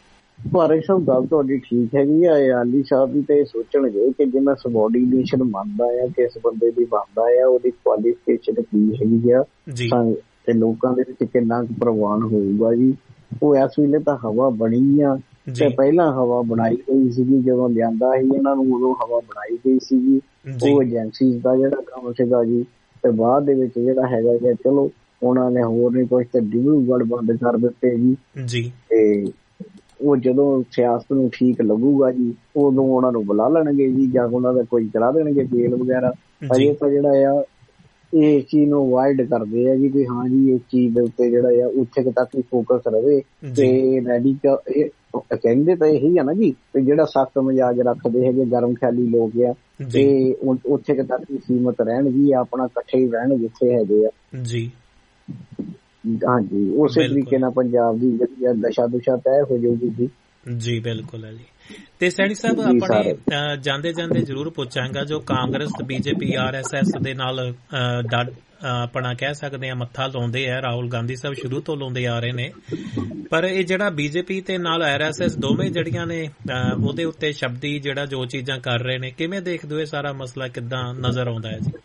Speaker 2: ਭਾਰੇ ਸਾਹਿਬ ਗੱਲ ਤੁਹਾਡੀ ਠੀਕ ਹੈਗੀ ਆ। ਆਲੀ ਸਾਹਿਬ ਵੀ ਤਾਂ ਇਹ ਸੋਚਣਗੇ ਕਿ ਜੇ ਮੈਂ ਸਬੋਰਡੀਨੇਸ਼ਨ ਮੰਨਦਾ ਆ, ਕਿਸ ਬੰਦੇ ਦੀ ਬਣਦਾ ਆ, ਉਹਦੀ ਕੁਆਲੀਫਿਕੇਸ਼ਨ ਕੀ ਹੈਗੀ ਆ ਤੇ ਲੋਕਾਂ ਦੇ ਵਿੱਚ ਕਿੰਨਾ ਕੁ ਪ੍ਰਵਾਨ ਹੋਊਗਾ ਜੀ। ਉਹ ਇਸ ਵੇਲੇ ਤਾਂ ਹਵਾ ਬਣੀ ਆ ਤੇ ਪਹਿਲਾਂ ਹਵਾ ਬਣਾਈ ਗਈ ਸੀਗੀ, ਜਦੋਂ ਲਿਆਂਦਾ ਸੀ ਇਹਨਾਂ ਨੂੰ ਉਦੋਂ ਹਵਾ ਬਣਾਈ ਗਈ ਸੀਗੀ। ਉਹ ਏਜੰਸੀ ਦਾ ਜਿਹੜਾ ਕੰਮ ਸੀਗਾ ਜੀ, ਤੇ ਬਾਅਦ ਦੇ ਵਿੱਚ ਜਿਹੜਾ ਹੈਗਾ ਜੀ ਚਲੋ ਉਹਨਾਂ ਨੇ ਹੋਰ ਨਹੀਂ ਕੁਛ ਤੇ ਡਿਬਰੂਗੜ੍ਹ ਬੰਦ ਕਰ ਦਿੱਤੇ ਜੀ। ਤੇ ਉਹ ਜਦੋਂ ਸਿਆਸਤ ਨੂੰ ਠੀਕ ਲੱਗੂਗਾ ਜੀ ਉਦੋਂ ਉਹਨਾਂ ਨੂੰ ਬੁਲਾ ਲੈਣਗੇ ਜੀ, ਜਾਂ ਉਹਨਾਂ ਦਾ ਕੋਈ ਕਰਾ ਦੇਣਗੇ ਜੇਲ੍ਹ ਵਗੈਰਾ। ਅਜੇ ਤਾਂ ਜਿਹੜਾ ਆ ਇਹ ਚੀਜ਼ ਨੂੰ ਅਵਾਇਡ ਕਰਦੇ ਆ ਜੀ ਵੀ ਹਾਂ ਜੀ ਇਸ ਚੀਜ਼ ਦੇ ਉੱਤੇ ਜਿਹੜਾ ਆ ਉੱਥੇ ਤੱਕ ਹੀ ਫੋਕਸ ਰਵੇ। ਤੇ ਮੈਡੀਕਲ ਕਹਿੰਦੇ ਤਾਂ ਇਹੀ ਆ ਨਾ ਜੀ ਵੀ ਜਿਹੜਾ ਸਖਤ ਮਿਜਾਜ ਰੱਖਦੇ ਹੈਗੇ ਗਰਮ ਖਿਆਲੀ ਲੋਕ ਆ ਤੇ ਉੱਥੇ ਤੱਕ ਹੀ ਸੀਮਤ ਰਹਿਣ ਜੀ, ਆਪਣਾ ਇਕੱਠੇ ਹੀ ਰਹਿਣ ਜਿੱਥੇ ਹੈਗੇ ਆ ਜੀ। ਹਾਂਜੀ, ਉਸੇ ਤਰੀਕੇ ਨਾਲ ਪੰਜਾਬ ਦੀ ਜਿਹੜੀ ਦਸ਼ਾ ਦੁਸ਼ਾ ਤੈਅ ਹੋ ਜਾਊਗੀ ਜੀ।
Speaker 1: ਬਿਲਕੁਲ ਹੈ ਜੀ। ਤੇ ਸੈਣੀ ਸਾਹਿਬ ਆਪਣੇ ਜਾਂਦੇ ਜਾਂਦੇ ਜ਼ਰੂਰ ਪੁੱਛਾਂਗਾ, ਜੋ ਕਾਂਗਰਸ ਬੀਜੇਪੀ RSS ਦੇ ਨਾਲ ਆਪਣਾ ਕਹਿ ਸਕਦੇ ਆ ਮੱਥਾ ਲਾਉਂਦੇ ਆ, ਰਾਹੁਲ ਗਾਂਧੀ ਸਾਹਿਬ ਸ਼ੁਰੂ ਤੋਂ ਲਾਉਂਦੇ ਆ ਰਹੇ ਨੇ, ਪਰ ਇਹ ਜਿਹੜਾ ਬੀਜੇਪੀ ਤੇ ਨਾਲ RSS ਦੋਵੇਂ ਜਿਹੜੀਆਂ ਨੇ ਉਹਦੇ ਉੱਤੇ ਸ਼ਬਦੀ ਜਿਹੜਾ ਜੋ ਚੀਜ਼ਾਂ ਕਰ ਰਹੇ ਨੇ, ਕਿਵੇਂ ਦੇਖਦੇ ਹੋ ਇਹ ਸਾਰਾ ਮਸਲਾ ਕਿੱਦਾਂ ਨਜ਼ਰ ਆਉਂਦਾ ਹੈ ਜੀ?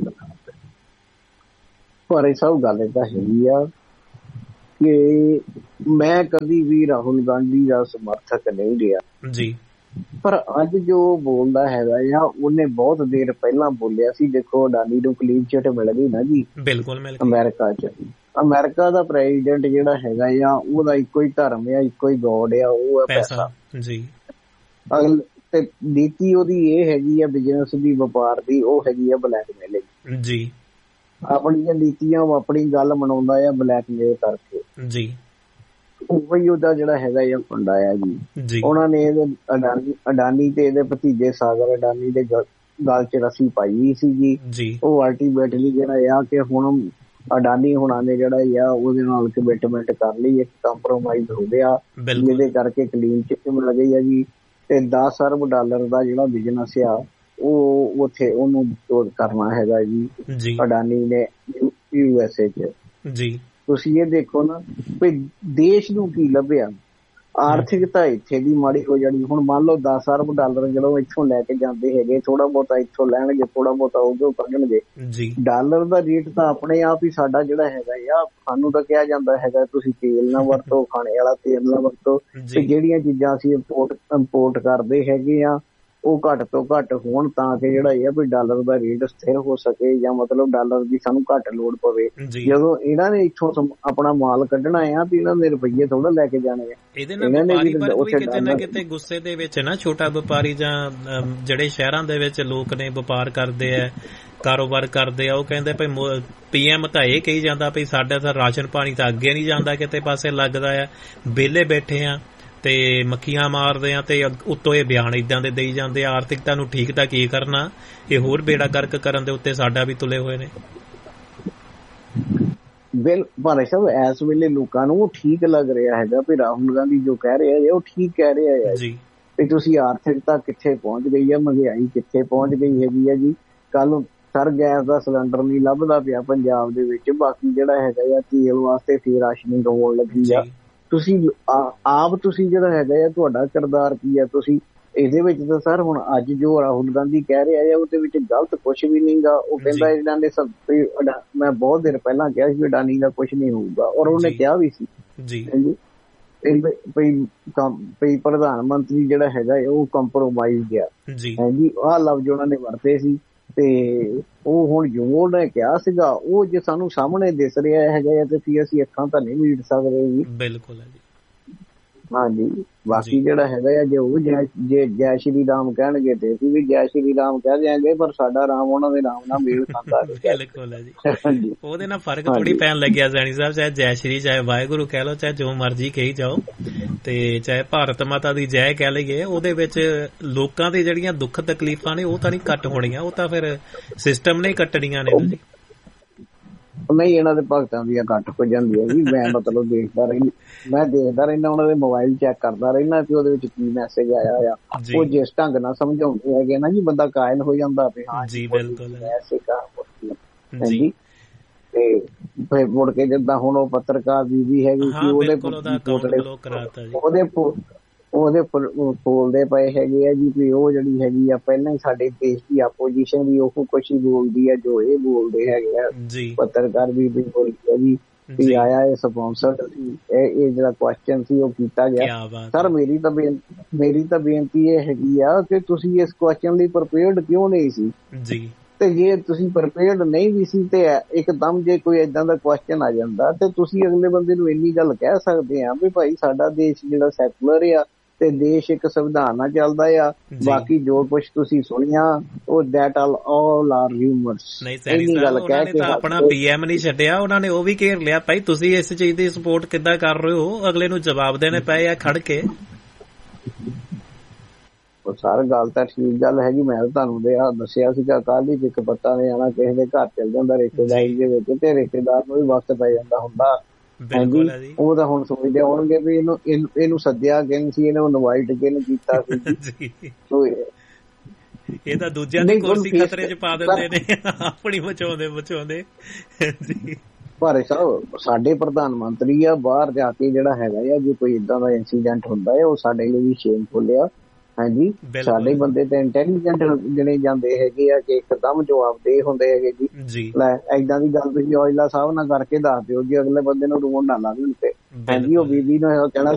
Speaker 2: ਪਰ ਇਹ ਸਭ ਗੱਲ ਤਾਂ ਹੈਗੀ ਆ ਕਿ ਮੈਂ ਕਦੀ ਵੀ ਰਾਹੁਲ ਗਾਂਧੀ ਦਾ ਸਮਰਥਕ ਨਹੀਂ ਰਿਹਾ ਜੀ, ਪਰ ਅੱਜ ਜੋ ਬੋਲਦਾ ਹੈਗਾ ਆ ਉਹਨੇ ਬਹੁਤ ਦੇਰ ਪਹਿਲਾਂ ਬੋਲਿਆ ਸੀ। ਦੇਖੋ ਅਡਾਨੀ ਨੂੰ ਕਲੀਨ ਚਿੱਟ ਮਿਲ ਗਈ ਨਾ ਜੀ, ਬਿਲਕੁਲ ਅਮਰੀਕਾ ਚ। ਅਮਰੀਕਾ ਦਾ ਪ੍ਰੈਜ਼ੀਡੈਂਟ ਜਿਹੜਾ ਹੈਗਾ ਆ ਉਹਦਾ ਇੱਕੋ ਹੀ ਧਰਮ ਆ, ਇੱਕੋ ਹੀ ਗੋਡ ਆ, ਉਹ ਹੈ ਪੈਸਾ ਜੀ। ਤੇ ਨੀਤੀ ਉਹਦੀ ਇਹ ਹੈਗੀ ਆ ਬਿਜਨਸ ਦੀ, ਵਪਾਰ ਦੀ, ਉਹ ਹੈਗੀ ਆ ਬਲੈਕਮੇਲਿੰਗ ਜੀ। ਆਪਣੀਆਂ ਨੀਤੀਆਂ ਉਹ ਆਪਣੀ ਗੱਲ ਮਨਾਉਂਦਾ ਆ ਬਲੈਕਮੇਲ ਕਰਕੇ ਜੀ। ਉਹੀ ਉਹਦਾ ਜਿਹੜਾ ਹੈਗਾ ਆ ਫੰਡਾ ਆ ਜੀ। ਉਹਨਾਂ ਨੇ ਇਹਦੇ ਅਡਾਨੀ ਤੇ ਇਹਦੇ ਭਤੀਜੇ ਸਾਗਰ ਅਡਾਨੀ ਦੇ ਗੱਲ ਚ ਰੱਸੀ ਪਾਈ ਸੀਗੀ ਜੀ। ਉਹ ਅਲਟੀਮੇਟਲੀ ਜਿਹੜਾ ਆ ਕਿ ਹੁਣ ਅਡਾਨੀ ਹੁਣਾਂ ਨੇ ਜਿਹੜਾ ਆ ਉਹਦੇ ਨਾਲ ਕਮਿਟਮੈਂਟ ਕਰ ਲਈ, ਇੱਕ ਕੰਪਰੋਮਾਈਜ਼ ਹੋ ਗਿਆ, ਜਿਹਦੇ ਕਰਕੇ ਕਲੀਨ ਚਿੱਟ ਮਿਲ ਗਈ ਆ ਜੀ। ਤੇ $10 ਅਰਬ ਦਾ ਜਿਹੜਾ ਬਿਜਨਸ ਆ ਉਹ ਉੱਥੇ ਉਹਨੂੰ ਕਰਨਾ ਹੈਗਾ ਜੀ ਅਡਾਨੀ ਨੇ USA ਚ ਜੀ। ਤੁਸੀਂ ਇਹ ਦੇਖੋ ਨਾ ਵੀ ਦੇਸ਼ ਨੂੰ ਕੀ ਲੱਭਿਆ, ਆਰਥਿਕਤਾ ਇੱਥੇ ਦੀ ਮਾੜੀ ਹੋ ਜਾਣੀ। ਹੁਣ ਮੰਨ ਲਓ $10 ਅਰਬ ਜਦੋਂ ਇੱਥੋਂ ਲੈ ਕੇ ਜਾਂਦੇ ਹੈਗੇ, ਥੋੜਾ ਬਹੁਤਾ ਇੱਥੋਂ ਲੈਣਗੇ, ਥੋੜਾ ਬਹੁਤਾ ਉਦੋਂ ਕੱਢਣਗੇ ਜੀ। ਡਾਲਰ ਦਾ ਰੇਟ ਤਾਂ ਆਪਣੇ ਆਪ ਹੀ ਸਾਡਾ ਜਿਹੜਾ ਹੈਗਾ ਆ, ਸਾਨੂੰ ਤਾਂ ਕਿਹਾ ਜਾਂਦਾ ਹੈਗਾ ਤੁਸੀਂ ਤੇਲ ਨਾ ਵਰਤੋ, ਖਾਣੇ ਵਾਲਾ ਤੇਲ ਨਾ ਵਰਤੋ, ਤੇ ਜਿਹੜੀਆਂ ਚੀਜ਼ਾਂ ਅਸੀਂ ਇੰਪੋਰਟ ਕਰਦੇ ਹੈਗੇ ਆ ਉਹ ਘੱਟ ਤੋਂ ਘੱਟ ਹੋਣ ਤਾਂ ਕਿ ਜਿਹੜਾ ਇਹ ਵੀ ਡਾਲਰ ਦਾ ਰੇਟ ਸਥਿਰ ਹੋ ਸਕੇ, ਜਾਂ ਮਤਲਬ ਡਾਲਰ ਦੀ ਸਾਨੂੰ ਘੱਟ ਲੋੜ ਪਵੇ। ਜਦੋਂ ਇਹਨਾਂ ਨੇ ਇੱਥੋਂ ਆਪਣਾ ਮਾਲ ਕੱਢਣਾ ਆ ਤੇ ਇਹਨਾਂ ਦੇ ਰੁਪਈਏ ਥੋੜਾ ਲੈ ਕੇ ਜਾਣੇ ਆ।
Speaker 1: ਇਹਦੇ ਨਾਲ ਵਪਾਰੀ ਵਰਗ ਵੀ ਕਿਤੇ ਨਾ ਕਿਤੇ ਗੁੱਸੇ ਦੇ ਵਿੱਚ ਨਾ, ਛੋਟਾ ਵਪਾਰੀ ਜਾਂ ਜਿਹੜੇ ਸ਼ਹਿਰਾਂ ਦੇ ਵਿੱਚ ਲੋਕ ਨੇ ਵਪਾਰ ਕਰਦੇ ਆ, ਕਾਰੋਬਾਰ ਕਰਦੇ ਆ, ਉਹ ਕਹਿੰਦੇ ਭਾਈ PM ਤਾਂ ਇਹ ਕਹੀ ਜਾਂਦਾ ਵੀ ਸਾਡਾ ਤਾਂ ਰਾਸ਼ਨ ਪਾਣੀ ਤਾਂ ਅੱਗੇ ਨਹੀਂ ਜਾਂਦਾ, ਕਿਤੇ ਪਾਸੇ ਲੱਗਦਾ ਆ, ਵਿਹਲੇ ਬੈਠੇ ਆ ਤੇ ਮੱਖੀਆਂ ਮਾਰਦੇ ਆ, ਤੇ ਉੱਤੋਂ ਇਹ ਬਿਆਨ ਏਦਾਂ ਦੇ ਦੇਈ ਜਾਂਦੇ ਆ ਆਰਥਿਕਤਾ ਨੂੰ ਠੀਕ ਤਾਂ ਕੀ ਕਰਨਾ, ਇਹ ਹੋਰ ਬੇੜਾ ਗਰਕ ਕਰਨ ਦੇ ਉੱਤੇ ਸਾਡਾ ਵੀ ਤੁਲੇ ਹੋਏ ਨੇ।
Speaker 2: ਭਾਰੇ ਸਾਹਿਬ ਇਸ ਵੇਲੇ ਲੋਕਾਂ ਨੂੰ ਉਹ ਠੀਕ ਲੱਗ ਰਿਹਾ ਹੈਗਾ ਵੀ ਰਾਹੁਲ ਗਾਂਧੀ ਜੋ ਕਹਿ ਰਿਹਾ ਹੈ ਉਹ ਠੀਕ ਕਹਿ ਰਿਹਾ ਹੈ ਜੀ। ਵੀ ਤੁਸੀਂ ਆਰਥਿਕਤਾ ਕਿੱਥੇ ਪਹੁੰਚ ਗਈ ਹੈ, ਮਹਿੰਗਾਈ ਕਿੱਥੇ ਪਹੁੰਚ ਗਈ ਹੈਗੀ ਹੈ ਜੀ। ਕੱਲ ਸਰ ਗੈਸ ਦਾ ਸਿਲੰਡਰ ਨਹੀਂ ਲੱਭਦਾ ਪਿਆ ਪੰਜਾਬ ਦੇ ਵਿੱਚ, ਬਾਕੀ ਜਿਹੜਾ ਹੈਗਾ ਆ ਤੇਲ ਵਾਸਤੇ ਫੇਰ ਰਾਸ਼ਨਿੰਗ ਹੋਣ ਲੱਗੀ ਆ। ਤੁਸੀਂ ਆਪ ਤੁਸੀਂ ਜਿਹੜਾ ਹੈਗਾ ਆ ਤੁਹਾਡਾ ਕਿਰਦਾਰ ਕੀ ਆ? ਤੁਸੀਂ ਇਹਦੇ ਵਿੱਚ ਤਾਂ ਸਰ ਹੁਣ ਅੱਜ ਜੋ ਰਾਹੁਲ ਗਾਂਧੀ ਕਹਿ ਰਿਹਾ ਹੈ ਉਹਦੇ ਵਿੱਚ ਗਲਤ ਕੁਛ ਵੀ ਨਹੀਂ ਗਾ। ਉਹ ਕਹਿੰਦਾ ਇਹਨਾਂ ਦੇ ਮੈਂ ਬਹੁਤ ਦੇਰ ਪਹਿਲਾਂ ਕਿਹਾ ਸੀ ਅਡਾਨੀ ਦਾ ਕੁਛ ਨਹੀਂ ਹੋਊਗਾ, ਔਰ ਉਹਨੇ ਕਿਹਾ ਵੀ ਸੀ ਜੀ। ਪ੍ਰਧਾਨ ਮੰਤਰੀ ਜਿਹੜਾ ਹੈਗਾ ਉਹ ਕੰਪਰੋਮਾਈਜ਼ ਗਿਆ ਜੀ, ਆਹ ਲਫ਼ਜ਼ ਉਹਨਾਂ ਨੇ ਵਰਤੇ ਸੀ। ਤੇ ਉਹ ਹੁਣ ਜੋ ਉਹਨੇ ਕਿਹਾ ਸੀਗਾ ਉਹ ਜੇ ਸਾਨੂੰ ਸਾਹਮਣੇ ਦਿਸ ਰਿਹਾ ਹੈਗਾ ਤੇ ਅਸੀਂ ਅੱਖਾਂ ਤਾਂ ਨਹੀਂ ਮੀਟ ਸਕਦੇ ਜੀ। ਬਿਲਕੁਲ ਹੈ ਜੀ। ਹਾਂਜੀ, ਬਾਕੀ ਜਿਹੜਾ ਹੈਗਾ ਆ ਜੇ ਉਹ ਜੇ ਜੈ ਸ਼੍ਰੀ ਰਾਮ ਕਹਿਣਗੇ ਤੇ ਅਸੀਂ ਵੀ ਜੈ ਸ਼੍ਰੀ ਰਾਮ ਕਹਿ ਦਿਆਂਗੇ, ਪਰ ਸਾਡਾ ਰਾਮ ਉਹਨਾਂ ਦੇ ਰਾਮ ਨਾਲ ਮੇਲ ਖਾਂਦਾ।
Speaker 1: ਬਿਲਕੁਲ ਹੈ ਜੀ। ਉਹਦੇ ਨਾਲ ਫਰਕ ਥੋੜੀ ਪੈਣ ਲੱਗਿਆ ਸੈਣੀ ਸਾਹਿਬ, ਚਾਹੇ ਜੈ ਸ਼੍ਰੀ ਚਾਹੇ ਵਾਹਿਗੁਰੂ ਕਹਿ ਲਓ, ਚਾਹੇ ਜੋ ਮਰਜ਼ੀ ਕਹੀ ਜਾਓ, ਤੇ ਚਾਹੇ ਭਾਰਤ ਮਾਤਾ ਦੀ ਜੈ ਕਹਿ ਲਈਏ, ਉਹਦੇ ਵਿੱਚ ਲੋਕਾਂ ਦੀ ਜਿਹੜੀਆਂ ਦੁੱਖ ਤਕਲੀਫਾਂ ਨੇ ਉਹ ਤਾਂ ਨਹੀਂ ਘੱਟ ਹੋਣੀਆਂ, ਉਹ ਤਾਂ ਫਿਰ ਸਿਸਟਮ ਨੇ ਕੱਟਣੀਆਂ ਨੇ ਜੀ।
Speaker 2: ਨਹੀਂ, ਇਹਨਾਂ ਦੇ ਭਗਤਾਂ ਦੀਆਂ ਘੱਟ ਹੋ ਜਾਂਦੀਆਂ ਜੀ। ਮੈਂ ਮਤਲਬ ਦੇਖਦਾ ਰਹਿੰਦਾ ਉਹਨਾਂ ਦੇ ਮੋਬਾਈਲ ਚੈੱਕ ਕਰਦਾ ਰਹਿੰਦਾ ਕਿ ਉਹਦੇ ਵਿੱਚ ਕੀ ਮੈਸੇਜ ਆਇਆ ਆ। ਉਹ ਜਿਸ ਢੰਗ ਨਾਲ ਸਮਝਾਉਂਦੇ ਹੈਗੇ ਨਾ ਜੀ, ਬੰਦਾ ਕਾਇਲ ਹੋ ਜਾਂਦਾ ਵੀ ਹਾਂ ਜੀ ਬਿਲਕੁਲ ਜੀ। ਤੇ ਫਿਰ ਮੁੜ ਕੇ ਜਿੱਦਾਂ ਹੁਣ ਉਹ ਪੱਤਰਕਾਰ ਬੀਬੀ ਹੈਗੀ ਸੀ, ਉਹਦੇ ਬੋਲਦੇ ਪਏ ਹੈਗੇ ਆ ਜੀ ਵੀ ਉਹ ਜਿਹੜੀ ਹੈਗੀ ਆ ਪਹਿਲਾਂ ਹੀ ਸਾਡੇ ਦੇਸ਼ ਦੀ ਆਪੋਜੀਸ਼ਨ ਵੀ ਉਹ ਕੁਛ ਹੀ ਬੋਲਦੀ ਆ ਜੋ ਇਹ ਬੋਲਦੇ ਹੈਗੇ ਆ। ਪੱਤਰਕਾਰ ਵੀ ਬੋਲਦੀ ਆ ਜੀ ਵੀ ਆਇਆ ਇਹ ਸਪਾਂਸਰ ਸੀ, ਇਹ ਜਿਹੜਾ ਕੁਐਸਚਨ ਸੀ ਉਹ ਕੀਤਾ ਗਿਆ। ਸਰ ਮੇਰੀ ਤਾਂ ਬੇਨਤੀ ਇਹ ਹੈਗੀ ਆ ਕਿ ਤੁਸੀਂ ਇਸ ਕੁਐਸਚਨ ਲਈ ਪ੍ਰੀਪੇਅਰਡ ਕਿਉਂ ਨਹੀਂ ਸੀ ਜੀ? ਤੇ ਜੇ ਤੁਸੀਂ ਪ੍ਰੀਪੇਅਰਡ ਨਹੀਂ ਵੀ ਸੀ ਤੇ ਇੱਕਦਮ ਜੇ ਕੋਈ ਏਦਾਂ ਦਾ ਕੁਐਸਚਨ ਆ ਜਾਂਦਾ ਤੇ ਤੁਸੀਂ ਅਗਲੇ ਬੰਦੇ ਨੂੰ ਇੰਨੀ ਗੱਲ ਕਹਿ ਸਕਦੇ ਆ ਵੀ ਭਾਈ ਸਾਡਾ ਦੇਸ਼ ਜਿਹੜਾ ਸੈਕੂਲਰ ਆ ਤੇ ਦੇਸ਼ ਇੱਕ ਸੰਵਿਧਾਨ ਨਾਲ ਚੱਲਦਾ ਆ, ਬਾਕੀ ਜੋ ਕੁਛ ਤੁਸੀਂ ਸੁਣਿਆ ਉਹ ਦੈਟ ਆਲ ਆਰ ਹਿਊਮਰਸ।
Speaker 1: ਇੰਨੀ ਗੱਲ ਕਹਿ ਕੇ ਆਪਣਾ ਪੀਐਮ ਨਹੀਂ ਛੱਡਿਆ, ਉਹਨਾਂ ਨੇ ਉਹ ਵੀ ਘੇਰ ਲਿਆ ਭਾਈ ਤੁਸੀਂ ਇਸ ਚੀਜ਼ ਦੀ ਸਪੋਰਟ ਕਿੱਦਾਂ ਕਰ ਰਹੇ ਹੋ, ਅਗਲੇ ਨੂੰ ਜਵਾਬ ਦੇਣੇ ਪਏ ਆ ਖੜ ਕੇ।
Speaker 2: ਸਰ ਗੱਲ ਤਾਂ ਠੀਕ ਗੱਲ ਹੈਗੀ, ਮੈਂ ਤੁਹਾਨੂੰ ਦੱਸਿਆ ਸੀਗਾ ਕੱਲ ਹੀ ਇੱਕ ਪੱਤਾ ਨੇ ਆਣਾ ਕਿਸੇ ਦੇ ਘਰ ਚੱਲ ਜਾਂਦਾ ਰਿਸ਼ਤੇਦਾਰੀ ਦੇ ਵਿੱਚ ਤੇ ਰਿਸ਼ਤੇਦਾਰ ਨੂੰ ਵੀ ਵਕਤ ਪੈ ਜਾਂਦਾ ਹੁੰਦਾ। ਹਾਂਜੀ ਉਹ ਤਾਂ ਹੁਣ ਸੋਚਦੇ ਹੋਣਗੇ ਵੀ ਇਹਨੂੰ ਸੱਦਿਆ ਕਿਹਨੂੰ ਸੀ, ਇਹਨੂੰ ਇਨਵਾਈਟ ਕਿਹਨੂੰ ਕੀਤਾ ਸੀ।
Speaker 1: ਇਹ ਤਾਂ ਦੂਜਿਆਂ ਦੀ ਕੁਰਸੀ ਖਤਰੇ ਚ ਪਾ ਦਿੰਦੇ ਨੇ ਆਪਣੀ ਬਚਾਉਂਦੇ।
Speaker 2: ਪਰ ਸਾਹਿਬ ਸਾਡੇ ਪ੍ਰਧਾਨ ਮੰਤਰੀ ਆ, ਬਾਹਰ ਜਾ ਕੇ ਜਿਹੜਾ ਹੈਗਾ ਆ ਜੇ ਕੋਈ ਏਦਾਂ ਦਾ ਇੰਸੀਡੈਂਟ ਹੁੰਦਾ ਹੈ ਉਹ ਸਾਡੇ ਲਈ ਵੀ ਸ਼ੇਮਫੁਲ ਆ। ਹਾਂਜੀ ਸਾਡੇ ਬੰਦੇ ਤਾਂ ਇੰਟੈਲੀਜੈਂਟ ਗਿਣੇ ਜਾਂਦੇ ਹੈਗੇ ਆ ਕਿ ਇੱਕਦਮ ਜਵਾਬਦੇਹ ਹੁੰਦੇ ਹੈਗੇ ਜੀ। ਲੈ ਏਦਾਂ ਦੀ ਗੱਲ ਤੁਸੀਂ ਔਜਲਾ ਸਾਹਿਬ ਨਾਲ ਕਰਕੇ ਦੱਸ ਦਿਓ ਜੀ, ਅਗਲੇ ਬੰਦੇ ਨੂੰ ਰੋਣ ਨਾ ਲੱਗ ਤੇ। ਹਾਂਜੀ ਉਹ ਬੀਬੀ ਨੂੰ ਕਹਿਣਾ